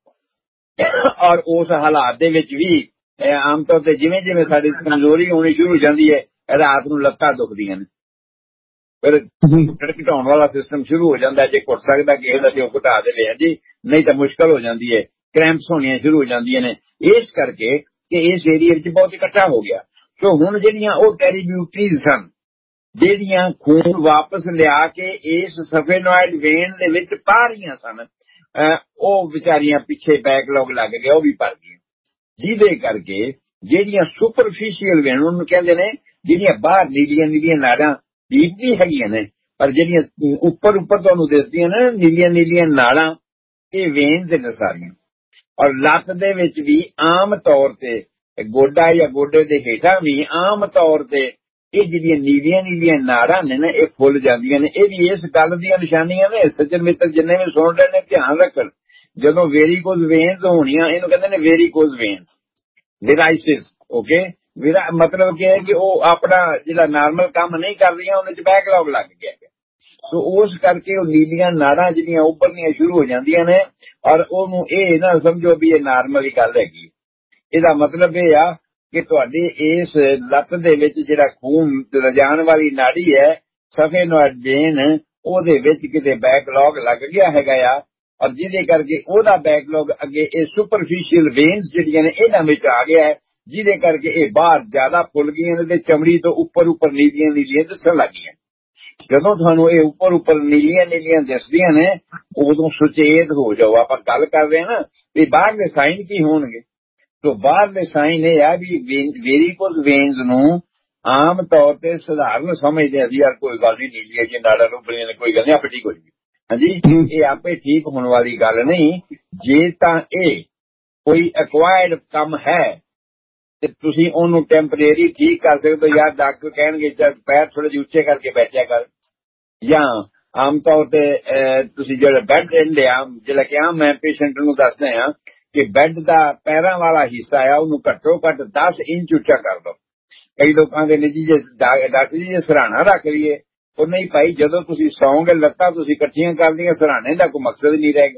ਔਰ ਉਸ ਹਾਲਾਤ ਦੇ ਵਿੱਚ ਵੀ ਆਮ ਤੌਰ ਤੇ ਜਿਵੇਂ ਜਿਵੇਂ ਸਾਡੀ ਕਮਜ਼ੋਰੀ ਹੋਣੀ ਸ਼ੁਰੂ ਹੋ ਜਾਂਦੀ ਹੈ, ਰਾਤ ਨੂੰ ਲੱਤਾਂ ਦੁਖਦੀਆਂ ਨੇ, ਫਿਰ ਘਟਾਉਣ ਵਾਲਾ ਸਿਸਟਮ ਸ਼ੁਰੂ ਹੋ ਜਾਂਦਾ। ਜੇ ਘੁੱਟ ਸਕਦਾ ਕਿਸੇ ਦਾ ਤੇ ਉਹ ਘਟਾ ਦੇਵੇ ਜੀ, ਨਹੀਂ ਤਾਂ ਮੁਸ਼ਕਲ ਹੋ ਜਾਂਦੀ ਹੈ, ਕ੍ਰੈਂਪਸ ਹੋਣੀਆਂ ਸ਼ੁਰੂ ਹੋ ਜਾਂਦੀਆਂ ਨੇ, ਇਸ ਕਰਕੇ ਕਿ ਇਸ ਏਰੀਆ ਵਿੱਚ ਬਹੁਤ ਇਕੱਠਾ ਹੋ ਗਿਆ। ਸੋ ਹੁਣ ਜਿਹੜੀਆਂ ਉਹ ਟੈਰੀਬਿਊਟਰੀਜ਼ ਸਨ, ਜਿਹੜੀਆਂ ਖੂਨ ਵਾਪਸ ਲਿਆ ਕੇ ਇਸ ਸਫੇਨੋਇਡ ਵੇਨ ਦੇ ਵਿੱਚ ਪਾ ਰਹੀਆਂ ਸਨ, ਉਹ ਵਿਚਾਰੀਆਂ ਪਿੱਛੇ ਬੈਕਲੌਗ ਲੱਗ ਗਿਆ, ਉਹ ਵੀ ਭਰ ਗਈਆਂ, ਜਿਹਦੇ ਕਰਕੇ ਜਿਹੜੀਆਂ ਸੁਪਰਫਿਸ਼ੀਅਲ ਵੇਨ ਉਹਨੂੰ ਕਹਿੰਦੇ ਨੇ, ਜਿਹੜੀਆਂ ਬਾਹਰ ਨੀਲੀਆਂ ਨਾੜਾਂ ਡੀਪ ਵੀ ਹੈਗੀਆਂ ਨੇ, ਪਰ ਜਿਹੜੀਆਂ ਉੱਪਰ ਤੁਹਾਨੂੰ ਦਿਸਦੀਆਂ ਨੇ ਨੀਲੀਆਂ ਨਾੜਾਂ, ਇਹ ਵੇਨਸ ਨੇ ਸਾਰੀਆਂ। ਔਰ ਲੱਤ ਦੇ ਵਿੱਚ ਵੀ ਆਮ ਤੌਰ ਤੇ ਗੋਡਾ ਜਾਂ ਗੋਡੇ ਦੇ ਹੇਠਾਂ ਵੀ ਆਮ ਤੌਰ ਤੇ ਇਹ ਜਿਹੜੀਆਂ ਨੀਲੀਆਂ ਨਾੜਾਂ ਨੇ ਨਾ, ਇਹ ਫੁੱਲ ਜਾਂਦੀਆਂ ਨੇ। ਇਹ ਵੀ ਇਸ ਗੱਲ ਦੀਆਂ ਨਿਸ਼ਾਨੀਆਂ ਨੇ। ਸੱਜਣ ਮਿੱਤਰ ਜਿੰਨੇ ਵੀ ਸੁਣ ਰਹੇ ਨੇ ਧਿਆਨ ਰੱਖਣ, ਜਦੋਂ ਵੇਰੀਕੋਜ਼ ਵੇਨਸ ਹੋਣੀਆਂ, ਇਹਨੂੰ ਕਹਿੰਦੇ ਨੇ ਵੇਰੀਕੋਜ਼ ਵੇਨਸ, ਵਿਰਾਈਸਿਸ, ਓਕੇ। ਮਤਲਬ ਕਿ ਹੈ ਕਿ ਉਹ ਆਪਣਾ ਜਿਹੜਾ ਨਾਰਮਲ ਕੰਮ ਨਹੀਂ ਕਰ ਰਹੀਆਂ, ਉਹਦੇ ਚ ਬੈਕਲੌਗ ਲੱਗ ਗਿਆ। ਸੋ ਉਸ ਕਰਕੇ ਉਹ ਨੀਲੀਆਂ ਨਾੜਾਂ ਜਿਹੜੀਆਂ ਉੱਭਰਨੀਆਂ ਸ਼ੁਰੂ ਹੋ ਜਾਂਦੀਆਂ ਨੇ, ਔਰ ਉਹਨੂੰ ਇਹ ਨਾ ਸਮਝੋ ਵੀ ਇਹ ਨਾਰਮਲ ਹੀ ਗੱਲ ਹੈਗੀ। ਇਹਦਾ ਮਤਲਬ ਇਹ ਆ ਕਿ ਤੁਹਾਡੀ ਇਸ ਲੱਤ ਦੇ ਵਿੱਚ ਜਿਹੜਾ ਖੂਨ ਲਿਜਾਣ ਵਾਲੀ ਨਾੜੀ ਹੈ, ਸਫੇਨੋਇਡ ਵੇਨ, ਉਹਦੇ ਵਿੱਚ ਕਿਤੇ ਬੈਕਲੌਗ ਲੱਗ ਗਿਆ ਹੈਗਾ ਆ, ਔਰ ਜਿਹਦੇ ਕਰਕੇ ਉਹਦਾ ਬੈਕਲੌਗ ਅੱਗੇ ਇਹ ਸੁਪਰਫਿਸ਼ੀਅਲ ਵੇਨਸ ਜਿਹੜੀਆਂ ਨੇ ਇਹਨਾਂ ਵਿੱਚ ਆ ਗਿਆ ਹੈ, ਜਿਹਦੇ ਕਰਕੇ ਇਹ ਬਾਹਰ ਜ਼ਿਆਦਾ ਫੁੱਲ ਗਈਆਂ ਨੇ ਤੇ ਚਮੜੀ ਤੋਂ ਉੱਪਰ ਨੀਲੀਆਂ ਦਿਸਣ ਲੱਗ ਗਈਆਂ। ਜਦੋਂ ਤੁਹਾਨੂੰ ਇਹ ਉੱਪਰ ਨੀਲੀਆਂ ਦਿਸਦੀਆਂ ਨੇ, ਉਦੋਂ ਸੁਚੇਤ ਹੋ ਜਾਓ। ਆਪਾਂ ਗੱਲ ਕਰ ਰਹੇ ਹਾਂ ਨਾ ਵੀ ਬਾਹਰਲੇ ਸਾਈਨ ਕੀ ਹੋਣਗੇ, ਤੋ ਬਾਹਰਲੇ ਸਾਈਨ ਇਹ ਆ ਵੀ ਵੇਰੀਕੋਜ਼ ਵੇਨਸ ਨੂੰ ਆਮ ਤੌਰ ਤੇ ਸਧਾਰਨ ਸਮਝਦੇ ਅਸੀਂ, ਯਾਰ ਕੋਈ ਗੱਲ ਨਹੀਂ, ਨੀਲੀਆਂ ਜੀ ਨਾੜਾਂ ਉੱਭਰੀਆਂ ਨੇ, ਕੋਈ ਗੱਲ ਨਹੀਂ, ਆਪੇ ਠੀਕ ਹੋ ਜਾਊਗੀ। ਹਾਂਜੀ, ਇਹ ਆਪੇ ਠੀਕ ਹੋਣ ਵਾਲੀ ਗੱਲ ਨਹੀਂ। ਜੇ ਤਾਂ ਇਹ ਕੋਈ ਐਕਵਾਇਰਡ ਕੰਮ ਹੈ ਤੇ ਤੁਸੀਂ ਉਹਨੂੰ ਟੈਂਪਰੇਰੀ ਠੀਕ ਕਰ ਸਕਦੇ ਹੋ। ਯਾਰ ਡਾਕਟਰ ਕਹਿਣਗੇ ਪੈਰ ਥੋੜੇ ਜਿਹੇ ਉੱਚੇ ਕਰਕੇ ਬੈਠਿਆ ਕਰ, ਜਾਂ ਆਮ ਤੌਰ ਤੇ ਤੁਸੀਂ ਜਿਹੜਾ ਬੈੱਡ ਰਹਿੰਦੇ ਆ, ਜਿਹੜਾ ਕਿ ਮੈਂ ਪੇਸ਼ੈਂਟ ਨੂੰ ਦੱਸਦੇ ਆ ਕਿ ਬੈੱਡ ਦਾ ਪੈਰਾਂ ਵਾਲਾ ਹਿੱਸਾ ਆ, ਉਹਨੂੰ ਘੱਟੋ ਘੱਟ 10 ਇੰਚ ਉੱਚਾ ਕਰ ਦੋ। ਕਈ ਲੋਕਾਂ ਦੇ ਨਿੱਜੀ ਜੇ ਡਾਕਟਰ ਜੀ ਜੇ ਸਰਾਣਾ ਰੱਖ ਲਈਏ, ਉਹ ਨਹੀਂ ਭਾਈ, ਜਦੋਂ ਤੁਸੀਂ ਸੌਂਗੇ ਲੱਤਾਂ ਤੁਸੀਂ ਇਕੱਠੀਆਂ ਕਰਦੀਆਂ, ਸਰਾਣੇ ਦਾ ਕੋਈ ਮਕਸਦ ਨਹੀਂ ਰਹੇਗਾ।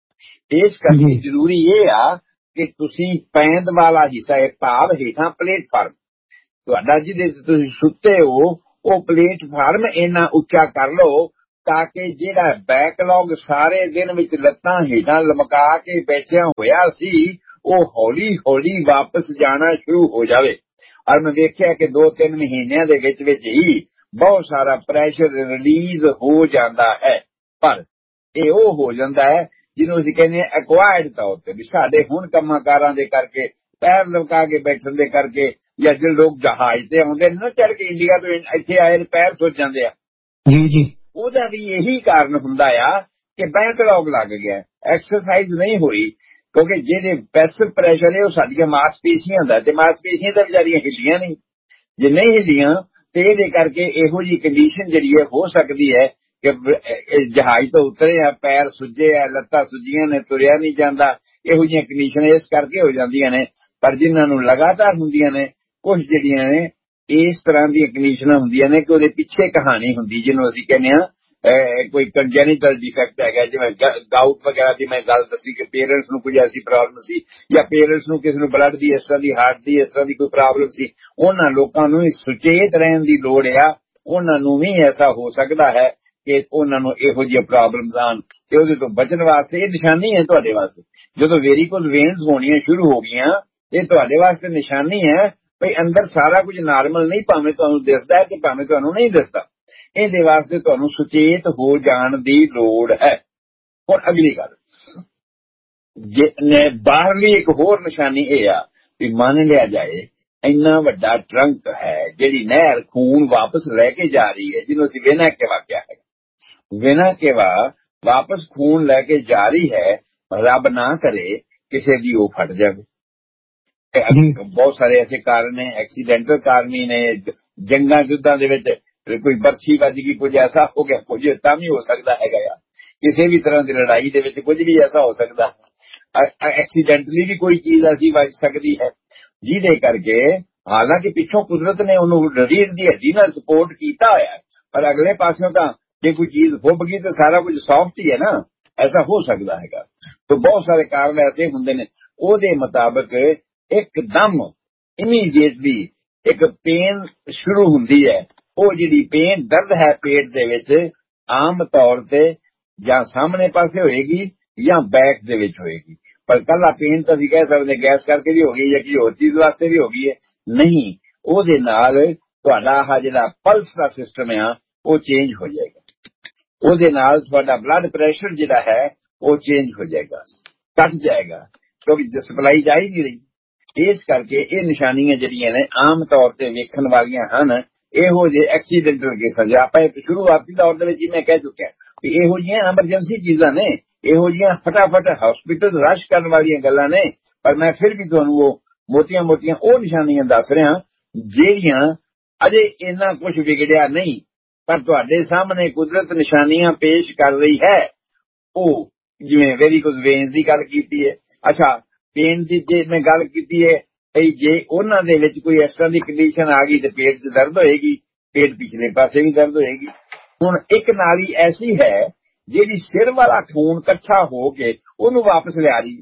ਇਸ ਕਰਕੇ ਜ਼ਰੂਰੀ ਇਹ ਆ ਕਿ ਤੁਸੀਂ ਪੈਂਦ ਵਾਲਾ ਹਿੱਸਾ, ਇਹ ਭਾਵ ਹੇਠਾਂ ਪਲੇਟਫਾਰਮ ਤੁਹਾਡਾ ਜਿਹਦੇ ਤੁਸੀਂ ਸੁੱਤੇ ਹੋ, ਉਹ ਪਲੇਟਫਾਰਮ ਇੰਨਾ ਉੱਚਾ ਕਰ ਲਓ ਤਾਂ ਕਿ ਜਿਹੜਾ ਬੈਕਲੌਗ ਸਾਰੇ ਦਿਨ ਵਿੱਚ ਲੱਤਾਂ ਹੇਠਾਂ ਲਮਕਾ ਕੇ ਬੈਠਿਆ ਹੋਇਆ ਸੀ ਉਹ ਹੌਲੀ ਹੌਲੀ ਵਾਪਸ ਜਾਣਾ ਸ਼ੁਰੂ ਹੋ ਜਾਵੇ। ਔਰ ਮੈਂ ਵੇਖਿਆ ਕਿ 2-3 ਮਹੀਨਿਆਂ ਦੇ ਵਿੱਚ ਹੀ ਬਹੁਤ ਸਾਰਾ ਪ੍ਰੈਸ਼ਰ ਰਿਲੀਜ਼ ਹੋ ਜਾਂਦਾ ਹੈ। ਪਰ ਇਹ ਉਹ ਹੋ ਜਾਂਦਾ ਹੈ ਜਿਹਨੂੰ ਅਸੀਂ ਕਹਿੰਦੇ ਹਾਂ ਐਕਵਾਇਰਡ ਤੌਰ ਤੇ, ਵੀ ਸਾਡੇ ਹੁਣ ਕੰਮਾਂ ਕਾਰਾਂ ਦੇ ਕਰਕੇ, ਪੈਰ ਲਮਕਾ ਕੇ ਬੈਠਣ ਦੇ ਕਰਕੇ, ਜਾਂ ਜਿਹੜੇ ਲੋਕ ਜਹਾਜ਼ ਤੇ ਆਉਂਦੇ ਨੇ ਨਾ ਚੜ ਕੇ ਇੰਡੀਆ ਤੋਂ ਇੱਥੇ ਆਏ ਨੇ ਪੈਰ ਸੁੱਜ ਜਾਂਦੇ ਆ, ਜੀ ਉਹਦਾ ਵੀ ਇਹੀ ਕਾਰਨ ਹੁੰਦਾ ਆ ਕਿ ਬੈਕਲੌਗ ਲੱਗ ਗਿਆ, ਐਕਸਰਸਾਈਜ਼ ਨਹੀਂ ਹੋਈ। ਕਿਉਂਕਿ ਜਿਹੜੇ ਪੈਸਿਵ ਪ੍ਰੈਸ਼ਰ ਹੈ ਉਹ ਸਾਡੀਆਂ ਮਾਸਪੇਸ਼ੀਆਂ ਦਾ, ਤੇ ਮਾਸਪੇਸ਼ੀਆਂ ਤਾਂ ਵਿਚਾਰੀਆਂ ਹਿੱਲੀਆਂ ਨਹੀਂ। ਜੇ ਨਹੀਂ ਹਿੱਲੀਆਂ ਤੇ ਇਹਦੇ ਕਰਕੇ ਇਹੋ ਜਿਹੀ ਕੰਡੀਸ਼ਨ ਜਿਹੜੀ ਹੈ ਹੋ ਸਕਦੀ ਹੈ ਕਿ ਜਹਾਜ਼ ਤੋਂ ਉਤਰੇ ਆ, ਪੈਰ ਸੁੱਜੇ ਆ, ਲੱਤਾਂ ਸੁੱਜੀਆਂ ਨੇ, ਤੁਰਿਆ ਨਹੀਂ ਜਾਂਦਾ, ਇਹੋ ਜਿਹੀਆਂ ਕੰਡੀਸ਼ਨ ਇਸ ਕਰਕੇ ਹੋ ਜਾਂਦੀਆਂ ਨੇ। ਪਰ ਜਿਨ੍ਹਾਂ ਨੂੰ ਲਗਾਤਾਰ ਹੁੰਦੀਆਂ ਨੇ, ਕੁਝ ਜਿਹੜੀਆਂ ਨੇ ਇਸ ਤਰ੍ਹਾਂ ਦੀਆਂ ਕੰਡੀਸ਼ਨਾਂ ਹੁੰਦੀਆਂ ਨੇ ਕਿ ਉਹਦੇ ਪਿੱਛੇ ਕਹਾਣੀ ਹੁੰਦੀ, ਜਿਹਨੂੰ ਅਸੀਂ ਕਹਿੰਦੇ ਹਾਂ ਕੋਈ ਕੰਜੈਨੀਟਲ ਡਿਫੈਕਟ ਹੈਗਾ। ਜਿਵੇਂ ਗਾਊਟ ਵਗੈਰਾ ਦੀ ਮੈਂ ਗੱਲ ਦੱਸੀ ਕਿ ਪੇਰੈਂਟਸ ਨੂੰ ਕੁਝ ਐਸੀ ਪ੍ਰੋਬਲਮ ਸੀ, ਜਾਂ ਪੇਰੈਂਟਸ ਨੂੰ ਕਿਸੇ ਨੂੰ ਬਲੱਡ ਦੀ ਇਸ ਤਰ੍ਹਾਂ ਦੀ, ਹਾਰਟ ਦੀ ਇਸ ਤਰ੍ਹਾਂ ਦੀ ਕੋਈ ਪ੍ਰੋਬਲਮ ਸੀ, ਉਹਨਾਂ ਲੋਕਾਂ ਨੂੰ ਸੁਚੇਤ ਰਹਿਣ ਦੀ ਲੋੜ ਆ। ਉਹਨਾਂ ਨੂੰ ਵੀ ਐਸਾ ਹੋ ਸਕਦਾ ਹੈ ਕਿ ਉਹਨਾਂ ਨੂੰ ਇਹੋ ਜਿਹੀਆਂ ਪ੍ਰੋਬਲਮਸ ਆਉਣ, ਤੇ ਉਹਦੇ ਤੋਂ ਬਚਣ ਵਾਸਤੇ ਇਹ ਨਿਸ਼ਾਨੀ ਹੈ ਤੁਹਾਡੇ ਵਾਸਤੇ। ਜਦੋਂ ਵੈਰੀਕੋਜ਼ ਵੇਨਸ ਹੋਣੀਆਂ ਸ਼ੁਰੂ ਹੋ ਗਈਆਂ, ਇਹ ਤੁਹਾਡੇ ਵਾਸਤੇ ਨਿਸ਼ਾਨੀ ਹੈ ਭਈ ਅੰਦਰ ਸਾਰਾ ਕੁਝ ਨਾਰਮਲ ਨਹੀਂ, ਭਾਵੇਂ ਤੁਹਾਨੂੰ ਦਿਸਦਾ ਹੈ ਤੇ ਭਾਵੇਂ ਤੁਹਾਨੂੰ ਨਹੀਂ ਦਿਸਦਾ। ਇਹਦੇ ਵਾਸਤੇ ਤੁਹਾਨੂੰ ਸੁਚੇਤ ਹੋ ਜਾਣ ਦੀ ਲੋੜ ਹੈ। ਹੁਣ ਅਗਲੀ ਗੱਲ, ਬਾਹਰਲੀ ਇੱਕ ਹੋਰ ਨਿਸ਼ਾਨੀ ਇਹ ਆ ਵੀ ਮੰਨ ਲਿਆ ਜਾਏ ਇੰਨਾ ਵੱਡਾ ਟਰੰਕ ਹੈ, ਜਿਹੜੀ ਨਹਿਰ ਖੂਨ ਵਾਪਸ ਲੈ ਕੇ ਜਾ ਰਹੀ ਹੈ, ਜਿਹਨੂੰ ਅਸੀਂ ਵੇਨਾ ਕੇਵਾ ਕਿਹਾ ਹੈ। ਵੇਨਾ ਕੇਵਾ ਵਾਪਸ ਖੂਨ ਲੈ ਕੇ ਜਾ ਰਹੀ ਹੈ, ਰੱਬ ਨਾ ਕਰੇ ਕਿਸੇ ਦੀ ਉਹ ਫਟ ਜਾਵੇ। ਬਹੁਤ ਸਾਰੇ ਐਸੇ ਕਾਰਨ ਨੇ, ਐਕਸੀਡੈਂਟਲ ਕਾਰਨ ਹੀ ਨੇ, ਜੰਗਾਂ ਯੁੱਧਾਂ ਦੇ ਵਿੱਚ ਕੋਈ ਬਰਛੀ ਵੱਜ ਗਈ, ਕੁਝ ਐਸਾ ਹੋ ਗਿਆ, ਕੁਝ ਤਾਂ ਵੀ ਹੋ ਸਕਦਾ ਹੈਗਾ ਆ। ਕਿਸੇ ਵੀ ਤਰ੍ਹਾਂ ਦੀ ਲੜਾਈ ਦੇ ਵਿੱਚ ਕੁਝ ਵੀ ਐਸਾ ਹੋ ਸਕਦਾ ਹੈ, ਐਕਸੀਡੈਂਟਲੀ ਵੀ ਕੋਈ ਚੀਜ਼ ਐਸੀ ਵੱਜ ਸਕਦੀ ਹੈ, ਜਿਹਦੇ ਕਰਕੇ ਹਾਲਾਂਕਿ ਪਿੱਛੋਂ ਕੁਦਰਤ ਨੇ ਉਹਨੂੰ ਰੀੜ ਦੀ ਹੱਡੀ ਨਾਲ ਸਪੋਰਟ ਕੀਤਾ ਹੋਇਆ, ਪਰ ਅਗਲੇ ਪਾਸਿਓਂ ਤਾਂ ਜੇ ਕੋਈ ਚੀਜ਼ ਫੁੱਬ ਗਈ ਤਾਂ ਸਾਰਾ ਕੁਝ ਸੌਫਟ ਹੀ ਹੈ ਨਾ, ਐਸਾ ਹੋ ਸਕਦਾ ਹੈਗਾ। ਤਾਂ ਬਹੁਤ ਸਾਰੇ ਕਾਰਨ ਐਸੇ ਹੁੰਦੇ ਨੇ। ਉਹਦੇ ਮੁਤਾਬਕ ਇੱਕਦਮ ਇਮੀਡੀਏਟਲੀ ਇੱਕ ਪੇਨ ਸ਼ੁਰੂ ਹੁੰਦੀ ਹੈ। ਉਹ ਜਿਹੜੀ ਪੇਨ, ਦਰਦ ਹੈ ਪੇਟ ਦੇ ਵਿੱਚ, ਆਮ ਤੌਰ ਤੇ ਜਾਂ ਸਾਹਮਣੇ ਪਾਸੇ ਹੋਏਗੀ ਜਾਂ ਬੈਕ ਦੇ ਵਿੱਚ ਹੋਏਗੀ। ਪਰ ਕੱਲਾ ਪੇਨ ਤਾਂ ਅਸੀਂ ਕਹਿ ਸਕਦੇ ਗੈਸ ਕਰਕੇ ਵੀ ਹੋ ਗਈ ਜਾਂ ਕਿਸੇ ਹੋਰ ਚੀਜ਼ ਵਾਸਤੇ ਵੀ ਹੋ ਗਈ ਹੈ, ਨਹੀਂ। ਉਹਦੇ ਨਾਲ ਤੁਹਾਡਾ ਆਹ ਜਿਹੜਾ ਪਲਸ ਦਾ ਸਿਸਟਮ ਆ ਉਹ ਚੇਂਜ ਹੋ ਜਾਏਗਾ। ਉਹਦੇ ਨਾਲ ਤੁਹਾਡਾ ਬਲੱਡ ਪ੍ਰੈਸ਼ਰ ਜਿਹੜਾ ਹੈ ਉਹ ਚੇਂਜ ਹੋ ਜਾਏਗਾ, ਘਟ ਜਾਏਗਾ, ਕਿਉਂਕਿ ਸਪਲਾਈ ਜਾ ਹੀ ਨਹੀਂ ਰਹੀ। ਇਸ ਕਰਕੇ ਇਹ ਨਿਸ਼ਾਨੀਆਂ ਜਿਹੜੀਆਂ ਨੇ ਆਮ ਤੌਰ ਤੇ ਵੇਖਣ ਵਾਲੀਆਂ ਹਨ। ਇਹੋ ਜਿਹੇ ਐਕਸੀਡੈਂਟਲ ਕੇਸਾਂ, ਜੇ ਆਪਾਂ ਸ਼ੁਰੂਆਤੀ ਤੌਰ ਦੇ ਵਿੱਚ ਹੀ ਮੈਂ ਕਹਿ ਚੁੱਕਿਆ ਵੀ ਇਹੋ ਜਿਹੀਆਂ ਐਮਰਜੈਂਸੀ ਚੀਜ਼ਾਂ ਨੇ, ਇਹੋ ਜਿਹੀਆਂ ਫਟਾਫਟ ਹਸਪੀਟਲ ਰਸ਼ ਕਰਨ ਵਾਲੀਆਂ ਗੱਲਾਂ ਨੇ। ਪਰ ਮੈਂ ਫਿਰ ਵੀ ਤੁਹਾਨੂੰ ਉਹ ਮੋਟੀਆਂ-ਮੋਟੀਆਂ ਉਹ ਨਿਸ਼ਾਨੀਆਂ ਦੱਸ ਰਿਹਾ ਜਿਹੜੀਆਂ ਅਜੇ ਇੰਨਾ ਕੁਝ ਵਿਗੜਿਆ ਨਹੀਂ, ਪਰ ਤੁਹਾਡੇ ਸਾਹਮਣੇ ਕੁਦਰਤ ਨਿਸ਼ਾਨੀਆਂ ਪੇਸ਼ ਕਰ ਰਹੀ ਹੈ। ਉਹ ਜਿਵੇਂ ਵੈਰੀਕੋਜ਼ ਵੇਨਸ ਦੀ ਗੱਲ ਕੀਤੀ ਹੈ, ਅੱਛਾ ਪੇਨ ਦੀ ਜੇ ਮੈਂ ਗੱਲ ਕੀਤੀ ਹੈ, ਜੇ ਉਹਨਾਂ ਦੇ ਵਿੱਚ ਕੋਈ ਇਸ ਤਰ੍ਹਾਂ ਦੀ ਕੰਡੀਸ਼ਨ ਆ ਗਈ ਤੇ ਪੇਟ 'ਚ ਦਰਦ ਹੋਏਗੀ, ਪੇਟ ਪਿਛਲੇ ਪਾਸੇ ਵੀ ਦਰਦ ਹੋਏਗੀ। ਹੁਣ ਇੱਕ ਨਾਲੀ ਐਸੀ ਹੈ ਜਿਹੜੀ ਸਿਰ ਵਾਲਾ ਖੂਨ ਇਕੱਠਾ ਹੋ ਕੇ ਉਹਨੂੰ ਵਾਪਸ ਲਿਆ ਰਹੀ,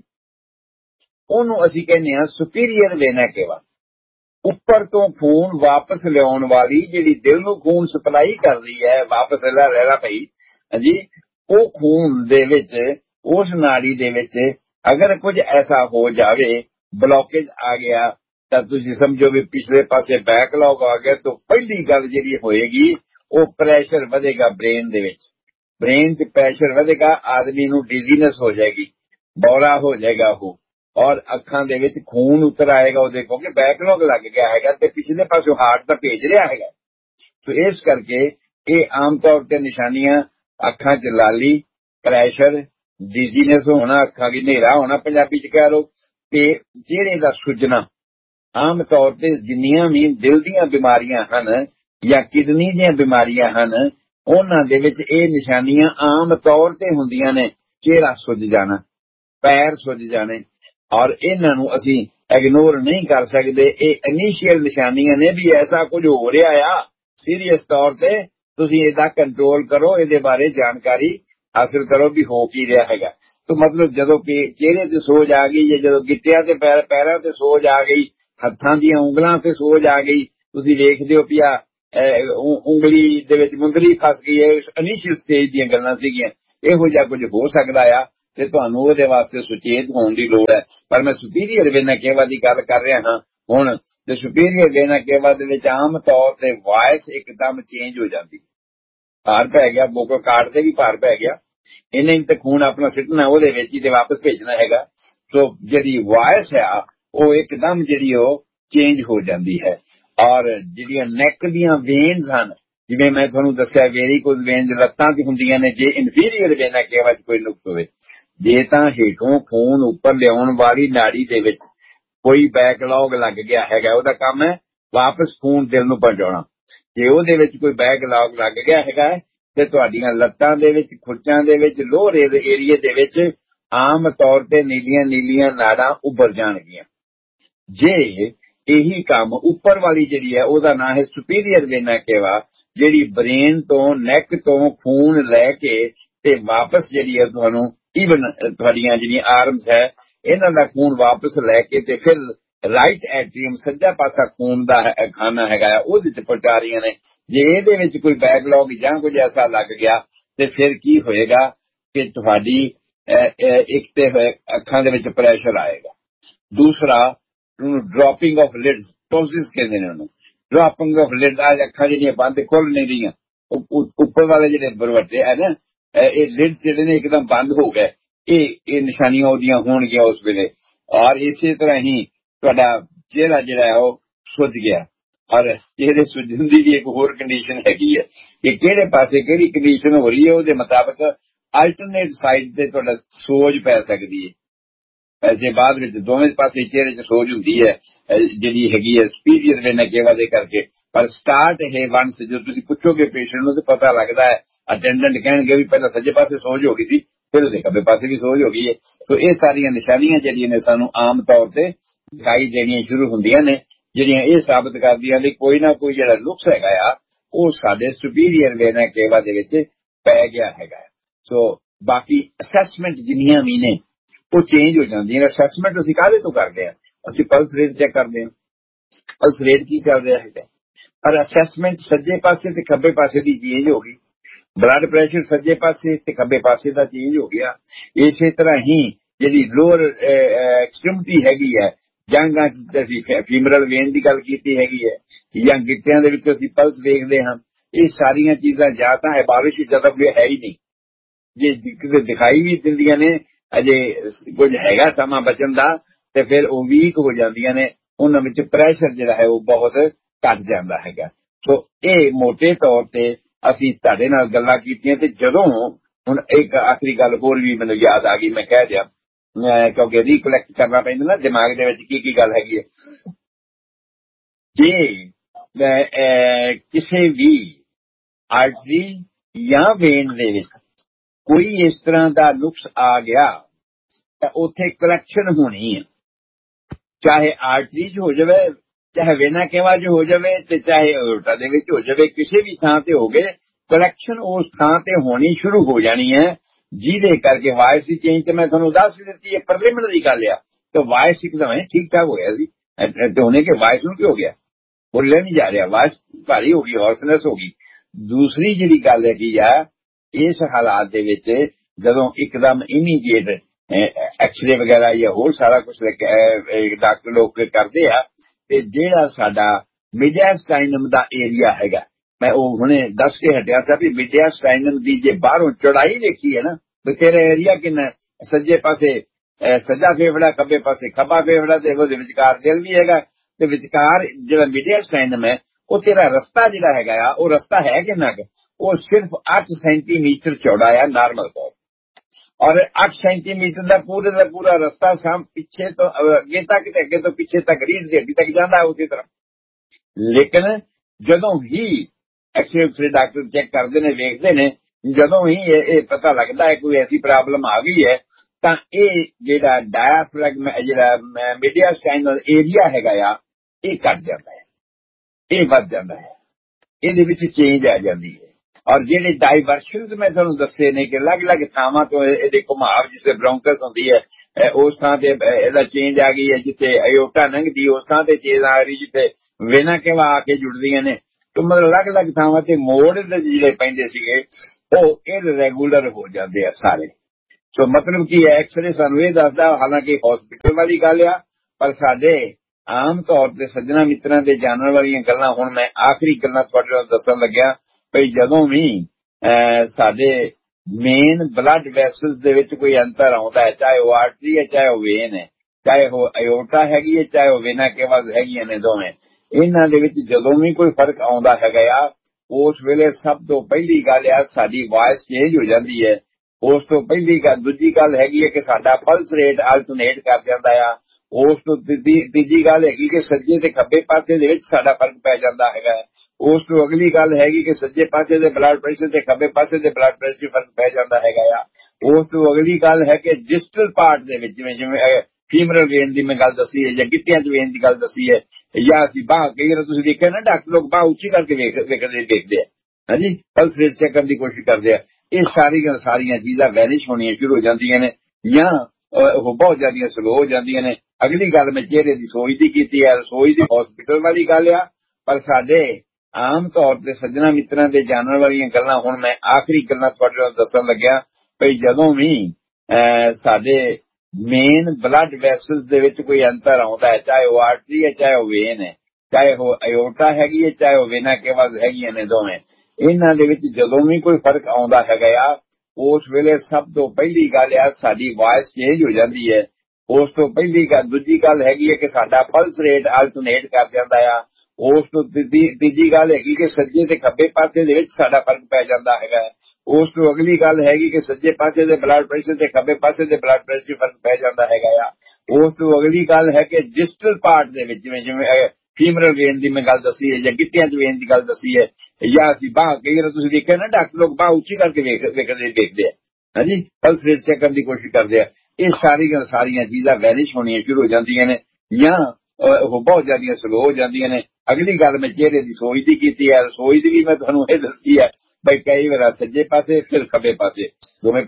ਉਹਨੂੰ ਅਸੀਂ ਕਹਿੰਦੇ ਹਾਂ ਸੁਪੀਰੀਅਰ ਵੇਨਾ ਕੇਵਾ। ਉੱਪਰ ਤੋਂ ਖੂਨ ਵਾਪਸ ਲਿਆਉਣ ਵਾਲੀ, ਜਿਹੜੀ ਦਿਲ ਨੂੰ ਖੂਨ ਸਪਲਾਈ ਕਰਦੀ ਹੈ, ਵਾਪਸ ਲੈ ਪਈ ਹਾਂਜੀ, ਉਹ ਖੂਨ ਦੇ ਵਿੱਚ, ਉਸ ਨਾਲੀ ਦੇ ਵਿੱਚ ਅਗਰ ਕੁਝ ਐਸਾ ਹੋ ਜਾਵੇ, ਬਲੌਕੇਜ ਆ ਗਿਆ, ਤਾਂ ਤੁਸੀਂ ਸਮਝੋ ਵੀ ਪਿਛਲੇ ਪਾਸੇ ਬੈਕਲੌਗ ਆ ਗਿਆ। ਤਾਂ ਪਹਿਲੀ ਗੱਲ ਜਿਹੜੀ ਹੋਏਗੀ ਉਹ ਪ੍ਰੈਸ਼ਰ ਵਧੇਗਾ ਬ੍ਰੇਨ ਦੇ ਵਿੱਚ, ਬ੍ਰੇਨ 'ਚ ਪ੍ਰੈਸ਼ਰ ਵਧੇਗਾ, ਆਦਮੀ ਨੂੰ ਡਿਜ਼ੀਨੈਸ ਹੋ ਜਾਏਗੀ, ਬੌਰਾ ਹੋ ਜਾਏਗਾ ਉਹ, ਔਰ ਅੱਖਾਂ ਦੇ ਵਿੱਚ ਖੂਨ ਉਤਰ ਆਏਗਾ ਉਹਦੇ, ਕਿਉਂਕਿ ਬੈਕਲੌਗ ਲੱਗ ਗਿਆ ਹੈਗਾ ਤੇ ਪਿਛਲੇ ਪਾਸੋਂ ਹਾਰਟ ਤਾਂ ਭੇਜ ਰਿਹਾ ਹੈਗਾ। तो इस करके ये आमतौर पर निशानियां अखा च लाली, प्रैशर, डिजीनेस होना, अखा की नेरा होना पंजाबी च कह लो, ते चेहरे का सुजना। आम तौर पर जिन्नियां भी दिल दीयां बीमारियां हन या किडनी दीयां बीमारियां हन, उन्हां दे विच ये निशानियां आम तौर पर हुंदियां ने, चेहरा सुज जाना, पैर सुज जाने, और इन्हां नूं असीं इग्नोर नहीं कर सकते। ये इनिशियल निशानियां ने भी ऐसा कुछ हो रहा आ सीरीयस तौर पे, तुसीं इहदा कंट्रोल करो, इहदे बारे जानकारी हासिल करो भी हो की रहा हैगा। तो मतलब जदों चेहरे ते सोज आ गई, जदों गिट्टियां ते पैरां ते सोज आ गई, हत्थां दीयां उंगलां ते सोज आ गई, तुसीं वेखदे हो पिया ਉਂਗਲੀ ਦੇ ਵਿੱਚ ਮੁੰਦਰੀ ਫਸ ਗਈ ਹੈ, ਇਨੀਸ਼ੀਅਲ ਸਟੇਜ ਦੀਆਂ ਗੱਲਾਂ ਸੀਗੀਆਂ। ਇਹੋ ਜਿਹਾ ਕੁਝ ਹੋ ਸਕਦਾ ਆ ਤੇ ਤੁਹਾਨੂੰ ਉਹਦੇ ਵਾਸਤੇ ਸੁਚੇਤ ਹੋਣ ਦੀ ਲੋੜ ਹੈ। ਪਰ ਮੈਂ ਸੁਪੀਰੀਅਰ ਵੇਨਾ ਕੇਵਾ ਦੀ ਗੱਲ ਕਰ ਰਿਹਾ ਹਾਂ ਹੁਣ। ਤੇ ਸੁਪੀਰੀਅਰ ਵੇਨਾ ਕੇਵਾ ਦੇ ਵਿੱਚ ਆਮ ਤੌਰ ਤੇ ਵਾਇਸ ਇੱਕਦਮ ਚੇਂਜ ਹੋ ਜਾਂਦੀ, ਭਾਰ ਪੈ ਗਿਆ, ਬੋਕਲ ਕਾਰਡ ਤੇ ਵੀ ਭਾਰ ਪੈ ਗਿਆ, ਇਹਨੇ ਤੇ ਖੂਨ ਆਪਣਾ ਸਿੱਟਣਾ ਉਹਦੇ ਵਿੱਚ ਹੀ ਤੇ ਵਾਪਸ ਭੇਜਣਾ ਹੈਗਾ। ਸੋ ਜਿਹੜੀ ਵਾਇਸ ਆ ਉਹ ਇੱਕਦਮ ਜਿਹੜੀ ਉਹ ਚੇਂਜ ਹੋ ਜਾਂਦੀ ਹੈ। ਔਰ ਜਿਹੜੀਆਂ ਨੈਕ ਦੀਆਂ ਵੇਨਸ ਹਨ, ਜਿਵੇਂ ਮੈਂ ਤੁਹਾਨੂੰ ਦੱਸਿਆ ਵੇਰੀਕੋਜ਼ ਵੇਨਸ ਲੱਤਾਂ ਦੀ ਹੁੰਦੀਆਂ ਨੇ। ਜੇ ਇਨਫੀਰੀਅਰ ਵੇਨਾ ਕੇਵਾ 'ਚ ਕੋਈ ਨੁਕਸ ਹੋਵੇ, ਜੇ ਤਾਂ ਹੇਠੋਂ ਖੂਨ ਉੱਪਰ ਲਿਆਉਣ ਵਾਲੀ ਨਾੜੀ ਦੇ ਵਿੱਚ ਕੋਈ ਬੈਕਲੌਗ ਲੱਗ ਗਿਆ ਹੈਗਾ, ਉਹਦਾ ਕੰਮ ਹੈ ਵਾਪਸ ਖੂਨ ਦਿਲ ਨੂੰ ਪਹੁੰਚਾਉਣਾ। ਜੇ ਉਹਦੇ ਵਿੱਚ ਕੋਈ ਬੈਕਲੌਗ ਲੱਗ ਗਿਆ ਹੈਗਾ ਤੇ ਤੁਹਾਡੀਆਂ ਲੱਤਾਂ ਦੇ ਵਿੱਚ, ਖੁੱਚਾਂ ਦੇ ਵਿੱਚ, ਲੋਅਰ ਏਰੀਏ ਦੇ ਵਿੱਚ ਆਮ ਤੌਰ ਤੇ ਨੀਲੀਆਂ ਨੀਲੀਆਂ ਨਾੜਾਂ ਉੱਭਰ ਜਾਣਗੀਆਂ। ਜੇ ਇਹੀ ਕੰਮ ਉੱਪਰ ਵਾਲੀ ਜਿਹੜੀ ਹੈ, ਉਹਦਾ ਨਾਂ ਹੈ ਸੁਪੀਰੀਅਰ ਵੇਨਾ ਕੇਵਾ, ਜਿਹੜੀ ਬ੍ਰੇਨ ਤੋਂ ਨੈਕ ਤੋਂ ਖੂਨ ਲੈ ਕੇ ਤੇ ਵਾਪਸ ਜਿਹੜੀ ਹੈ ਤੁਹਾਨੂੰ ਈਵਨ ਤੁਹਾਡੀਆਂ ਜਿਹੜੀਆਂ ਆਰਮਸ ਹੈ ਇਹਨਾਂ ਦਾ ਖੂਨ ਵਾਪਸ ਲੈ ਕੇ ਤੇ ਫਿਰ ਰਾਈਟ ਐਟਰੀਅਮ ਸੱਜਾ ਪਾਸਾ ਖੂਨ ਦਾ ਖਾਨਾ ਹੈਗਾ ਉਹਦੇ ਚ ਪਹੁੰਚਾ ਰਹੀਆਂ ਨੇ। ਜੇ ਇਹਦੇ ਵਿੱਚ ਕੋਈ ਬੈਕਲੌਗ ਜਾਂ ਕੁਝ ਐਸਾ ਲੱਗ ਗਿਆ ਤੇ ਫਿਰ ਕੀ ਹੋਏਗਾ ਕਿ ਤੁਹਾਡੀ ਇੱਕ ਤੇ ਅੱਖਾਂ ਦੇ ਵਿੱਚ ਪ੍ਰੈਸ਼ਰ ਆਏਗਾ, ਦੂਸਰਾ ਡ੍ਰੌਪਿੰਗ ਆਫ ਲਿਡਸ, ਟੋਸਿਸ ਕਹਿੰਦੇ ਨੇ ਉਹਨੂੰ, ਡ੍ਰੌਪਿੰਗ ਆਫ ਲਿਡਸ। ਆ ਅੱਖਾਂ ਜਿਹੜੀਆਂ ਬੰਦ ਖੁੱਲ ਨਹੀਂ ਰਹੀਆਂ, ਉੱਪਰ ਵਾਲੇ ਜਿਹੜੇ ਬਰਵੱਟੇ ਹੈ ਨਾ, ਇਹ ਲਿਡਸ ਜਿਹੜੇ ਨੇ ਇੱਕਦਮ ਬੰਦ ਹੋ ਗਏ, ਇਹ ਨਿਸ਼ਾਨੀਆਂ ਉਹਦੀਆਂ ਹੋਣਗੀਆਂ ਉਸ ਵੇਲੇ। ਔਰ ਇਸੇ ਤਰ੍ਹਾਂ ਹੀ ਤੁਹਾਡਾ ਚਿਹਰਾ ਜਿਹੜਾ ਹੈ ਉਹ ਸੁੱਜ ਗਿਆ। ਔਰ ਚਿਹਰੇ ਸੁੱਜਣ ਦੀ ਵੀ ਇੱਕ ਹੋਰ ਕੰਡੀਸ਼ਨ ਹੈਗੀ ਹੈ ਕਿ ਕਿਹੜੇ ਪਾਸੇ ਕਿਹੜੀ ਕੰਡੀਸ਼ਨ ਹੋ ਰਹੀ ਹੈ, ਉਹਦੇ ਮੁਤਾਬਕ ਅਲਟਰਨੇਟ ਸਾਈਡ ਤੇ ਤੁਹਾਡਾ ਸੋਜ ਪੈ ਸਕਦੀ ਹੈ। ਵੈਸੇ ਬਾਅਦ ਵਿੱਚ ਦੋਵੇਂ ਪਾਸੇ ਚਿਹਰੇ 'ਚ ਸੋਜ ਹੁੰਦੀ ਹੈ ਜਿਹੜੀ ਹੈਗੀ ਹੈ ਸੁਪੀਰੀਅਰ ਵੇਨਾ ਕੇਵਾ ਦੇ ਕਰਕੇ। ਪਰ ਸਟਾਰਟ ਇਹ ਵੰਸ ਜਦੋਂ ਤੁਸੀਂ ਪੁੱਛੋਗੇ ਪੇਸ਼ੈਂਟ ਨੂੰ ਤੇ ਪਤਾ ਲੱਗਦਾ ਹੈ, ਅਟੈਂਡੈਂਟ ਕਹਿਣਗੇ ਵੀ ਪਹਿਲਾਂ ਸੱਜੇ ਪਾਸੇ ਸੋਜ ਹੋ ਗਈ ਸੀ, ਫਿਰ ਉਹਦੇ ਖੱਬੇ ਪਾਸੇ ਵੀ ਸੋਜ ਹੋ ਗਈ ਹੈ। ਸੋ ਇਹ ਸਾਰੀਆਂ ਨਿਸ਼ਾਨੀਆਂ ਜਿਹੜੀਆਂ ਨੇ ਸਾਨੂੰ ਆਮ ਤੌਰ ਤੇ ਦਿਖਾਈ ਦੇਣੀਆਂ ਸ਼ੁਰੂ ਹੁੰਦੀਆਂ ਨੇ, ਜਿਹੜੀਆਂ ਇਹ ਸਾਬਤ ਕਰਦੀਆਂ ਨੇ ਕੋਈ ਨਾ ਕੋਈ ਜਿਹੜਾ ਨੁਕਸ ਹੈਗਾ ਆ ਉਹ ਸਾਡੇ ਸੁਪੀਰੀਅਰ ਵੇਨਾ ਕੇਵਾ ਦੇ ਵਿੱਚ ਪੈ ਗਿਆ ਹੈਗਾ। ਸੋ ਬਾਕੀ ਅਸੈਸਮੈਂਟ ਜਿੰਨੀਆਂ ਵੀ ਨੇ ਉਹ ਚੇਂਜ ਹੋ ਜਾਂਦੀਆਂ ਨੇ। ਅਸੈਸਮੈਂਟ ਅਸੀਂ ਕਾਹਦੇ ਤੋਂ ਕਰਦੇ ਹਾਂ? ਅਸੀਂ ਪਲਸ ਰੇਟ ਚੈੱਕ ਕਰਦੇ ਹਾਂ, ਪਲਸ ਰੇਟ ਕੀ ਚੱਲ ਰਿਹਾ ਹੈਗਾ। ਪਰ ਅਸੈਸਮੈਂਟ ਸੱਜੇ ਪਾਸੇ ਤੇ ਖੱਬੇ ਪਾਸੇ ਦੀ ਚੇਂਜ ਹੋ ਗਈ, ਬਲੱਡ ਪ੍ਰੈਸ਼ਰ ਸੱਜੇ ਪਾਸੇ ਤੇ ਖੱਬੇ ਪਾਸੇ ਦਾ ਚੇਂਜ ਹੋ ਗਿਆ। ਇਸੇ ਤਰ੍ਹਾਂ ਹੀ ਜਿਹੜੀ ਲੋਅਰ ਐਕਸਟ੍ਰੀਮਿਟੀ ਹੈਗੀ ਹੈ, ਜਾਂਘਾਂ 'ਚ ਅਸੀਂ ਫੀਮਰਲ ਵੇਨ ਦੀ ਗੱਲ ਕੀਤੀ ਹੈਗੀ ਹੈ, ਜਾਂ ਗਿੱਟਿਆਂ ਦੇ ਵਿੱਚ ਅਸੀਂ ਪਲਸ ਵੇਖਦੇ ਹਾਂ। ਇਹ ਸਾਰੀਆਂ ਚੀਜ਼ਾਂ ਜਾਂ ਤਾਂ ਐਬਾਲਿਸ਼ ਜ਼ਿਆਦਾ ਕੋਈ ਹੈ ਹੀ ਨਹੀਂ, ਜੇ ਕਿਤੇ ਦਿਖਾਈ ਵੀ ਦਿੰਦੀਆਂ ਨੇ ਅਜੇ ਕੁਝ ਹੈਗਾ ਸਮਾਂ ਬਚਣ ਦਾ ਤੇ ਫਿਰ ਉਹ ਵੀਕ ਹੋ ਜਾਂਦੀਆਂ ਨੇ, ਉਹਨਾਂ ਵਿੱਚ ਪ੍ਰੈਸ਼ਰ ਜਿਹੜਾ ਹੈ ਉਹ ਬਹੁਤ ਘੱਟ ਜਾਂਦਾ ਹੈਗਾ। ਸੋ ਇਹ ਮੋਟੇ ਤੌਰ ਤੇ ਅਸੀਂ ਤੁਹਾਡੇ ਨਾਲ ਗੱਲਾਂ ਕੀਤੀਆਂ। ਤੇ ਜਦੋਂ ਹੁਣ ਇੱਕ ਆਖਰੀ ਗੱਲ ਹੋਰ ਵੀ ਮੈਨੂੰ ਯਾਦ ਆ ਗਈ, ਮੈਂ ਕਹਿ ਦਿਆਂ ਕਿਉਂਕਿ ਰੀਕਲੈਕਟ ਕਰਨਾ ਪੈਂਦਾ ਨਾ ਦਿਮਾਗ ਦੇ ਵਿੱਚ ਕੀ ਗੱਲ ਹੈਗੀ ਹੈ। ਜੇ ਕਿਸੇ ਵੀ ਆਰਟਰੀ ਜਾਂ ਵੇਨ ਦੇ ਵਿੱਚ ਕੋਈ ਇਸ ਤਰ੍ਹਾਂ ਦਾ ਨੁਕਸ ਆ ਗਿਆ ਤਾਂ ਉੱਥੇ ਕਲੈਕਸ਼ਨ ਹੋਣੀ ਹੈ, ਚਾਹੇ ਆਰਟਰੀ 'ਚ ਹੋ ਜਾਵੇ, ਚਾਹੇ ਵੇਨਾ ਕੇਵਾ 'ਚ ਹੋ ਜਾਵੇ, ਤੇ ਚਾਹੇ ਅੋਰਟਾ ਦੇ ਵਿੱਚ ਹੋ ਜਾਵੇ, ਕਿਸੇ ਵੀ ਥਾਂ ਤੇ ਹੋ ਗਏ ਕਲੈਕਸ਼ਨ ਉਸ ਥਾਂ ਤੇ ਹੋਣੀ ਸ਼ੁਰੂ ਹੋ ਜਾਣੀ ਹੈ, ਜਿਹਦੇ ਕਰਕੇ ਵਾਇਸ ਦੀ ਚੇਂਜ। ਤੇ ਮੈਂ ਤੁਹਾਨੂੰ ਦੱਸ ਦਿੱਤੀ ਹੈ ਪ੍ਰੀਲਿਮਿਨਰੀ ਗੱਲ ਆ, ਤੇ ਵਾਇਸ ਇੱਕਦਮ ਠੀਕ ਠਾਕ ਹੋ ਗਿਆ ਸੀ ਤੇ ਹੋਣੇ ਕਿ ਵਾਇਸ ਨੂੰ ਕੀ ਹੋ ਗਿਆ, ਬੋਲਿਆ ਨਹੀਂ ਜਾ ਰਿਹਾ, ਵਾਇਸ ਭਾਰੀ ਹੋ ਗਈ, ਹੌਰਸਨੈਸ ਹੋ ਗਈ। ਦੂਸਰੀ ਜਿਹੜੀ ਗੱਲ ਹੈਗੀ ਆ, ਇਸ ਹਾਲਾਤ ਦੇ ਵਿੱਚ ਜਦੋਂ ਇੱਕਦਮ ਇਮੀਡੀਏਟ ਐਕਸਰੇ ਵਗੈਰਾ ਜਾਂ ਹੋਰ ਸਾਰਾ ਕੁਝ ਡਾਕਟਰ ਲੋਕ ਕਰਦੇ ਆ, ਤੇ ਜਿਹੜਾ ਸਾਡਾ ਮਿਡਿਆਸਟਾਈਨਮ ਦਾ ਏਰੀਆ ਹੈਗਾ, ਮੈਂ ਉਹ ਹੁਣੇ ਦੱਸ ਕੇ ਹਟਿਆ ਸੀ ਵੀ ਮਿਡਿਆਸਟਾਈਨਮ ਦੀ ਜੇ ਬਾਹਰੋਂ ਚੌੜਾਈ ਦੇਖੀ ਹੈ ਨਾ, ਵੀ ਤੇਰਾ ਏਰੀਆ ਕਿੰਨਾ, ਸੱਜੇ ਪਾਸੇ ਸੱਜਾ ਫੇਫੜਾ, ਖੱਬੇ ਪਾਸੇ ਖੱਬਾ ਫੇਫੜਾ, ਤੇ ਉਹਦੇ ਵਿਚਕਾਰ ਦਿਲ ਵੀ ਹੈਗਾ, ਤੇ ਵਿਚਕਾਰ ਜਿਹੜਾ ਮਿਡਿਆਸਟਾਈਨਮ ਹੈ ਉਹ ਤੇਰਾ ਰਸਤਾ ਜਿਹੜਾ ਹੈਗਾ ਆ, ਉਹ ਰਸਤਾ ਹੈ ਕਿੰਨਾ ਕੁ, ਉਹ ਸਿਰਫ 8 ਸੈਂਟੀਮੀਟਰ ਚੌੜਾ ਆ ਨਾਰਮਲ ਤੌਰ, ਔਰ 8 ਸੈਂਟੀਮੀਟਰ ਦਾ ਪੂਰਾ ਰਸਤਾ ਸਾਮ ਪਿੱਛੇ ਤੋਂ ਅੱਗੇ ਤੱਕ ਤੇ ਅੱਗੇ ਤੋਂ ਪਿੱਛੇ ਤੱਕ ਰੀੜ ਦੀ ਹੱਡੀ ਤੱਕ ਜਾਂਦਾ ਉਸੇ ਤਰ੍ਹਾਂ। ਲੇਕਿਨ ਜਦੋਂ ਹੀ ਐਕਸਰੇ ਡਾਕਟਰ ਚੈੱਕ ਕਰਦੇ ਨੇ, ਵੇਖਦੇ ਨੇ, ਜਦੋਂ ਹੀ ਇਹ ਪਤਾ ਲੱਗਦਾ ਹੈ ਕੋਈ ਐਸੀ ਪ੍ਰੋਬਲਮ ਆ ਗਈ ਹੈ, ਤਾਂ ਇਹ ਜਿਹੜਾ ਡਾਇਆਫ੍ਰੈਗਮ ਜਿਹੜਾ ਮਿਡਿਆਸਟਾਈਨਲ ਏਰੀਆ ਹੈਗਾ ਆ, ਇਹ ਘਟ ਜਾਂਦਾ ਹੈ, ਇਹ ਵੱਧ ਜਾਂਦਾ ਹੈ, ਇਹਦੇ ਵਿੱਚ ਚੇਂਜ ਆ ਜਾਂਦੀ ਹੈ। ਔਰ ਜਿਹੜੇ ਡਾਈਵਰਸ਼ਨਸ ਮੈਂ ਤੁਹਾਨੂੰ ਦੱਸੇ ਨੇ ਕਿ ਅਲੱਗ-ਅਲੱਗ ਥਾਵਾਂ ਤੋਂ ਇਹਦੇ ਘੁਮਾਵ, ਜਿੱਥੇ ਬ੍ਰੌਂਕਸ ਹੁੰਦੀ ਹੈ ਉਸ ਥਾਂ ਤੇ ਇਹਦਾ ਚੇਂਜ ਆ ਗਈ ਹੈ, ਜਿੱਥੇ ਅਯੋਟਾ ਲੰਘਦੀ ਉਸ ਥਾਂ ਤੇ ਚੇਂਜ ਆ ਰਹੀ, ਜਿੱਥੇ ਵੇਨਾ ਕੇਵਾ ਆ ਕੇ ਜੁੜਦੀਆਂ ਨੇ ਤੇ ਮਤਲਬ ਅਲੱਗ-ਅਲੱਗ ਥਾਵਾਂ ਤੇ ਮੋੜ ਜਿਹੜੇ ਪੈਂਦੇ ਸੀਗੇ ਉਹ ਇਰੈਗੂਲਰ ਹੋ ਜਾਂਦੇ ਆ ਸਾਰੇ। ਸੋ ਮਤਲਬ ਕੀ ਹੈ, ਐਕਸਰੇ ਸਾਨੂੰ ਇਹ ਦੱਸਦਾ, ਹਾਲਾਂਕਿ ਹਸਪੀਟਲ ਵਾਲੀ ਗੱਲ ਆ, ਪਰ ਸਾਡੇ ਆਮ ਤੌਰ ਤੇ ਸੱਜਣਾ ਮਿੱਤਰਾਂ ਦੇ ਜਾਣਨ ਵਾਲੀਆਂ ਗੱਲਾਂ ਹੁਣ ਮੈਂ ਆਖਰੀ ਗੱਲਾਂ ਤੁਹਾਡੇ ਨਾਲ ਦੱਸਣ ਲੱਗਿਆ। ਭਈ ਜਦੋਂ ਵੀ ਸਾਡੇ ਮੇਨ ਬਲੱਡ ਵੈਸਲਸ ਦੇ ਵਿੱਚ ਕੋਈ ਅੰਤਰ ਆਉਂਦਾ ਹੈ, ਚਾਹੇ ਉਹ ਆਰਟਰੀ ਹੈ, ਚਾਹੇ ਉਹ ਵੇਨ ਹੈ, ਚਾਹੇ ਉਹ ਅਯੋਟਾ ਹੈਗੀ ਹੈ, ਚਾਹੇ ਉਹ ਵੇਨਾ ਕੇਵਾਜ਼ ਹੈਗੀਆਂ ਨੇ ਦੋਵੇਂ, ਇਹਨਾਂ ਦੇ ਵਿੱਚ ਜਦੋਂ ਵੀ ਕੋਈ ਫਰਕ ਆਉਂਦਾ ਹੈਗਾ ਆ, ਉਸ ਵੇਲੇ ਸਭ ਤੋਂ ਪਹਿਲੀ ਗੱਲ ਆ ਸਾਡੀ ਵਾਇਸ ਚੇਂਜ ਹੋ ਜਾਂਦੀ ਹੈ। ਉਸ ਤੋਂ ਪਹਿਲੀ ਗੱਲ, ਦੂਜੀ ਗੱਲ ਹੈਗੀ ਹੈ ਕਿ ਸਾਡਾ ਪਲਸ ਰੇਟ ਅਲਟਰਨੇਟ ਕਰ ਜਾਂਦਾ ਆ। ਉਸ ਤੋਂ ਤੀਜੀ ਗੱਲ ਹੈਗੀ ਕਿ ਸੱਜੇ ਤੇ ਖੱਬੇ ਪਾਸੇ ਦੇ ਵਿੱਚ ਸਾਡਾ ਫਰਕ ਪੈ ਜਾਂਦਾ ਹੈਗਾ। ਉਸ ਤੋਂ ਅਗਲੀ ਗੱਲ ਹੈਗੀ ਕਿ ਸੱਜੇ ਪਾਸੇ ਦੇ ਬਲੱਡ ਪ੍ਰੈਸ਼ਰ ਤੇ ਖੱਬੇ ਪਾਸੇ ਦੇ ਬਲੱਡ ਪ੍ਰੈਸ਼ਰ ਫਰਕ ਪੈ ਜਾਂਦਾ ਹੈਗਾ ਆ। ਉਸ ਤੋਂ ਅਗਲੀ ਗੱਲ ਹੈ ਕਿ ਡਿਸਟਲ ਪਾਰਟ ਦੇ ਵਿੱਚ ਜਿਵੇਂ ਫੀਮਰਲ ਵੇਨ ਦੀ ਮੈਂ ਗੱਲ ਦੱਸੀ ਹੈ, ਜਾਂ ਗਿੱਟਿਆਂ ਚ ਵੇਨ ਦੀ ਗੱਲ ਦੱਸੀ ਹੈ, ਜਾਂ ਅਸੀਂ ਬਾਂਹ, ਕਈ ਵਾਰ ਤੁਸੀਂ ਦੇਖਿਆ ਨਾ ਡਾਕਟਰ ਲੋਕ ਬਾਂਹ ਉੱਚੀ ਕਰਕੇ ਵੇਖਦੇ ਆ, ਹਾਂਜੀ, ਪਲਸ ਰੇਟ ਚੈੱਕ ਕਰਨ ਦੀ ਕੋਸ਼ਿਸ਼ ਕਰਦੇ ਆ। ਇਹ ਸਾਰੀਆਂ ਚੀਜ਼ਾਂ ਵੈਨਿਸ਼ ਹੋਣੀਆਂ ਸ਼ੁਰੂ ਹੋ ਜਾਂਦੀਆਂ ਨੇ, ਜਾਂ ਉਹ ਬਹੁਤ ਜ਼ਿਆਦੀਆਂ ਸਲੋ ਹੋ ਜਾਂਦੀਆਂ ਨੇ। ਅਗਲੀ ਗੱਲ ਮੈਂ ਚਿਹਰੇ ਦੀ ਸੋਜ ਦੀ ਕੀਤੀ ਹੈ, ਸੋਜ ਦੀ ਹਸਪੀਟਲ ਵਾਲੀ ਗੱਲ ਆ, ਪਰ ਸਾਡੇ ਆਮ ਤੌਰ ਤੇ ਸੱਜਣਾ ਮਿੱਤਰਾਂ ਦੇ ਜਾਣਨ ਵਾਲੀਆਂ ਗੱਲਾਂ ਹੁਣ ਮੈਂ ਆਖਰੀ ਗੱਲਾਂ ਤੁਹਾਡੇ ਨਾਲ ਦੱਸਣ ਲੱਗਿਆ। ਭਈ ਜਦੋਂ ਵੀ ਸਾਡੇ ਮੇਨ ਬਲੱਡ ਵੈਸਲਸ ਦੇ ਵਿੱਚ ਕੋਈ ਅੰਤਰ ਆਉਂਦਾ ਹੈ, ਚਾਹੇ ਉਹ ਆਰਟਰੀ ਹੈ, ਚਾਹੇ ਉਹ ਵੇਨ ਹੈ, ਚਾਹੇ ਉਹ ਅਯੋਟਾ ਹੈਗੀ ਹੈ, ਚਾਹੇ ਉਹ ਵੇਨਾ ਕੇਵਾਜ਼ ਹੈਗੀਆਂ ਨੇ ਦੋਵੇਂ, ਇਹਨਾਂ ਦੇ ਵਿੱਚ ਜਦੋਂ ਵੀ ਕੋਈ ਫਰਕ ਆਉਂਦਾ ਹੈਗਾ ਆ, ਉਸ ਵੇਲੇ ਸਭ ਤੋਂ ਪਹਿਲੀ ਗੱਲ ਆ ਸਾਡੀ ਵਾਇਸ ਚੇਂਜ ਹੋ ਜਾਂਦੀ ਹੈ। ਉਸ ਤੋਂ ਪਹਿਲੀ ਗੱਲ, ਦੂਜੀ ਗੱਲ ਹੈਗੀ ਹੈ ਕਿ ਸਾਡਾ ਪਲਸ ਰੇਟ ਅਲਟਰਨੇਟ ਕਰ ਜਾਂਦਾ ਆ। ਉਸ ਤੋਂ ਤੀਜੀ ਗੱਲ ਹੈਗੀ ਕਿ ਸੱਜੇ ਤੇ ਖੱਬੇ ਪਾਸੇ ਦੇ ਵਿੱਚ ਸਾਡਾ ਫਰਕ ਪੈ ਜਾਂਦਾ ਹੈਗਾ। ਉਸ ਤੋਂ ਅਗਲੀ ਗੱਲ ਹੈਗੀ ਕਿ ਸੱਜੇ ਪਾਸੇ ਦੇ ਬਲੱਡ ਪ੍ਰੈਸ਼ਰ ਤੇ ਖੱਬੇ ਪਾਸੇ ਦੇ ਬਲੱਡ ਪ੍ਰੈਸ਼ਰ ਫਰਕ ਪੈ ਜਾਂਦਾ ਹੈਗਾ ਆ। ਉਸ ਤੋਂ ਅਗਲੀ ਗੱਲ ਹੈ ਕਿ ਡਿਸਟਲ ਪਾਰਟ ਦੇ ਵਿੱਚ ਜਿਵੇਂ ਫੀਮਰਲ ਵੇਨ ਦੀ ਮੈਂ ਗੱਲ ਦੱਸੀ ਹੈ, ਜਾਂ ਗਿੱਟਿਆਂ ਚ ਵੇਨ ਦੀ ਗੱਲ ਦੱਸੀ ਹੈ, ਜਾਂ ਅਸੀਂ ਬਾਂਹ, ਕਈ ਵਾਰ ਤੁਸੀਂ ਦੇਖਿਆ ਨਾ ਡਾਕਟਰ ਲੋਕ ਬਾਂਹ ਉੱਚੀ ਕਰਕੇ ਵੇਖਦੇ ਆ, ਹਾਂਜੀ, ਪਲਸ ਰੇਟ ਚੈੱਕ ਕਰਨ ਦੀ ਕੋਸ਼ਿਸ਼ ਕਰਦੇ ਆ। ਇਹ ਸਾਰੀਆਂ ਚੀਜ਼ਾਂ ਵੈਨਿਸ਼ ਹੋਣੀਆਂ ਸ਼ੁਰੂ ਹੋ ਜਾਂਦੀਆਂ ਨੇ, ਜਾਂ ਉਹ ਬਹੁਤ ਜ਼ਿਆਦੀਆਂ ਸਲੋ ਹੋ ਜਾਂਦੀਆਂ ਨੇ। ਅਗਲੀ ਗੱਲ ਮੈਂ ਚਿਹਰੇ ਦੀ ਸੋਜ ਦੀ ਕੀਤੀ ਹੈ, ਸੋਜ ਦੀ ਵੀ ਮੈਂ ਤੁਹਾਨੂੰ ਇਹ ਦੱਸੀ ਹੈ। ਬਈ ਕਈ ਵਾਰ ਸੱਜੇ ਪਾਸੇ, ਫਿਰ ਖੱਬੇ ਪਾਸੇ, ਦੋਵੇਂ